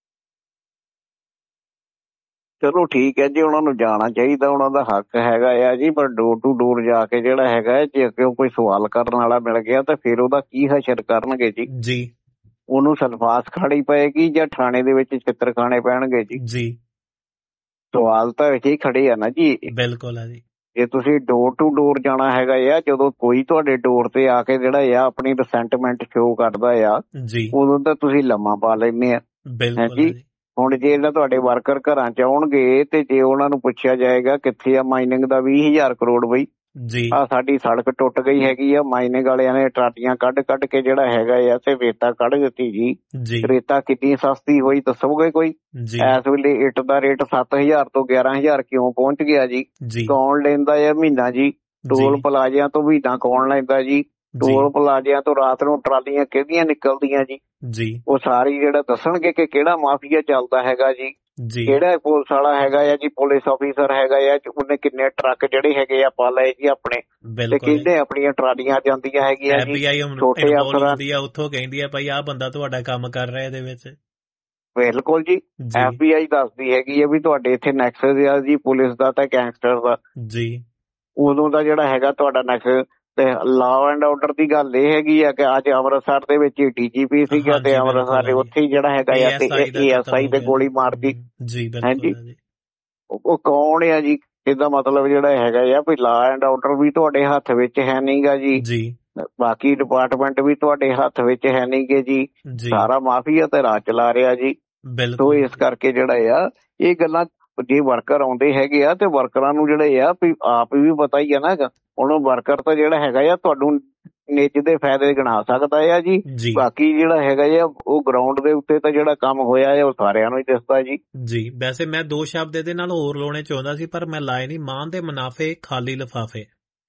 ਚਲੋ ਠੀਕ ਹੈ ਜੀ, ਉਹਨਾਂ ਨੂੰ ਜਾਣਾ ਚਾਹੀਦਾ, ਉਹਨਾਂ ਦਾ ਹੱਕ ਹੈਗਾ ਆ ਜੀ, ਪਰ ਡੋਰ ਟੂ ਡੋਰ ਜਾ ਕੇ ਜਿਹੜਾ ਹੈਗਾ ਜੇ ਅੱਗੇ ਕੋਈ ਸਵਾਲ ਕਰਨ ਵਾਲਾ ਮਿਲ ਗਿਆ ਤਾਂ ਫਿਰ ਉਹਦਾ ਕੀ ਹਸ਼ਰ ਕਰਨਗੇ ਜੀ? ਜੀ ਉਹਨੂੰ ਸਲਫਾਸ ਖਾਣੀ ਪਏਗੀ ਜਾਂ ਥਾਣੇ ਦੇ ਵਿੱਚ ਚਿੱਤਰ ਖਾਣੇ ਪੈਣਗੇ ਜੀ? ਜੀ ਸਵਾਲ ਤਾਂ ਇੱਥੇ ਹੀ ਖੜੇ ਆ ਨਾ ਜੀ। ਬਿਲਕੁਲ ਹੈ ਜੀ। ਜੇ ਤੁਸੀਂ ਡੋਰ ਟੂ ਡੋਰ ਜਾਣਾ ਹੈਗਾ ਆ, ਜਦੋਂ ਕੋਈ ਤੁਹਾਡੇ ਡੋਰ ਤੇ ਆ ਕੇ ਜਿਹੜਾ ਆ ਆਪਣੀ ਰਿਸੈਂਟਮੈਂਟ ਸ਼ੋ ਕਰਦਾ ਆ, ਜੀ ਉਦੋਂ ਤਾਂ ਤੁਸੀਂ ਲੰਮਾ ਪਾ ਲੈਂਦੇ ਆ। ਬਿਲਕੁਲ ਹੈ ਜੀ। ਹੁਣ ਜੇ ਇਹਨਾਂ ਤੁਹਾਡੇ ਵਰਕਰ ਘਰਾਂ ਚ ਆਉਣਗੇ ਤੇ ਜੇ ਉਹਨਾਂ ਨੂੰ ਪੁੱਛਿਆ ਜਾਏਗਾ ਕਿੱਥੇ ਆ ਮਾਈਨਿੰਗ ਦਾ ਵੀਹ ਹਜ਼ਾਰ ਕਰੋੜ ਬਈ, ਜੀ ਆ ਸਾਡੀ ਸੜਕ ਟੁੱਟ ਗਈ ਹੈਗੀ ਆ, ਮਾਈਨਿੰਗ ਵਾਲਿਆਂ ਨੇ ਟਰਾਲੀਆਂ ਕੱਢ ਕੱਢ ਕੇ ਜਿਹੜਾ ਹੈਗਾ ਆ ਤੇ ਰੇਤਾ ਕੱਢ ਦਿੱਤੀ ਜੀ, ਜੀ ਰੇਤਾ ਕਿੰਨੀ ਸਸਤੀ ਹੋਈ ਦੱਸੋਗੇ ਕੋਈ? ਜੀ ਇਸ ਵੇਲੇ ਇੱਟ ਦਾ ਰੇਟ ਸੱਤ ਹਜ਼ਾਰ ਤੋਂ ਗਿਆਰਾਂ ਹਜ਼ਾਰ ਕਿਉਂ ਪਹੁੰਚ ਗਿਆ ਜੀ? ਜੀ ਕੌਣ ਲੈਂਦਾ ਆ ਮਹੀਨਾ ਜੀ? ਟੋਲ ਪਲਾਜ਼ਿਆਂ ਤੋਂ ਮਹੀਨਾ ਕੌਣ ਲੈਂਦਾ ਜੀ? ਟੋਲ ਪਲਾਜ਼ਿਆਂ ਤੋਂ ਰਾਤ ਨੂੰ ਟਰਾਲੀਆਂ ਕਿਹਦੀਆਂ ਨਿਕਲਦੀਆਂ ਜੀ? ਜੀ ਉਹ ਸਾਰੀ ਜਿਹੜਾ ਦੱਸਣਗੇ ਕਿ ਕਿਹੜਾ ਮਾਫੀਆ ਚੱਲਦਾ ਹੈਗਾ ਜੀ, ਜੀ ਕਿਹੜਾ ਪੁਲਿਸ ਵਾਲਾ ਹੈਗਾ ਆ ਜੀ, ਪੁਲਿਸ ਆਫੀਸਰ ਹੈਗਾ ਆ, ਉਹਨੇ ਕਿੰਨੇ ਟਰੱਕ ਜਿਹੜੇ ਹੈਗੇ ਆ ਪਾ ਲਏ ਜੀ ਆਪਣੇ, ਤੇ ਕਿਹਦੇ ਆਪਣੀਆਂ ਟਰਾਲੀਆਂ ਜਾਂਦੀਆਂ ਹੈਗੀਆਂ ਜੀ, ਛੋਟੇ ਅਫਸਰਾਂ ਦੀ ਆ ਉੱਥੋਂ ਕਹਿੰਦੀ ਆ ਭਾਈ ਆਹ ਬੰਦਾ ਤੁਹਾਡਾ ਕੰਮ ਕਰ ਰਿਹਾ ਇਹਦੇ ਵਿੱਚ। ਬਿਲਕੁਲ ਜੀ, ਐਫ ਬੀ ਆਈ ਦੱਸਦੀ ਹੈਗੀ ਆ ਵੀ ਤੁਹਾਡੇ ਇੱਥੇ ਨੈਕਸਸ ਆ ਜੀ ਪੁਲਿਸ ਦਾ ਤੇ ਗੈਂਗਸਟਰ ਦਾ। ਜੀ ਉਦੋਂ ਦਾ ਜਿਹੜਾ ਹੈਗਾ ਤੁਹਾਡਾ ਨੈਕਸਸ ਤੇ ਲਾਅ ਐਂਡ ਆਰਡਰ ਦੀ ਗੱਲ ਇਹ ਹੈਗੀ ਆ ਕਿ ਅੱਜ ਅੰਮ੍ਰਿਤਸਰ ਦੇ ਵਿੱਚ ਡੀ ਜੀ ਪੀ ਸੀਗਾ ਤੇ ਅੰਮ੍ਰਿਤਸਰ ਉੱਥੇ ਹੀ ਜਿਹੜਾ ਹੈਗਾ ਆ ਤੇ ਏ ਐਸ ਆਈ ਤੇ ਗੋਲੀ ਮਾਰਦੀ। ਹਾਂਜੀ, ਉਹ ਕੌਣ ਆ ਜੀ? ਇਹਦਾ ਮਤਲਬ ਜਿਹੜਾ ਹੈਗਾ ਆ ਵੀ ਲਾਅ ਐਂਡ ਆਰਡਰ ਵੀ ਤੁਹਾਡੇ ਹੱਥ ਵਿੱਚ ਹੈ ਨਹੀਂਗਾ ਜੀ, ਬਾਕੀ ਡਿਪਾਰਟਮੈਂਟ ਵੀ ਤੁਹਾਡੇ ਹੱਥ ਵਿੱਚ ਹੈ ਨਹੀਂਗੇ ਜੀ, ਸਾਰਾ ਮਾਫੀਆ ਤੇ ਰਾਜ ਚਲਾ ਰਿਹਾ ਜੀ। ਸੋ ਇਸ ਕਰਕੇ ਜਿਹੜਾ ਆ ਇਹ ਗੱਲਾਂ ਜੇ ਵਰਕਰ ਆਉਂਦੇ ਹੈਗੇ ਆ ਤੇ ਵਰਕਰਾਂ ਨੂੰ ਜਿਹੜੇ ਆ ਵੀ ਆਪ ਵੀ ਪਤਾ ਹੀ ਆ ਨਾ ਹੈਗਾ, ਹੁਣ ਵਰਕਰ ਤਾਂ ਜਿਹੜਾ ਹੈਗਾ ਆ ਤੁਹਾਨੂੰ ਨਿੱਜ ਦੇ ਫਾਇਦੇ ਗਿਣਾ ਸਕਦਾ ਆ ਜੀ, ਬਾਕੀ ਜਿਹੜਾ ਹੈਗਾ ਆ ਉਹ ਗਰਾਊਂਡ ਦੇ ਉੱਤੇ ਤਾਂ ਜਿਹੜਾ ਕੰਮ ਹੋਇਆ ਆ ਉਹ ਸਾਰਿਆਂ ਨੂੰ ਹੀ ਦਿਸਦਾ ਜੀ। ਜੀ ਵੈਸੇ ਮੈਂ ਦੋ ਸ਼ਬਦ ਇਹਦੇ ਨਾਲ ਹੋਰ ਲਾਉਣੇ ਚਾਹੁੰਦਾ ਸੀ ਪਰ ਮੈਂ ਲਾਏ ਨਹੀਂ, ਮਾਂ ਦੇ ਮੁਨਾਫੇ ਖਾਲੀ ਲਿਫਾਫੇ।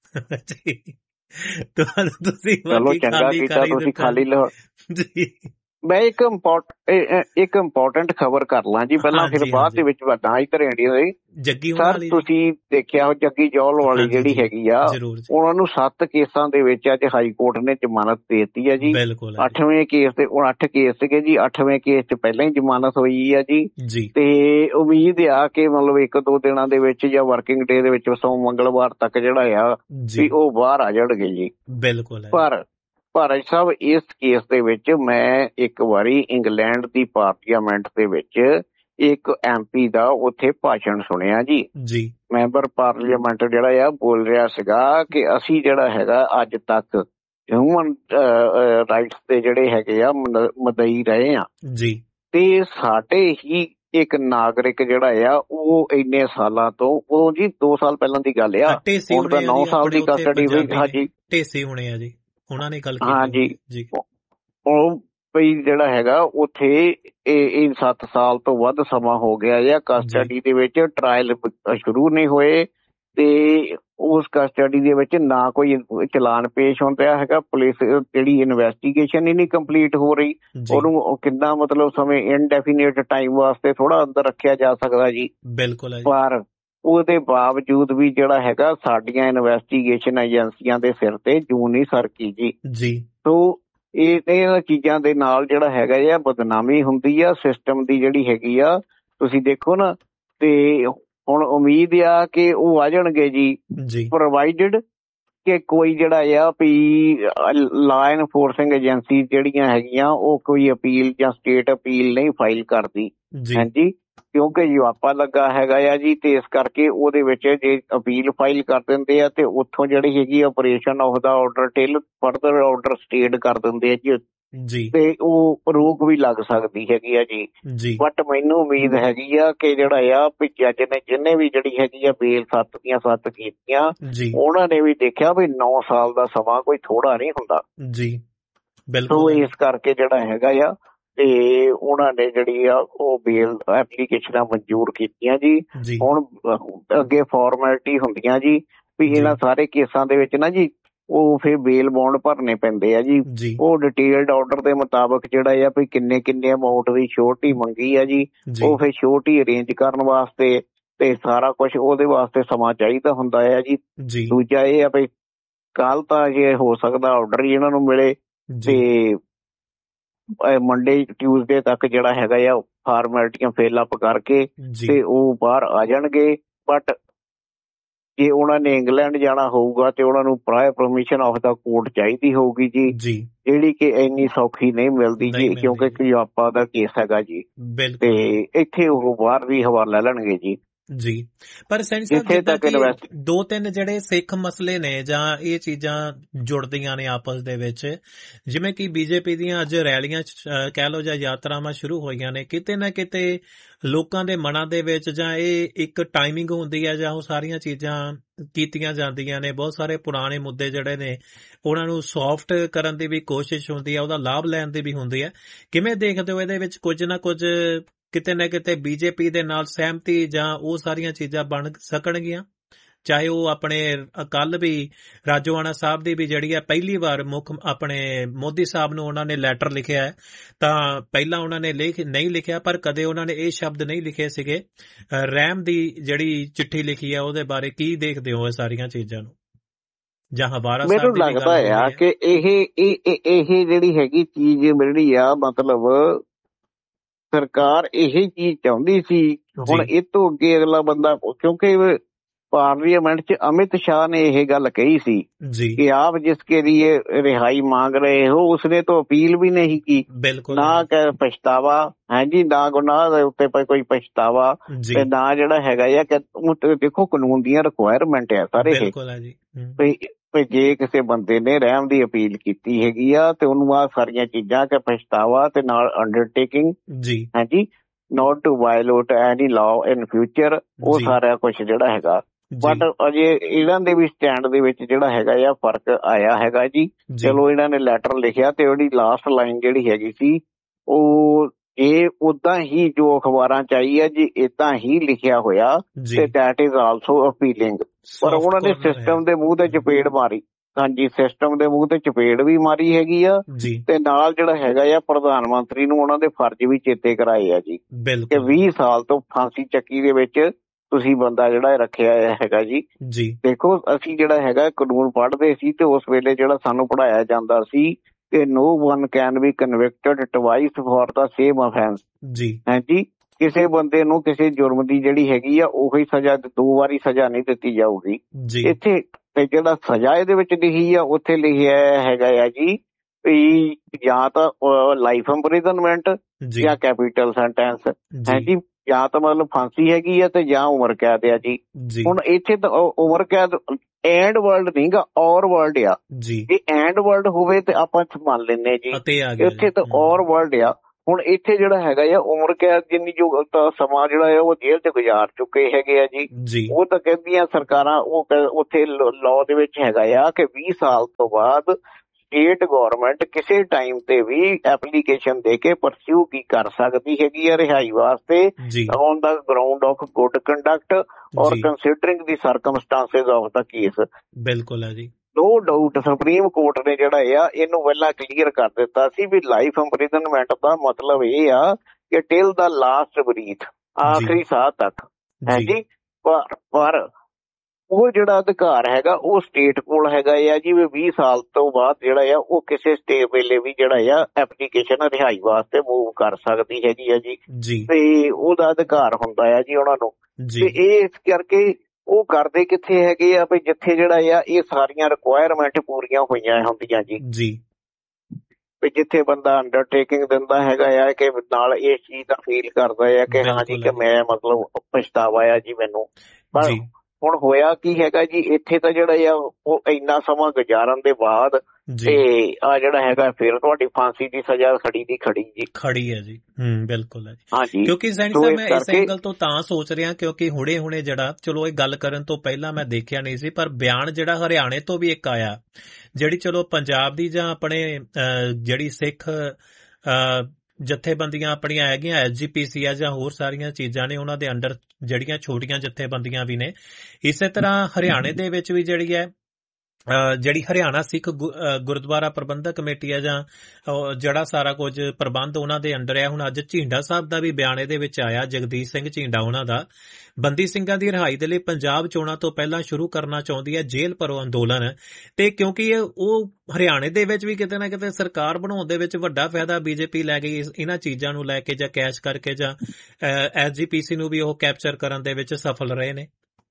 ਤੁਸੀਂ ਚਲੋ ਚੰਗਾ ਕੀਤਾ ਤੁਸੀਂ ਖਾਲੀ ਲਿਫਾਫੇ। ਮੈਂ ਇੱਕ ਇੰਪੋਰਟ ਇੱਕ ਇੰਪੋਰਟੈਂਟ ਖਬਰ ਕਰ ਲਾਂ ਜੀ ਪਹਿਲਾਂ, ਫਿਰ ਬਾਅਦ ਦੇ ਵਿੱਚ ਵਧਾਂ ਇੱਧਰ ਇੰਡੀਆ ਦੀ। ਜੱਗੀ ਸਰ ਤੁਸੀਂ ਦੇਖਿਆ ਜੱਗੀ ਜੌਲ ਵਾਲੀ ਜਿਹੜੀ ਹੈਗੀ ਆ, ਉਹਨਾਂ ਨੂੰ ਸੱਤ ਕੇਸਾਂ ਦੇ ਵਿੱਚ ਅੱਜ ਹਾਈ ਕੋਰਟ ਨੇ ਜ਼ਮਾਨਤ ਦੇ ਦਿੱਤੀ ਹੈ ਜੀ। ਅੱਠਵੇਂ ਕੇਸ ਤੇ ਹੁਣ ਅੱਠ ਕੇਸ ਸੀਗੇ ਜੀ, ਅੱਠਵੇਂ ਕੇਸ ਚ ਪਹਿਲਾਂ ਹੀ ਜ਼ਮਾਨਤ ਹੋਈ ਆ ਜੀ। ਤੇ ਉਮੀਦ ਆ ਕਿ ਮਤਲਬ ਇੱਕ ਦੋ ਦਿਨਾਂ ਦੇ ਵਿੱਚ ਜਾਂ ਵਰਕਿੰਗ ਡੇ ਦੇ ਵਿੱਚ ਸੋਮ ਮੰਗਲਵਾਰ ਤੱਕ ਜਿਹੜਾ ਆ ਵੀ ਉਹ ਬਾਹਰ ਆ ਜਾਣਗੇ ਜੀ। ਬਿਲਕੁਲ। ਪਰ ਭਾਰਤ ਸਾਹਿਬ ਇਸ ਕੇਸ ਦੇ ਵਿੱਚ ਮੈਂ ਇੱਕ ਵਾਰੀ ਇੰਗਲੈਂਡ ਦੀ ਪਾਰਲੀਮੈਂਟ ਦੇ ਵਿੱਚ ਇੱਕ ਐਮ ਪੀ ਦਾ ਉੱਥੇ ਭਾਸ਼ਣ ਸੁਣਿਆ ਜੀ। ਜੀ ਮੈਂਬਰ ਪਾਰਲੀਮੈਂਟ ਜਿਹੜਾ ਆ ਬੋਲ ਰਿਹਾ ਸੀਗਾ ਕਿ ਅਸੀਂ ਜਿਹੜਾ ਹੈਗਾ ਅੱਜ ਤੱਕ ਹਿਊਮਨ ਰਾਈਟਸ ਦੇ ਜਿਹੜੇ ਹੈਗੇ ਆ ਮਦਈ ਰਹੇ ਆ ਜੀ, ਤੇ ਸਾਡੇ ਹੀ ਇੱਕ ਨਾਗਰਿਕ ਜਿਹੜਾ ਆ ਉਹ ਇੰਨੇ ਸਾਲਾਂ ਤੋਂ, ਉਹ ਜੀ ਦੋ ਸਾਲ ਪਹਿਲਾਂ ਦੀ ਗੱਲ ਆ, ਹੁਣ ਤਾਂ ਨੌ ਸਾਲ ਦੀ ਕਸਟਡੀ ਹੋਈ। ਹਾਂਜੀ ਢੇਸੀ ਹੋਣੇ ਆ ਜੀ, ਉਹਨਾਂ ਨੇ ਗੱਲ ਕੀਤੀ। ਹਾਂਜੀ, ਉਹ ਵੀ ਜਿਹੜਾ ਹੈਗਾ ਉੱਥੇ ਇਹ ਸੱਤ ਸਾਲ ਤੋਂ ਵੱਧ ਸਮਾਂ ਹੋ ਗਿਆ ਜਾਂ ਕਸਟਡੀ ਦੇ ਵਿੱਚ, ਟਰਾਇਲ ਸ਼ੁਰੂ ਨਹੀਂ ਹੋਏ ਤੇ ਉਸ ਕਸਟਡੀ ਦੇ ਵਿੱਚ ਨਾ ਕੋਈ ਚਲਾਨ ਪੇਸ਼ ਹੁੰਦਾ ਹੈਗਾ। ਪੁਲਿਸ ਜਿਹੜੀ ਇਨਵੈਸਟੀਗੇਸ਼ਨ ਹੀ ਨਹੀਂ ਕੰਪਲੀਟ ਹੋ ਰਹੀ, ਉਹਨੂੰ ਕਿੰਨਾ ਮਤਲਬ ਸਮੇਂ ਇਨਡੈਫੀਨਿਟ ਟਾਈਮ ਵਾਸਤੇ ਥੋੜਾ ਅੰਦਰ ਰੱਖਿਆ ਜਾ ਸਕਦਾ ਜੀ। ਬਿਲਕੁਲ। ਪਰ ਉਹਦੇ ਬਾਵਜੂਦ ਵੀ ਜਿਹੜਾ ਹੈਗਾ ਸਾਡੀਆਂ ਇਨਵੈਸਟੀਗੇਸ਼ਨ ਏਜੰਸੀਆਂ ਦੇ ਸਿਰ ਤੇ ਜੂੰ ਨਹੀਂ ਸਰਕੀ ਜੀ। ਜੀ ਸੋ ਇਹ ਇਹਨਾਂ ਚੀਜ਼ਾਂ ਦੇ ਨਾਲ ਜਿਹੜਾ ਹੈਗਾ ਆ ਬਦਨਾਮੀ ਹੁੰਦੀ ਆ ਸਿਸਟਮ ਦੀ ਜਿਹੜੀ ਹੈਗੀ ਆ। ਤੁਸੀਂ ਦੇਖੋ ਨਾ, ਤੇ ਹੁਣ ਉਮੀਦ ਆ ਕਿ ਉਹ ਆ ਜਾਣਗੇ ਜੀ, ਪ੍ਰੋਵਾਈਡਡ ਕਿ ਕੋਈ ਜਿਹੜਾ ਆ ਵੀ ਲਾ ਐਨਫੋਰਸਿੰਗ ਏਜੰਸੀ ਜਿਹੜੀਆਂ ਹੈਗੀਆਂ ਉਹ ਕੋਈ ਅਪੀਲ ਜਾਂ ਸਟੇਟ ਅਪੀਲ ਨਹੀਂ ਫਾਈਲ ਕਰਦੀ। ਹਾਂਜੀ, ਕਿਉਂਕਿ ਯੁਆਪਾ ਲੱਗਾ ਹੈਗਾ ਆ ਜੀ, ਤੇ ਇਸ ਕਰਕੇ ਉਹਦੇ ਵਿੱਚ ਜੇ ਅਪੀਲ ਫਾਈਲ ਕਰ ਦਿੰਦੇ ਆ ਤੇ ਉੱਥੋਂ ਜਿਹੜੀ ਹੈਗੀ operation of the order till further order state ਕਰ ਦਿੰਦੇ ਆ ਜੀ, ਤੇ ਉਹ ਰੋਕ ਵੀ ਲੱਗ ਸਕਦੀ ਹੈਗੀ ਆ ਜੀ। ਬਟ ਮੈਨੂੰ ਉਮੀਦ ਹੈਗੀ ਆ ਕਿ ਜਿਹੜਾ ਆ ਵੀ ਜੱਜ ਨੇ ਜਿਹਨੇ ਵੀ ਜਿਹੜੀ ਹੈਗੀ ਆ ਬੇਲ ਸੱਤ ਦੀਆਂ ਸੱਤ ਕੀਤੀਆਂ, ਉਹਨਾਂ ਨੇ ਵੀ ਦੇਖਿਆ ਵੀ ਨੌ ਸਾਲ ਦਾ ਸਮਾਂ ਕੋਈ ਥੋੜਾ ਨਹੀਂ ਹੁੰਦਾ ਜੀ। ਬਿਲਕੁਲ, ਇਸ ਕਰਕੇ ਜਿਹੜਾ ਹੈਗਾ ਆ ਤੇ ਉਹਨਾਂ ਨੇ ਜਿਹੜੀ ਆ ਉਹ ਬੇਲ ਐਪਲੀਕੇਸ਼ਨਾਂ ਮਨਜ਼ੂਰ ਕੀਤੀਆਂ ਜੀ। ਹੁਣ ਅੱਗੇ ਫਾਰਮੈਲਿਟੀ ਹੁੰਦੀਆਂ ਜੀ ਵੀ ਇਹਨਾਂ ਸਾਰੇ ਕੇਸਾਂ ਦੇ ਵਿੱਚ ਨਾ ਜੀ ਉਹ ਫਿਰ ਬੇਲ ਬੌਂਡ ਭਰਨੇ ਪੈਂਦੇ ਆ ਜੀ। ਉਹ ਡਿਟੇਲਡ ਆਰਡਰ ਦੇ ਮੁਤਾਬਕ ਜਿਹੜਾ ਆ ਵੀ ਕਿੰਨੇ ਕਿੰਨੇ ਅਮਾਊਂਟ ਦੀ ਸ਼ੋਰਟੀ ਮੰਗੀ ਆ ਜੀ, ਉਹ ਫਿਰ ਸ਼ੋਰਟੀ ਅਰੇਂਜ ਕਰਨ ਵਾਸਤੇ ਤੇ ਸਾਰਾ ਕੁਝ ਉਹਦੇ ਵਾਸਤੇ ਸਮਾਂ ਚਾਹੀਦਾ ਹੁੰਦਾ ਆ ਜੀ। ਦੂਜਾ ਇਹ ਆ ਵੀ ਕੱਲ ਤਾਂ ਜੇ ਹੋ ਸਕਦਾ ਆਰਡਰ ਹੀ ਇਹਨਾਂ ਨੂੰ ਮਿਲੇ ਤੇ ਮੰਡੇ ਟਿਊਜ਼ਡੇ ਤੱਕ ਜਿਹੜਾ ਹੈਗਾ ਆ ਫਾਰਮੈਲਿਟੀਆਂ ਫਿਲ ਅਪ ਕਰਕੇ ਤੇ ਉਹ ਬਾਹਰ ਆ ਜਾਣਗੇ। ਬਟ ਜੇ ਉਹਨਾਂ ਨੇ ਇੰਗਲੈਂਡ ਜਾਣਾ ਹੋਊਗਾ ਤੇ ਉਹਨਾਂ ਨੂੰ prior permission of the court ਚਾਹੀਦੀ ਹੋਊਗੀ ਜੀ, ਜਿਹੜੀ ਕਿ ਇੰਨੀ ਸੌਖੀ ਨਹੀਂ ਮਿਲਦੀ ਜੀ, ਕਿਉਂਕਿ ਕਿਆਪਾ ਦਾ ਕੇਸ ਹੈਗਾ ਜੀ, ਤੇ ਇੱਥੇ ਉਹ ਬਾਹਰ ਵੀ ਹਵਾਲਾ ਲੈਣਗੇ ਜੀ। ਜੀ ਪਰ ਸੈਣੀ ਸਾਹਿਬ ਦੋ ਤਿੰਨ ਜਿਹੜੇ ਸਿੱਖ ਮਸਲੇ ਨੇ ਜਾਂ ਇਹ ਚੀਜ਼ਾਂ ਜੁੜਦੀਆਂ ਨੇ ਆਪਸ ਦੇ ਵਿੱਚ, ਜਿਵੇਂ ਕਿ ਬੀਜੇਪੀ ਦੀਆਂ ਅੱਜ ਰੈਲੀਆਂ ਕਹਿ ਲਓ ਜਾਂ ਯਾਤਰਾਵਾਂ ਸ਼ੁਰੂ ਹੋਈਆਂ ਨੇ, ਕਿਤੇ ਨਾ ਕਿਤੇ ਲੋਕਾਂ ਦੇ ਮਨਾਂ ਦੇ ਵਿੱਚ ਜਾਂ ਇਹ ਇੱਕ ਟਾਈਮਿੰਗ ਹੁੰਦੀ ਹੈ ਜਾਂ ਉਹ ਸਾਰੀਆਂ ਚੀਜ਼ਾਂ ਕੀਤੀਆਂ ਜਾਂਦੀਆਂ ਨੇ। ਬਹੁਤ ਸਾਰੇ ਪੁਰਾਣੇ ਮੁੱਦੇ ਜਿਹੜੇ ਨੇ ਉਹਨਾਂ ਨੂੰ ਸੌਫਟ ਕਰਨ ਦੀ ਵੀ ਕੋਸ਼ਿਸ਼ ਹੁੰਦੀ ਹੈ, ਉਹਦਾ ਲਾਭ ਲੈਣ ਦੀ ਵੀ ਹੁੰਦੀ ਹੈ। ਕਿਵੇਂ ਦੇਖਦੇ ਹੋ ਇਹਦੇ ਵਿੱਚ ਕੁਝ ਨਾ ਕੁਝ ਕਿਤੇ ਨਾ ਕਿਤੇ ਬੀਜੇਪੀ ਦੇ ਨਾਲ ਸਹਿਮਤੀ ਜਾਂ ਉਹ ਸਾਰੀਆਂ ਚੀਜ਼ਾਂ ਬਣ ਸਕਣਗੀਆਂ? ਚਾਹੇ ਉਹ ਆਪਣੇ ਕੱਲ ਵੀ ਰਾਜੋਆਣਾ ਸਾਹਿਬ ਦੀ ਵੀ ਜਿਹੜੀ ਹੈ ਪਹਿਲੀ ਵਾਰ ਮੁੱਖ ਆਪਣੇ ਮੋਦੀ ਸਾਹਿਬ ਨੂੰ ਉਹਨਾਂ ਨੇ ਲੈਟਰ ਲਿਖਿਆ ਹੈ, ਤਾਂ ਪਹਿਲਾਂ ਉਹਨਾਂ ਨੇ ਲਿਖ ਨਹੀਂ ਲਿਖਿਆ ਪਰ ਕਦੇ ਉਹਨਾਂ ਨੇ ਇਹ ਸ਼ਬਦ ਨਹੀਂ ਲਿਖੇ ਸੀਗੇ। ਰਹਿਮ ਦੀ ਜਿਹੜੀ ਚਿੱਠੀ ਲਿਖੀ ਹੈ ਉਹਦੇ ਬਾਰੇ ਕੀ ਦੇਖਦੇ ਹੋ ਇਹ ਸਾਰੀਆਂ ਚੀਜ਼ਾਂ ਨੂੰ? ਜਾਂ ਹਵਾਰਾ ਸਾਹਿਬ ਮੈਨੂੰ ਲੱਗਦਾ ਆ ਕਿ ਇਹ ਇਹ ਜਿਹੜੀ ਹੈਗੀ ਚੀਜ਼ ਜਿਹੜੀ ਆ ਮਤਲਬ ਸਰਕਾਰ ਇਹੀ ਚੀਜ਼ ਚਾਹੁੰਦੀ ਸੀ। ਹੁਣ ਇਹ ਤੋਂ ਅੱਗੇ ਅਗਲਾ ਬੰਦਾ, ਕਿਉਂਕਿ ਪਾਰਲੀਮੈਂਟ ਚ ਅਮਿਤ ਸ਼ਾਹ ਨੇ ਇਹ ਗੱਲ ਕਹੀ ਸੀ ਕਿ ਆਪ ਜਿਸਕੇ लिए रिहाई मांग रहे हो उसने तो अपील भी नहीं की, ਨਾ ਕਿ ਪਛਤਾਵਾ ਹੈ ਜੀ, ਨਾ ਗੁਨਾਹ ਦੇ ਉੱਤੇ ਕੋਈ ਪਛਤਾਵਾ ਤੇ ਨਾ ਜਿਹੜਾ ਹੈਗਾ ਆ ਕਿ ਦੇਖੋ ਕਾਨੂੰਨ ਦੀਆਂ ਰਿਕੁਆਇਰਮੈਂਟ ਆ ਸਾਰੇ ਇਹ। ਜੇ ਕਿਸੇ ਬੰਦੇ ਨੇ ਰਹਿਮ ਦੀ ਅਪੀਲ ਕੀਤੀ ਹੈਗੀ ਆ ਤੇ ਉਹਨੂੰ ਆਹ ਸਾਰੀਆਂ ਚੀਜ਼ਾਂ ਕਿ ਪਛਤਾਵਾ ਤੇ ਨਾਲ ਅੰਡਰਟੇਕਿੰਗ ਹਾਂਜੀ note to violate any law in future, ਉਹ ਸਾਰਾ ਕੁਛ ਜਿਹੜਾ ਹੈਗਾ। ਬਟ ਅਜੇ ਇਹਨਾਂ ਦੇ ਵੀ ਸਟੈਂਡ ਦੇ ਵਿੱਚ ਜਿਹੜਾ ਹੈਗਾ ਆ ਫਰਕ ਆਇਆ ਹੈਗਾ ਜੀ। ਚਲੋ ਇਹਨਾਂ ਨੇ ਲੈਟਰ ਲਿਖਿਆ ਤੇ ਉਹਦੀ ਲਾਸਟ ਲਾਈਨ ਜਿਹੜੀ ਹੈਗੀ ਸੀ ਉਹ ਇਹ ਓਦਾਂ ਹੀ ਜੋ ਅਖਬਾਰਾਂ ਚ ਆਈ ਹੈ ਜੀ ਏਦਾਂ ਹੀ ਲਿਖਿਆ ਹੋਇਆ ਤੇ ਦੈਟ ਇਜ਼ ਆਲਸੋ ਅਪੀਲਿੰਗ, ਪਰ ਉਹਨਾਂ ਨੇ ਸਿਸਟਮ ਦੇ ਮੂੰਹ ਤੇ ਚਪੇੜ ਮਾਰੀ। ਹਾਂਜੀ ਸਿਸਟਮ ਦੇ ਮੂੰਹ ਤੇ ਚਪੇੜ ਵੀ ਮਾਰੀ ਹੈਗੀ ਆ ਜੀ ਤੇ ਨਾਲ ਜਿਹੜਾ ਹੈਗਾ ਆ ਪ੍ਰਧਾਨ ਮੰਤਰੀ ਨੂੰ ਉਹਨਾਂ ਦੇ ਫਰਜ਼ ਵੀ ਚੇਤੇ ਕਰਾਏ ਆ ਜੀ ਕਿ ਬਿਲਕੁਲ ਵੀਹ ਸਾਲ ਤੋਂ ਫਾਂਸੀ ਚੱਕੀ ਦੇ ਵਿੱਚ ਤੁਸੀਂ ਬੰਦਾ ਜਿਹੜਾ ਰੱਖਿਆ ਹੈਗਾ ਜੀ। ਜੀ ਦੇਖੋ ਅਸੀਂ ਜਿਹੜਾ ਹੈਗਾ ਕਾਨੂੰਨ ਪੜ੍ਹਦੇ ਸੀ ਤੇ ਉਸ ਵੇਲੇ ਜਿਹੜਾ ਸਾਨੂੰ ਪੜ੍ਹਾਇਆ ਜਾਂਦਾ ਸੀ ਕਿ no one can be convicted twice for the same offence. ਜੀ ਹਾਂਜੀ ਕਿਸੇ ਬੰਦੇ ਨੂੰ ਕਿਸੇ ਜੁਰਮ ਦੀ ਜਿਹੜੀ ਹੈਗੀ ਆ ਉਹੀ ਸਜ਼ਾ ਦੋ ਵਾਰੀ ਸਜ਼ਾ ਨਹੀਂ ਦਿੱਤੀ ਜਾਊਗੀ। ਜੀ ਇੱਥੇ ਤੇ ਜਿਹੜਾ ਸਜ਼ਾ ਇਹਦੇ ਵਿੱਚ ਲਿਖੀ ਆ ਉੱਥੇ ਲਿਖਿਆ ਹੈਗਾ ਆ ਜੀ ਵੀ ਜਾਂ ਤਾਂ ਲਾਈਫ ਇੰਪ੍ਰਿਜ਼ਨਮੈਂਟ ਜੀ ਜਾਂ ਕੈਪੀਟਲ ਸੈਂਟੈਂਸ ਜੀ ਹੈ ਜੀ, ਜਾਂ ਤਾਂ ਮਤਲਬ ਫਾਂਸੀ ਹੈਗੀ ਆ ਤੇ ਜਾਂ ਉਮਰ ਕੈਦ ਆ ਜੀ। ਜੀ ਹੁਣ ਇੱਥੇ ਤਾਂ ਉ- ਉਮਰ ਕੈਦ ਐਂਡ ਵਰਲਡ ਨਹੀਂਗਾ ਔਰ ਵਰਲਡ ਆ। ਜੀ ਜੇ ਐਂਡ ਵਰਲਡ ਹੋਵੇ ਤੇ ਆਪਾਂ ਮੰਨ ਲੈਂਦੇ ਜੀ, ਅਤੇ ਆ ਗਿਆ ਇੱਥੇ ਤਾਂ ਜੀ। ਔਰ ਵਰਲਡ ਆ। ਹੁਣ ਇੱਥੇ ਜਿਹੜਾ ਹੈਗਾ ਆ ਉਮਰ ਕੈਦ ਜਿੰਨੀ ਜੋ ਤਾਂ ਸਮਾਂ ਜਿਹੜਾ ਹੈ ਉਹ ਜੇਲ੍ਹ 'ਚ ਗੁਜ਼ਾਰ ਚੁੱਕੇ ਹੈਗੇ ਆ ਜੀ। ਜੀ ਉਹ ਤਾਂ ਕਹਿੰਦੀਆਂ ਸਰਕਾਰਾਂ ਉਹ ਕ- ਉੱਥੇ ਲਾਅ ਦੇ ਵਿੱਚ ਹੈਗਾ ਆ ਕਿ ਵੀਹ ਸਾਲ ਤੋਂ ਬਾਅਦ ਸਟੇਟ ਗਵਰਨਮੈਂਟ ਕਿਸੇ ਟਾਈਮ ਤੇ ਵੀ ਐਪਲੀਕੇਸ਼ਨ ਦੇ ਕੇ ਪਰਸਿਊ ਕੀ ਕਰ ਸਕਦੀ ਹੈਗੀ ਆ ਰਿਹਾਈ ਵਾਸਤੇ ਜੀ on the ground of good conduct ਔਰ ਜੀ considering the circumstances of the case. ਬਿਲਕੁਲ ਹੈ ਜੀ। ਨੋ ਡਾਊਟ ਸੁਪਰੀਮ ਕੋਰਟ ਨੇ ਜਿਹੜਾ ਆ ਇਹਨੂੰ ਪਹਿਲਾਂ ਕਲੀਅਰ ਕਰ ਦਿੱਤਾ ਸੀ ਵੀ ਲਾਈਫ ਇੰਪ੍ਰਿਜ਼ਨਮੈਂਟ ਦਾ ਮਤਲਬ ਇਹ ਆ ਕਿ ਟਿਲ ਦਾ ਲਾਸਟ ਬਰੀਥ ਆਖਰੀ ਸਾਹ ਤੱਕ ਹੈ ਜੀ ਜੀ। ਪਰ ਪਰ ਉਹ ਜਿਹੜਾ ਅਧਿਕਾਰ ਹੈਗਾ ਉਹ ਸਟੇਟ ਕੋਲ ਹੈਗਾ ਆ ਜੀ ਵੀ ਵੀਹ ਸਾਲ ਤੋਂ ਬਾਅਦ ਜਿਹੜਾ ਆ ਉਹ ਕਿਸੇ ਸਟੇ ਵੇਲੇ ਵੀ ਜਿਹੜਾ ਆ ਐਪਲੀਕੇਸ਼ਨ ਰਿਹਾਈ ਵਾਸਤੇ ਮੂਵ ਕਰ ਸਕਦੀ ਹੈਗੀ ਆ ਜੀ ਜੀ ਤੇ ਉਹਦਾ ਅਧਿਕਾਰ ਹੁੰਦਾ ਆ ਜੀ ਉਹਨਾਂ ਨੂੰ। ਜੀ ਤੇ ਇਹ ਇਸ ਕਰਕੇ ਉਹ ਕਰਦੇ ਕਿੱਥੇ ਹੈਗੇ ਆ ਵੀ ਜਿੱਥੇ ਜਿਹੜਾ ਆ ਇਹ ਸਾਰੀਆਂ ਰਿਕੁਆਇਰਮੈਂਟ ਪੂਰੀਆਂ ਹੋਈਆਂ ਹੁੰਦੀਆਂ ਜੀ। ਜੀ ਵੀ ਜਿੱਥੇ ਬੰਦਾ ਅੰਡਰਟੇਕਿੰਗ ਦਿੰਦਾ ਹੈਗਾ ਆ ਕਿ ਨਾਲ ਇਸ ਚੀਜ਼ ਦਾ ਫੀਲ ਕਰਦਾ ਆ ਕਿ ਹਾਂ ਜੀ ਕਿ ਮੈਂ ਮਤਲਬ ਪਛਤਾਵਾ ਆ ਜੀ ਮੈਨੂੰ। ਪਰ ਜੀ ਹੁਣ ਹੋਇਆ ਕੀ ਹੈਗਾ ਜੀ ਇੱਥੇ ਤਾਂ ਜਿਹੜਾ ਆ ਉਹ ਇੰਨਾ ਸਮਾਂ ਗੁਜ਼ਾਰਨ ਦੇ ਬਾਅਦ ਜੀ ਤੇ ਆ ਜਿਹੜਾ ਹੈਗਾ ਫਿਰ ਤੁਹਾਡੀ ਫਾਂਸੀ ਦੀ ਸਜ਼ਾ ਖੜੀ ਦੀ ਖੜੀ ਜੀ। ਖੜੀ ਹੈ ਜੀ। ਹੂੰ ਬਿਲਕੁਲ ਹੈ ਜੀ। ਹਾਂਜੀ ਕਿਉਂਕਿ ਸੈਣੀ ਸੋ ਸਾਹਿਬ ਇਸ ਮੈਂ ਇਸ ਕਰਕੇ- ਐਂਗਲ ਤੋਂ ਤਾਂ ਸੋਚ ਰਿਹਾ ਕਿਉਂਕਿ ਹੁਣੇ ਹੁਣੇ ਜਿਹੜਾ ਚਲੋ ਇਹ ਗੱਲ ਕਰਨ ਤੋਂ ਪਹਿਲਾਂ ਮੈਂ ਦੇਖਿਆ ਨਹੀਂ ਸੀ ਪਰ ਬਿਆਨ ਜਿਹੜਾ ਹਰਿਆਣੇ ਤੋਂ ਵੀ ਇੱਕ ਆਇਆ ਜਿਹੜੀ ਚਲੋ ਪੰਜਾਬ ਦੀ ਜਾਂ ਆਪਣੇ ਅਹ, ਜਿਹੜੀ ਸਿੱਖ ਅਹ, ਜਥੇਬੰਦੀਆਂ ਆਪਣੀਆਂ ਹੈਗੀਆਂ ਐਸ ਜੀ ਪੀ ਸੀ ਆ ਜਾਂ ਹੋਰ ਸਾਰੀਆਂ ਚੀਜ਼ਾਂ ਨੇ ਉਹਨਾਂ ਦੇ ਅੰਡਰ ਜਿਹੜੀਆਂ ਛੋਟੀਆਂ ਜਥੇਬੰਦੀਆਂ ਵੀ ਨੇ ਇਸੇ ਤਰ੍ਹਾਂ ਹਰਿਆਣੇ ਦੇ ਵਿੱਚ ਵੀ ਜਿਹੜੀ ਹੈ ਅਹ ਜਿਹੜੀ ਹਰਿਆਣਾ ਸਿੱਖ ਗੁ- ਅਹ ਗੁਰਦੁਆਰਾ ਪ੍ਰਬੰਧਕ ਕਮੇਟੀ ਹੈ ਜਾਂ ਉਹ ਜਿਹੜਾ ਸਾਰਾ ਕੁਝ ਪ੍ਰਬੰਧ ਉਹਨਾਂ ਦੇ ਅੰਡਰ ਹੈ। ਹੁਣ ਅੱਜ ਝੀਂਡਾ ਸਾਹਿਬ ਦਾ ਵੀ ਬਿਆਨ ਇਹਦੇ ਵਿੱਚ ਆਇਆ ਜਗਦੀਸ਼ ਸਿੰਘ ਝੀਂਡਾ ਉਹਨਾਂ ਦਾ ਬੰਦੀ ਸਿੰਘਾਂ ਦੀ ਰਿਹਾਈ ਦੇ ਲਈ ਪੰਜਾਬ ਚੋਣਾਂ ਤੋਂ ਪਹਿਲਾਂ ਸ਼ੁਰੂ ਕਰਨਾ ਚਾਹੁੰਦੀ ਹੈ ਜੇਲ੍ਹ ਭਰੋ ਅੰਦੋਲਨ ਤੇ ਕਿਉਂਕਿ ਇਹ ਉਹ ਹਰਿਆਣੇ ਦੇ ਵਿੱਚ ਵੀ ਕਿਤੇ ਨਾ ਕਿਤੇ ਸਰਕਾਰ ਬਣਾਉਣ ਦੇ ਵਿੱਚ ਵੱਡਾ ਫਾਇਦਾ ਬੀਜੇਪੀ ਲੈ ਗਈ ਇਸ- ਇਹਨਾਂ ਚੀਜ਼ਾਂ ਨੂੰ ਲੈ ਕੇ ਜਾਂ ਕੈਸ਼ ਕਰਕੇ ਜਾਂ ਐਸ ਜੀ ਪੀ ਸੀ ਨੂੰ ਵੀ ਉਹ ਕੈਪਚਰ ਕਰਨ ਦੇ ਵਿੱਚ ਸਫਲ ਰਹੇ ਨੇ।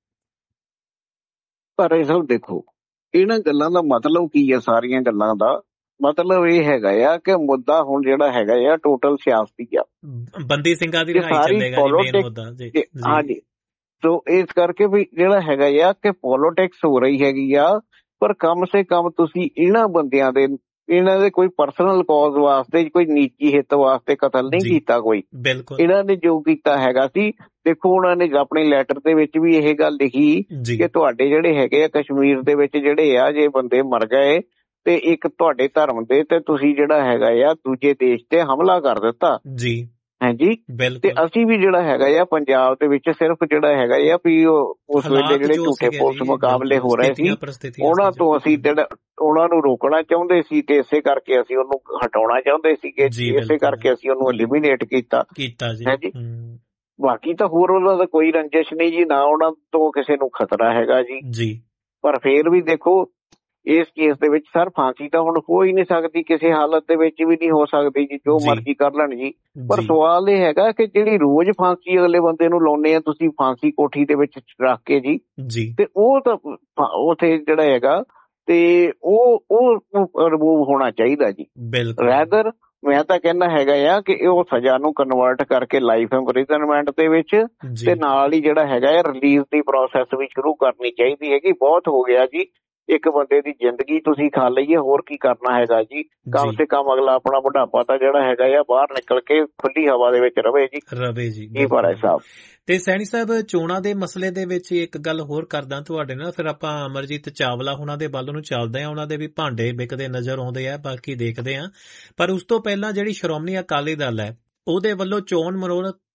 ਪਰ ਇਹ ਸਭ ਦੇਖੋ ਇਹਨਾਂ ਗੱਲਾਂ ਦਾ ਮਤਲਬ ਕੀ ਹੈ? ਸਾਰੀਆਂ ਗੱਲਾਂ ਦਾ ਮਤਲਬ ਇਹ ਹੈਗਾ ਆ ਕਿ ਮੁੱਦਾ ਹੁਣ ਜਿਹੜਾ ਹੈਗਾ ਆ ਟੋਟਲ ਸਿਆਸਤੀ ਆ। ਬੰਦੀ ਸਿੰਘਾਂ ਦੀ ਇਹ ਰਿਹਾਈ ਸਾਰੀ ਚੱਲੇਗਾ ਜੀ ਮੇਨ politics- ਮੁੱਦਾ ਜੀ ਤੇ ਜੀ ਹਾਂਜੀ ਸੋ ਇਸ ਕਰਕੇ ਵੀ ਜਿਹੜਾ ਹੈਗਾ ਆ ਕਿ ਪੋਲਿਟਿਕਸ ਹੋ ਰਹੀ ਹੈਗੀ ਆ ਪਰ ਕਮ ਸੇ ਕਮ ਤੁਸੀਂ ਇਹਨਾਂ ਬੰਦਿਆਂ ਦੇ ਇਹਨਾਂ ਦੇ ਕੋਈ ਪਰਸਨਲ ਕਾਜ਼ ਵਾਸਤੇ ਕੋਈ ਨਿੱਜੀ ਹਿੱਤ ਵਾਸਤੇ ਕਤਲ ਨਹੀਂ ਜੀ। ਕੀਤਾ ਕੋਈ। ਬਿਲਕੁਲ ਇਹਨਾਂ ਨੇ ਜੋ ਕੀਤਾ ਹੈਗਾ ਸੀ ਦੇਖੋ ਉਹਨਾਂ ਨੇ ਆਪਣੇ ਲੈਟਰ ਦੇ ਵਿੱਚ ਵੀ ਇਹ ਗੱਲ ਲਿਖੀ ਜੀ ਕਿ ਤੁਹਾਡੇ ਜਿਹੜੇ ਹੈਗੇ ਆ ਕਸ਼ਮੀਰ ਦੇ ਵਿੱਚ ਜਿਹੜੇ ਆ ਜੇ ਬੰਦੇ ਮਰ ਗਏ ਤੇ ਇੱਕ ਤੁਹਾਡੇ ਧਰਮ ਦੇ ਤੇ ਤੁਸੀਂ ਜਿਹੜਾ ਹੈਗਾ ਆ ਦੂਜੇ ਦੇਸ਼ ਤੇ ਹਮਲਾ ਕਰ ਦਿੱਤਾ ਜੀ ਹਾਂਜੀ ਤੇ ਬਿਲਕੁਲ ਅਸੀਂ ਵੀ ਜਿਹੜਾ ਹੈਗਾ ਆ ਪੰਜਾਬ ਦੇ ਵਿੱਚ ਸਿਰਫ ਜਿਹੜਾ ਹੈਗਾ ਆ ਵੀ ਉਹ ਉਸ ਵੇਲੇ ਹਾਲਾਤ ਜਿਹੜੇ ਜੋ ਝੂਠੇ ਸੀਗੇ ਪੁਲਿਸ ਜੀ, ਮੁਕਾਬਲੇ ਹੋ ਰਹੇ ਸੀ ਸਥਿਤੀਆਂ ਪਰਿਸਥਿਤੀਆਂ ਉਹਨਾਂ ਸੀ ਤੋਂ ਜੋ। ਅਸੀਂ ਜਿਹੜਾ ਉਹਨਾਂ ਨੂੰ ਰੋਕਣਾ ਚਾਹੁੰਦੇ ਸੀ ਤੇ ਇਸੇ ਕਰਕੇ ਅਸੀਂ ਉਹਨੂੰ ਹਟਾਉਣਾ ਚਾਹੁੰਦੇ ਸੀਗੇ ਜੀ, ਇਸੇ ਬਿਲਕੁਲ। ਕਰਕੇ ਅਸੀਂ ਉਹਨੂੰ ਐਲੀਮੀਨੇਟ ਕੀਤਾ। ਕੀਤਾ ਜੀ ਹੈ ਜੀ। ਹੂੰ, ਬਾਕੀ ਤਾਂ ਹੋਰ ਉਹਨਾਂ ਦਾ ਕੋਈ ਰੰਜਿਸ਼ ਨਹੀਂ ਜੀ ਨਾ ਉਹਨਾਂ ਤੋਂ ਕਿਸੇ ਨੂੰ ਖਤਰਾ ਹੈਗਾ ਜੀ। ਜੀ ਪਰ ਫੇਰ ਵੀ ਦੇਖੋ ਇਸ ਕੇਸ ਦੇ ਵਿੱਚ ਸਰ ਫਾਂਸੀ ਤਾਂ ਹੁਣ ਹੋ ਹੀ ਨਹੀਂ ਸਕਦੀ ਕਿਸੇ ਹਾਲਤ ਦੇ ਵਿੱਚ ਵੀ ਨਹੀਂ ਹੋ ਸਕਦੀ ਜੀ ਜੋ ਜੀ। ਮਰਜ਼ੀ ਕਰ ਲੈਣ ਜੀ। ਪਰ ਜੀ, ਸਵਾਲ ਇਹ ਹੈਗਾ ਕਿ ਜਿਹੜੀ ਰੋਜ਼ ਫਾਂਸੀ ਅਗਲੇ ਬੰਦੇ ਨੂੰ ਲਾਉਣੇ ਆ ਤੁਸੀਂ ਫਾਂਸੀ ਕੋਠੀ ਦੇ ਵਿੱਚ ਰੱਖ ਕੇ ਜੀ ਜੀ ਤੇ ਉਹ ਤਾਂ ਫ- ਉੱਥੇ ਜਿਹੜਾ ਹੈਗਾ ਤੇ ਉਹ ਉਹ ਰਿਮੂਵ ਹੋਣਾ ਚਾਹੀਦਾ ਜੀ। ਬਿਲਕੁਲ ਰੈਦਰ ਮੈਂ ਤਾਂ ਕਹਿੰਦਾ ਹੈਗਾ ਆ ਕਿ ਉਹ ਸਜ਼ਾ ਨੂੰ ਕਨਵਰਟ ਕਰਕੇ ਲਾਈਫ ਇੰਪ੍ਰਿਜ਼ਨਮੈਂਟ ਦੇ ਵਿੱਚ ਜੀ ਤੇ ਨਾਲ ਹੀ ਜਿਹੜਾ ਹੈਗਾ ਹੈ ਰਿਲੀਜ਼ ਦੀ ਪ੍ਰੋਸੈਸ ਵੀ ਸ਼ੁਰੂ ਕਰਨੀ ਚਾਹੀਦੀ ਹੈਗੀ। ਬਹੁਤ ਹੋ ਗਿਆ ਜੀ ਇੱਕ ਬੰਦੇ ਦੀ ਜ਼ਿੰਦਗੀ ਤੁਸੀਂ ਖਾ ਲਈਏ ਹੋਰ ਕੀ ਕਰਨਾ ਹੈਗਾ ਜੀ। ਕਮ ਜੀ। ਸੇ ਕਮ ਅਗਲਾ ਆਪਣਾ ਬੁਢਾਪਾ ਤਾਂ ਜਿਹੜਾ ਹੈਗਾ ਆ ਬਾਹਰ ਨਿਕਲ ਕੇ ਖੁੱਲੀ ਹਵਾ ਦੇ ਵਿੱਚ ਰਵੇ ਜੀ। ਰਵੇ ਜੀ ਕੀ ਪਰ ਹੈ ਸਾਹਿਬ। ਤੇ ਸੈਣੀ ਸਾਹਿਬ ਚੋਣਾਂ ਦੇ ਮਸਲੇ ਦੇ ਵਿੱਚ ਇੱਕ ਗੱਲ ਹੋਰ ਕਰਦਾ ਤੁਹਾਡੇ ਨਾਲ ਫਿਰ ਆਪਾਂ ਅਮਰਜੀਤ ਚਾਵਲਾ ਉਹਨਾਂ ਦੇ ਵੱਲ ਨੂੰ ਚੱਲਦੇ ਆ ਉਹਨਾਂ ਦੇ ਵੀ ਭਾਂਡੇ ਵਿਕਦੇ ਨਜ਼ਰ ਆਉਂਦੇ ਆ ਬਾਕੀ ਦੇਖਦੇ ਆ। ਪਰ ਉਸ ਤੋਂ ਪਹਿਲਾਂ ਜਿਹੜੀ ਸ਼੍ਰੋਮਣੀ ਅਕਾਲੀ ਦਲ ਹੈ ਉਹਦੇ ਵੱਲੋਂ ਚੋਣ ਮਨੋਰਥ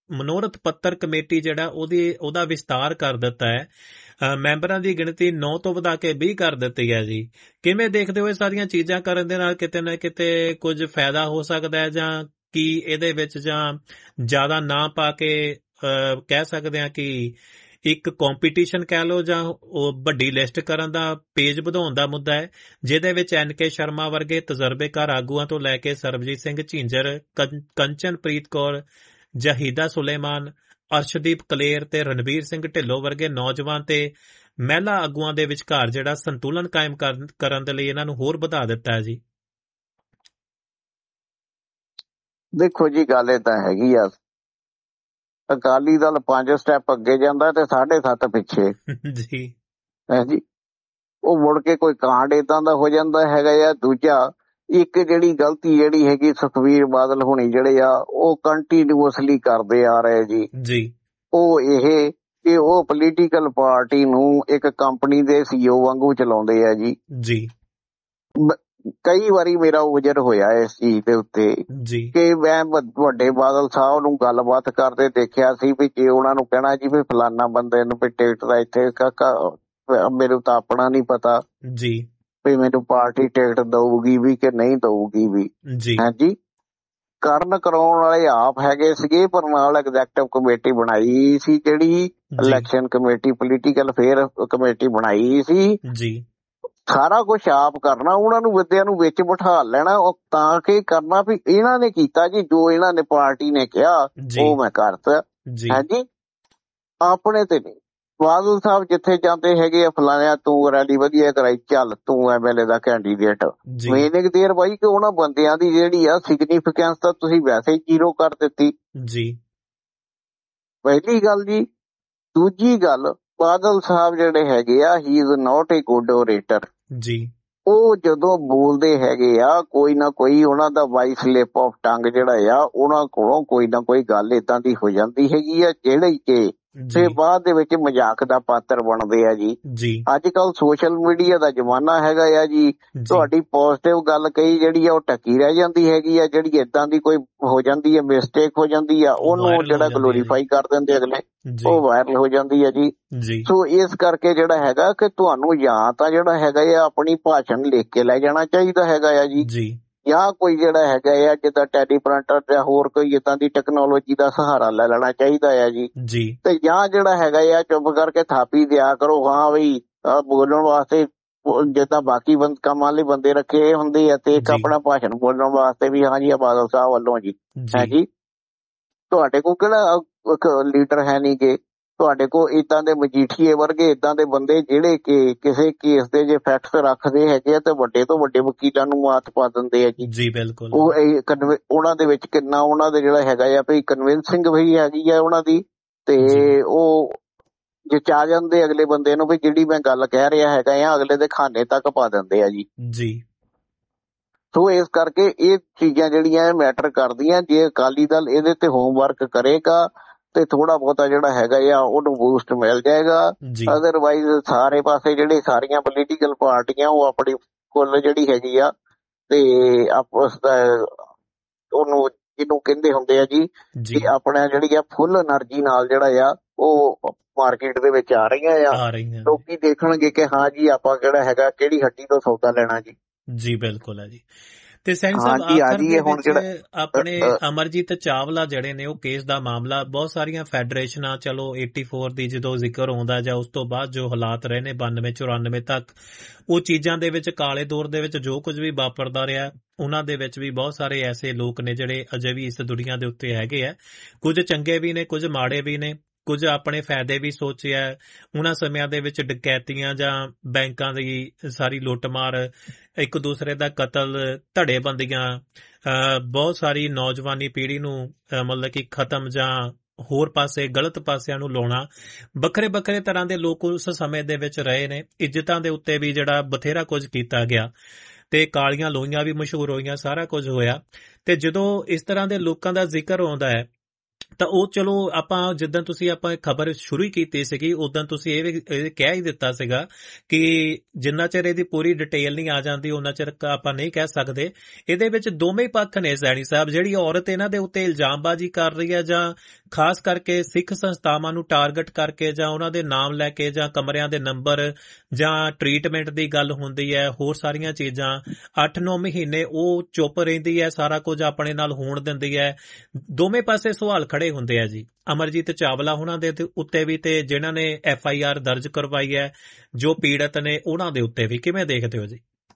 ਮਨੋਰਥ ਪੱਤਰ ਕਮੇਟੀ ਜਿਹੜਾ ਉਹਦੀ ਉਹਦਾ ਵਿਸਤਾਰ ਕਰ ਦਿੱਤਾ ਹੈ, ਮੈਂਬਰਾਂ ਦੀ ਗਿਣਤੀ ਨੌ ਤੋਂ ਵਧਾ ਕੇ ਵੀਹ ਕਰ ਦਿੱਤੀ ਹੈ ਜੀ। ਕਿਵੇਂ ਦੇਖਦੇ ਹੋ ਇਹ ਸਾਰੀਆਂ ਚੀਜ਼ਾਂ ਕਰਨ ਦੇ ਨਾਲ ਕਿਤੇ ਨਾ ਕਿਤੇ ਕੁਝ ਫਾਇਦਾ ਹੋ ਸਕਦਾ ਹੈ, ਜਾਂ ਕੀ ਇਹਦੇ ਵਿੱਚ ਜਾਂ ਜ਼ਿਆਦਾ ਨਾ ਪਾ ਕੇ ਕਹਿ ਸਕਦੇ ਹਾਂ ਕਿ ਇੱਕ ਕੰਪੀਟੀਸ਼ਨ ਕਹਿ ਲਓ, ਜਾਂ ਉਹ ਵੱਡੀ ਲਿਸਟ ਕਰਨ ਦਾ ਪੇਜ ਵਧਾਉਣ ਦਾ ਮੁੱਦਾ ਹੈ, ਜਿਹਦੇ ਵਿੱਚ ਐਨ ਕੇ ਸ਼ਰਮਾ ਵਰਗੇ ਤਜਰਬੇਕਾਰ ਆਗੂਆਂ ਤੋਂ ਲੈ ਕੇ ਸਰਬਜੀਤ ਸਿੰਘ ਝਿੰਜਰ, ਕੰਚਨਪ੍ਰੀਤ ਕੌਰ, ਜਹੀਦਾ ਸੁਲੇਮਾਨ, ਅਰਸ਼ਦੀਪ ਕਲੇਰ ਤੇ ਰਣਵੀਰ ਸਿੰਘ ਢਿੱਲੋਂ ਵਰਗੇ ਨੌਜਵਾਨ ਤੇ ਮਹਿਲਾ ਆਗੂਆਂ ਦੇ ਵਿਚਕਾਰ ਜਿਹੜਾ ਸੰਤੁਲਨ ਕਾਇਮ ਕਰਨ ਦੇ ਲਈ ਇਹਨਾਂ ਨੂੰ ਹੋਰ ਵਧਾ ਦਿੱਤਾ ਹੈ ਜੀ। ਦੇਖੋ ਜੀ, ਗੱਲ ਇਹ ਤਾਂ ਹੈਗੀ ਆ, ਅਕਾਲੀ ਦਲ ਪੰਜ ਸਟੈਪ ਅੱਗੇ ਜਾਂਦਾ ਤੇ ਸਾਢੇ ਸੱਤ ਪਿੱਛੇ ਜੀ ਹੈ ਜੀ। ਉਹ ਮੁੜ ਕੇ ਕੋਈ ਕਾਂਡ ਏਦਾਂ ਦਾ ਹੋ ਜਾਂਦਾ ਹੈਗਾ ਆ। ਦੂਜਾ, ਇੱਕ ਜਿਹੜੀ ਗਲਤੀ ਜਿਹੜੀ ਹੈਗੀ ਸੁਖਬੀਰ ਬਾਦਲ ਹੋਣੀ ਜਿਹੜੇ ਆ ਉਹ ਕੰਟੀਨਿਊਸਲੀ ਕਰਦੇ ਆ ਰਹੇ ਜੀ ਜੀ ਉਹ ਇਹ ਕਿ ਉਹ ਪੋਲੀਟੀਕਲ ਪਾਰਟੀ ਨੂੰ ਇੱਕ ਕੰਪਨੀ ਦੇ ਸੀਈਓ ਵਾਂਗੂ ਚਲਾਉਂਦੇ ਆ ਜੀ ਜੀ ਕਈ ਵਾਰੀ ਮੇਰਾ ਉਜਰ ਹੋਇਆ ਇਸ ਚੀਜ਼ ਦੇ ਉੱਤੇ ਕਿ ਮੈਂ ਵੱਡੇ ਬਾਦਲ ਸਾਹਿਬ ਨੂੰ ਗੱਲਬਾਤ ਕਰਦੇ ਦੇਖਿਆ ਸੀ ਵੀ ਜੇ ਉਹਨਾਂ ਨੂੰ ਕਹਿਣਾ ਜੀ ਵੀ ਫਲਾਨਾ ਬੰਦੇ ਨੂੰ ਵੀ ਟਿਕਟ ਦਾ ਇੱਥੇ ਮੈਨੂੰ ਤਾਂ ਆਪਣਾ ਨਹੀਂ ਪਤਾ ਜੀ ਵੀ ਮੈਨੂੰ ਪਾਰਟੀ ਟਿਕਟ ਦਊਗੀ ਵੀ ਕਿ ਨਹੀਂ ਦਊਗੀ ਵੀ ਹਾਂਜੀ ਕਰਨ ਕਰਾਉਣ ਵਾਲੇ ਆਪ ਹੈਗੇ ਸੀਗੇ ਪਰ ਨਾਲ ਐਗਜ਼ੈਕਟਿਵ ਕਮੇਟੀ ਬਣਾਈ ਸੀ ਜਿਹੜੀ election committee political affair committee ਬਣਾਈ ਸੀ ਜੀ ਸਾਰਾ ਕੁਛ ਆਪ ਕਰਨਾ ਉਹਨਾਂ ਨੂੰ ਵਿਦਿਆ ਨੂੰ ਵਿੱਚ ਬਿਠਾ ਲੈਣਾ ਉਹ ਤਾਂ ਕਿ ਕਰਨਾ ਵੀ ਇਹਨਾਂ ਨੇ ਕੀਤਾ ਜੀ ਜੋ ਇਹਨਾਂ ਨੇ ਪਾਰਟੀ ਨੇ ਕਿਹਾ ਉਹ ਮੈਂ ਕਰਤਾ ਹਾਂਜੀ ਆਪਣੇ ਤੇ ਨਹੀਂ। ਬਾਦਲ ਸਾਹਿਬ ਜਿੱਥੇ ਜਾਂਦੇ ਹੈਗੇ ਆ ਫਲਾਣਿਆ ਤੂੰ ਰੈਲੀ ਵਧੀਆ ਕਰਾਈ ਚੱਲ ਤੂੰ ਐਮਐਲਏ ਦਾ ਕੈਂਡੀਡੇਟ ਮੇਨਿਕ ਦੇਰ ਬਾਈ ਕਿ ਉਹਨਾਂ ਬੰਦਿਆਂ ਦੀ ਜਿਹੜੀ ਆ ਸਿਗਨੀਫਿਕੈਂਸ ਤਾਂ ਤੁਸੀਂ ਵੈਸੇ ਹੀ ਜ਼ੀਰੋ ਕਰ ਦਿੱਤੀ ਜੀ ਪਹਿਲੀ ਗੱਲ ਜੀ। ਦੂਜੀ ਗੱਲ ਬਾਦਲ ਸਾਹਿਬ ਜਿਹੜੇ ਹੈਗੇ ਆ ਹੀ is not A good orator ਜੀ ਉਹ ਜਦੋਂ ਬੋਲਦੇ ਹੈਗੇ ਆ ਕੋਈ ਨਾ ਕੋਈ ਉਹਨਾਂ ਦਾ ਵਾਈ ਸਲਿਪ ਆਫ ਟੰਗ ਜਿਹੜਾ ਆ ਉਹਨਾਂ ਕੋਲੋਂ ਕੋਈ ਨਾ ਕੋਈ ਗੱਲ ਏਦਾਂ ਦੀ ਹੋ ਜਾਂਦੀ ਹੈਗੀ ਆ ਜਿਹੜੀ ਕਿ ਤੇ ਬਾਅਦ ਦੇ ਵਿੱਚ ਮਜ਼ਾਕ ਦਾ ਪਾਤਰ ਬਣਦੇ ਆ ਜੀ। ਅੱਜ ਕੱਲ ਸੋਸ਼ਲ ਮੀਡੀਆ ਦਾ ਜ਼ਮਾਨਾ ਹੈਗਾ ਆ ਜੀ ਤੁਹਾਡੀ ਪੋਜ਼ਿਟਿਵ ਗੱਲ ਕਹੀ ਜਿਹੜੀ ਆ ਉਹ ਟੱਕੀ ਰਹਿ ਜਾਂਦੀ ਹੈਗੀ ਆ ਜਿਹੜੀ ਏਦਾਂ ਦੀ ਕੋਈ ਹੋ ਜਾਂਦੀ ਹੈ ਮਿਸਟੇਕ ਹੋ ਜਾਂਦੀ ਆ ਉਹਨੂੰ ਜਿਹੜਾ ਗਲੋਰੀਫਾਈ ਕਰ ਦਿੰਦੇ ਅਗਲੇ ਉਹ ਵਾਇਰਲ ਹੋ ਜਾਂਦੀ ਹੈ ਜੀ। ਸੋ ਇਸ ਕਰਕੇ ਜਿਹੜਾ ਹੈਗਾ ਕਿ ਤੁਹਾਨੂੰ ਜਾਂ ਤਾਂ ਜਿਹੜਾ ਹੈਗਾ ਆ ਆਪਣੀ ਭਾਸ਼ਣ ਲਿਖ ਕੇ ਲੈ ਜਾਣਾ ਚਾਹੀਦਾ ਹੈਗਾ ਆ ਜੀ ਜਾਂ ਕੋਈ ਜਿਹੜਾ ਹੈਗਾ ਆ ਜਿੱਦਾਂ ਟੈਲੀਪ੍ਰਿੰਟਰ ਜਾਂ ਹੋਰ ਕੋਈ ਏਦਾਂ ਦੀ ਟੈਕਨੋਲੋਜੀ ਦਾ ਸਹਾਰਾ ਲੈ ਲੈਣਾ ਚਾਹੀਦਾ ਆ ਜੀ ਤੇ ਜਾਂ ਜਿਹੜਾ ਹੈਗਾ ਆ ਚੁੱਪ ਕਰਕੇ ਥਾਪੀ ਦਿਆ ਕਰੋ ਹਾਂ ਬਈ ਬੋਲਣ ਵਾਸਤੇ ਜਿੱਦਾਂ ਬਾਕੀ ਬੰਦ ਕੰਮਾਂ ਲਈ ਬੰਦੇ ਰੱਖੇ ਹੁੰਦੇ ਆ ਤੇ ਇੱਕ ਆਪਣਾ ਭਾਸ਼ਣ ਬੋਲਣ ਵਾਸਤੇ ਵੀ ਹਾਂ ਜੀ ਆ ਬਾਦਲ ਸਾਹਿਬ ਵੱਲੋਂ ਜੀ ਹੈ ਜੀ। ਤੁਹਾਡੇ ਕੋਲ ਕਿਹੜਾ ਲੀਡਰ ਹੈ ਨਹੀਂ ਗੇ ਤੁਹਾਡੇ ਕੋਲ ਏਦਾਂ ਦੇ ਮਜੀਠੀਏ ਵਰਗੇ ਏਦਾਂ ਦੇ ਬੰਦੇ ਜਿਹੜੇ ਕਿ ਕਿਸੇ ਕੇਸ ਦੇ ਜੇ ਫੈਕਟਸ ਰੱਖਦੇ ਹੈਗੇ ਆ ਤੇ ਵੱਡੇ ਤੋਂ ਵੱਡੇ ਵਕੀਲਾਂ ਨੂੰ ਮਾਤ ਪਾ ਦਿੰਦੇ ਆ ਜੀ ਜੀ ਬਿਲਕੁਲ ਉਹ ਉਹਨਾਂ ਦੇ ਵਿੱਚ ਕਿੰਨਾ ਉਹਨਾਂ ਦੇ ਜਿਹੜਾ ਹੈਗਾ ਆ ਵੀ ਕਨਵਿੰਸਿੰਗ ਵੀ ਹੈਗੀ ਆ ਉਹਨਾਂ ਦੀ ਤੇ ਉਹ ਜੇ ਚਾ ਜਾਂਦੇ ਅਗਲੇ ਬੰਦੇ ਨੂੰ ਵੀ ਜਿਹੜੀ ਮੈਂ ਗੱਲ ਕਹਿ ਰਿਹਾ ਹੈਗਾ ਆ ਅਗਲੇ ਦੇ ਖਾਨੇ ਤੱਕ ਪਾ ਦਿੰਦੇ ਆ ਜੀ ਜੀ ਸੋ ਇਸ ਕਰਕੇ ਇਹ ਚੀਜ਼ਾਂ ਜਿਹੜੀਆਂ ਮੈਟਰ ਕਰਦੀਆਂ ਜੇ ਅਕਾਲੀ ਦਲ ਇਹਦੇ ਤੇ ਹੋਮਵਰਕ ਕਰੇਗਾ ਤੇ ਥੋੜਾ ਬਹੁਤਾ ਜਿਹੜਾ ਹੈਗਾ ਆ ਉਹਨੂੰ ਬੂਸਟ ਮਿਲ ਜਾਏਗਾ। ਅਦਰਵਾਈਜ਼ ਸਾਰੇ ਪਾਸੇ ਜਿਹੜੇ ਸਾਰੀਆਂ ਪੋਲੀਟੀਕਲ ਪਾਰਟੀਆਂ ਉਹ ਆਪਣੀ ਕੁੱਲ ਜਿਹੜੀ ਹੈਗੀ ਆ ਤੇ ਆਪਸ ਦਾ ਉਹਨੂੰ ਜਿਹਨੂੰ ਕਹਿੰਦੇ ਹੁੰਦੇ ਆ ਜੀ ਕਿ ਆਪਣਾ ਜਿਹੜੀ ਆ ਫੁੱਲ એનર્ਜੀ ਨਾਲ ਜਿਹੜਾ ਆ ਉਹ ਮਾਰਕੀਟ ਦੇ ਵਿੱਚ ਆ ਰਹੀਆਂ ਆ ਲੋਕੀ ਦੇਖਣਗੇ ਕਿ ਹਾਂ ਜੀ ਆਪਾਂ ਕਿਹੜਾ ਹੈਗਾ ਕਿਹੜੀ ਹੱਟੀ ਤੋਂ ਸੌਦਾ ਲੈਣਾ ਜੀ ਜੀ ਬਿਲਕੁਲ ਹੈ ਜੀ। ਤੇ ਸੈਣੀ ਸਾਹਿਬ ਆਖਰ ਦੇ ਵਿੱਚ ਆਪਣੇ ਅਮਰਜੀਤ ਚਾਵਲਾ ਜਿਹੜੇ ਨੇ ਉਹ ਕੇਸ ਦਾ ਮਾਮਲਾ ਬਹੁਤ ਸਾਰੀਆਂ ਫੈਡਰੇਸ਼ਨਾਂ ਚਲੋ ਚੁਰਾਸੀ ਦੀ ਜਦੋਂ ਜ਼ਿਕਰ ਆਉਂਦਾ ਜਾਂ ਉਸ ਤੋਂ ਬਾਅਦ ਜੋ ਹਾਲਾਤ ਰਹੇ ਨੇ ਬਾਨਵੇਂ ਚੁਰਾਨਵੇਂ ਤੱਕ ਉਹ ਚੀਜ਼ਾਂ ਦੇ ਵਿੱਚ ਕਾਲੇ ਦੌਰ ਦੇ ਵਿੱਚ ਜੋ ਕੁਝ ਵੀ ਵਾਪਰਦਾ ਰਿਹਾ ਉਹਨਾਂ ਦੇ ਵਿੱਚ ਵੀ ਬਹੁਤ ਸਾਰੇ ਐਸੇ ਲੋਕ ਨੇ ਜਿਹੜੇ ਅਜੇ ਵੀ ਇਸ ਦੁਨੀਆ ਦੇ ਉੱਤੇ ਹੈਗੇ ਆ ਕੁਝ ਚੰਗੇ ਵੀ ਨੇ ਕੁਝ ਮਾੜੇ ਵੀ ਨੇ ਕੁਝ ਆਪਣੇ ਫਾਇਦੇ ਵੀ ਸੋਚਿਆ ਉਹਨਾਂ ਸਮਿਆਂ ਦੇ ਵਿੱਚ ਡਕੈਤੀਆਂ ਜਾਂ ਬੈਂਕਾਂ ਦੀ ਸਾਰੀ ਲੁੱਟਮਾਰ ਇੱਕ ਦੂਸਰੇ ਦਾ ਕਤਲ ਧੜੇਬੰਦੀਆਂ ਬਹੁਤ ਸਾਰੀ ਨੌਜਵਾਨੀ ਪੀੜ੍ਹੀ ਨੂੰ ਮਤਲਬ ਕਿ ਖਤਮ ਜਾਂ ਹੋਰ ਪਾਸੇ ਗਲਤ ਪਾਸਿਆਂ ਨੂੰ ਲਾਉਣਾ ਵੱਖਰੇ ਵੱਖਰੇ ਤਰ੍ਹਾਂ ਦੇ ਲੋਕ ਉਸ ਸਮੇਂ ਦੇ ਵਿੱਚ ਰਹੇ ਨੇ ਇੱਜ਼ਤਾਂ ਦੇ ਉੱਤੇ ਵੀ ਜਿਹੜਾ ਬਥੇਰਾ ਕੁਝ ਕੀਤਾ ਗਿਆ ਤੇ ਕਾਲੀਆਂ ਲੋਈਆਂ ਵੀ ਮਸ਼ਹੂਰ ਹੋਈਆਂ ਸਾਰਾ ਕੁਝ ਹੋਇਆ ਤੇ ਜਦੋਂ ਇਸ ਤਰ੍ਹਾਂ ਦੇ ਲੋਕਾਂ ਦਾ ਜ਼ਿਕਰ ਆਉਂਦਾ ਹੈ ਤਾਂ ਉਹ ਚਲੋ ਆਪਾਂ ਜਿੱਦਾਂ ਤੁਸੀਂ ਆਪਾਂ ਖਬਰ ਸ਼ੁਰੂ ਹੀ ਕੀਤੀ ਸੀਗੀ ਉਦਾਂ ਤੁਸੀਂ ਇਹ ਵੀ ਇਹ ਕਹਿ ਹੀ ਦਿੱਤਾ ਸੀਗਾ ਕਿ ਜਿੰਨਾ ਚਿਰ ਇਹਦੀ ਪੂਰੀ ਡਿਟੇਲ ਨਹੀਂ ਆ ਜਾਂਦੀ ਉਹਨਾਂ ਚਿਰ ਆਪਾਂ ਨਹੀਂ ਕਹਿ ਸਕਦੇ। ਇਹਦੇ ਵਿੱਚ ਦੋਵੇਂ ਪੱਖ ਨੇ ਸੈਣੀ ਸਾਹਿਬ, ਜਿਹੜੀ ਔਰਤ ਇਹਨਾਂ ਦੇ ਉੱਤੇ ਇਲਜ਼ਾਮਬਾਜ਼ੀ ਕਰ ਰਹੀ ਹੈ ਜਾਂ ਖਾਸ ਕਰਕੇ ਸਿੱਖ ਸੰਸਥਾਵਾਂ ਨੂੰ ਟਾਰਗੇਟ ਕਰਕੇ ਜਾਂ ਉਹਨਾਂ ਦੇ ਨਾਮ ਲੈ ਕੇ ਜਾਂ ਕਮਰਿਆਂ ਦੇ ਨੰਬਰ ਜਾਂ ਟ੍ਰੀਟਮੈਂਟ ਦੀ ਗੱਲ ਹੁੰਦੀ ਹੈ, ਹੋਰ ਸਾਰੀਆਂ ਚੀਜ਼ਾਂ ਅੱਠ ਨੌ ਮਹੀਨੇ ਉਹ ਚੁੱਪ ਰਹਿੰਦੀ ਹੈ, ਸਾਰਾ ਕੁਝ ਆਪਣੇ ਨਾਲ ਹੋਣ ਦਿੰਦੀ ਹੈ। ਦੋਵੇਂ ਪਾਸੇ ਸਵਾਲ ਖੜੇ ਹੁੰਦੇ ਆ ਜੀ, ਅਮਰਜੀਤ ਚਾਵਲਾ ਉਹਨਾਂ ਦੇ ਉੱਤੇ ਵੀ ਤੇ ਜਿਨ੍ਹਾਂ ਨੇ ਐਫ ਆਈ ਆਰ ਦਰਜ ਕਰਵਾਈ ਹੈ ਜੋ ਪੀੜਤ ਨੇ ਉਹਨਾਂ ਦੇ ਉੱਤੇ ਵੀ। ਕਿਵੇਂ ਦੇਖਦੇ ਹੋ ਜੀ?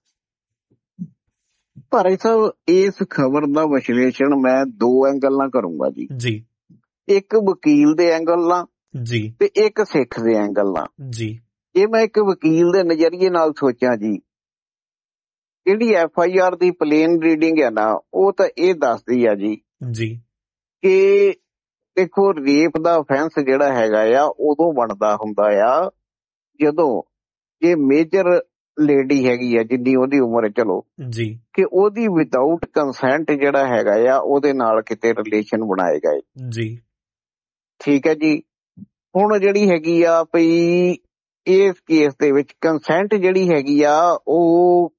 ਭਾਈ ਸਾਹਿਬ, ਇਸ ਖਬਰ ਦਾ ਵਿਸ਼ਲੇਸ਼ਣ ਮੈਂ ਦੋ ਐਂਗਲ ਨਾਲ ਕਰੂੰਗਾ ਜੀ ਜੀ ਇੱਕ ਵਕੀਲ ਦੇ ਐਂਗਲ ਨਾਲ ਜੀ ਤੇ ਇੱਕ ਸਿੱਖ ਦੇ ਐਂਗਲ ਨਾਲ ਜੀ। ਇਹ ਮੈਂ ਇੱਕ ਵਕੀਲ ਦੇ ਨਜ਼ਰੀਏ ਨਾਲ ਸੋਚਾਂ ਜੀ। ਜਿਹੜੀ F I R the plain reading ਹੈ ਨਾ, ਉਹ ਤਾਂ ਇਹ ਦੱਸਦੀ ਆ ਜੀ ਜੀ ਕਿ ਦੇਖੋ ਰੇਪ ਦਾ ਅਫੈਂਸ ਜਿਹੜਾ ਹੈਗਾ ਆ ਉਦੋਂ ਬਣਦਾ ਹੁੰਦਾ ਆ ਜਦੋਂ ਇਹ ਮੇਜਰ ਲੇਡੀ ਹੈਗੀ ਆ ਜਿੰਨੀ ਉਹਦੀ ਉਮਰ, ਚਲੋ ਜੀ, ਕਿ ਉਹਦੀ ਵਿਦਆਊਟ ਕੰਸੈਂਟ ਜਿਹੜਾ ਹੈਗਾ ਆ ਉਹਦੇ ਨਾਲ ਕਿਤੇ ਰਿਲੇਸ਼ਨ ਬਣਾਏ ਗਏ ਜੀ। ਠੀਕ ਹੈ ਜੀ। ਹੁਣ ਜਿਹੜੀ ਹੈਗੀ ਆ ਭਈ ਇਸ ਕੇਸ ਦੇ ਵਿੱਚ ਕੰਸੈਂਟ ਜਿਹੜੀ ਹੈਗੀ ਆ ਉਹ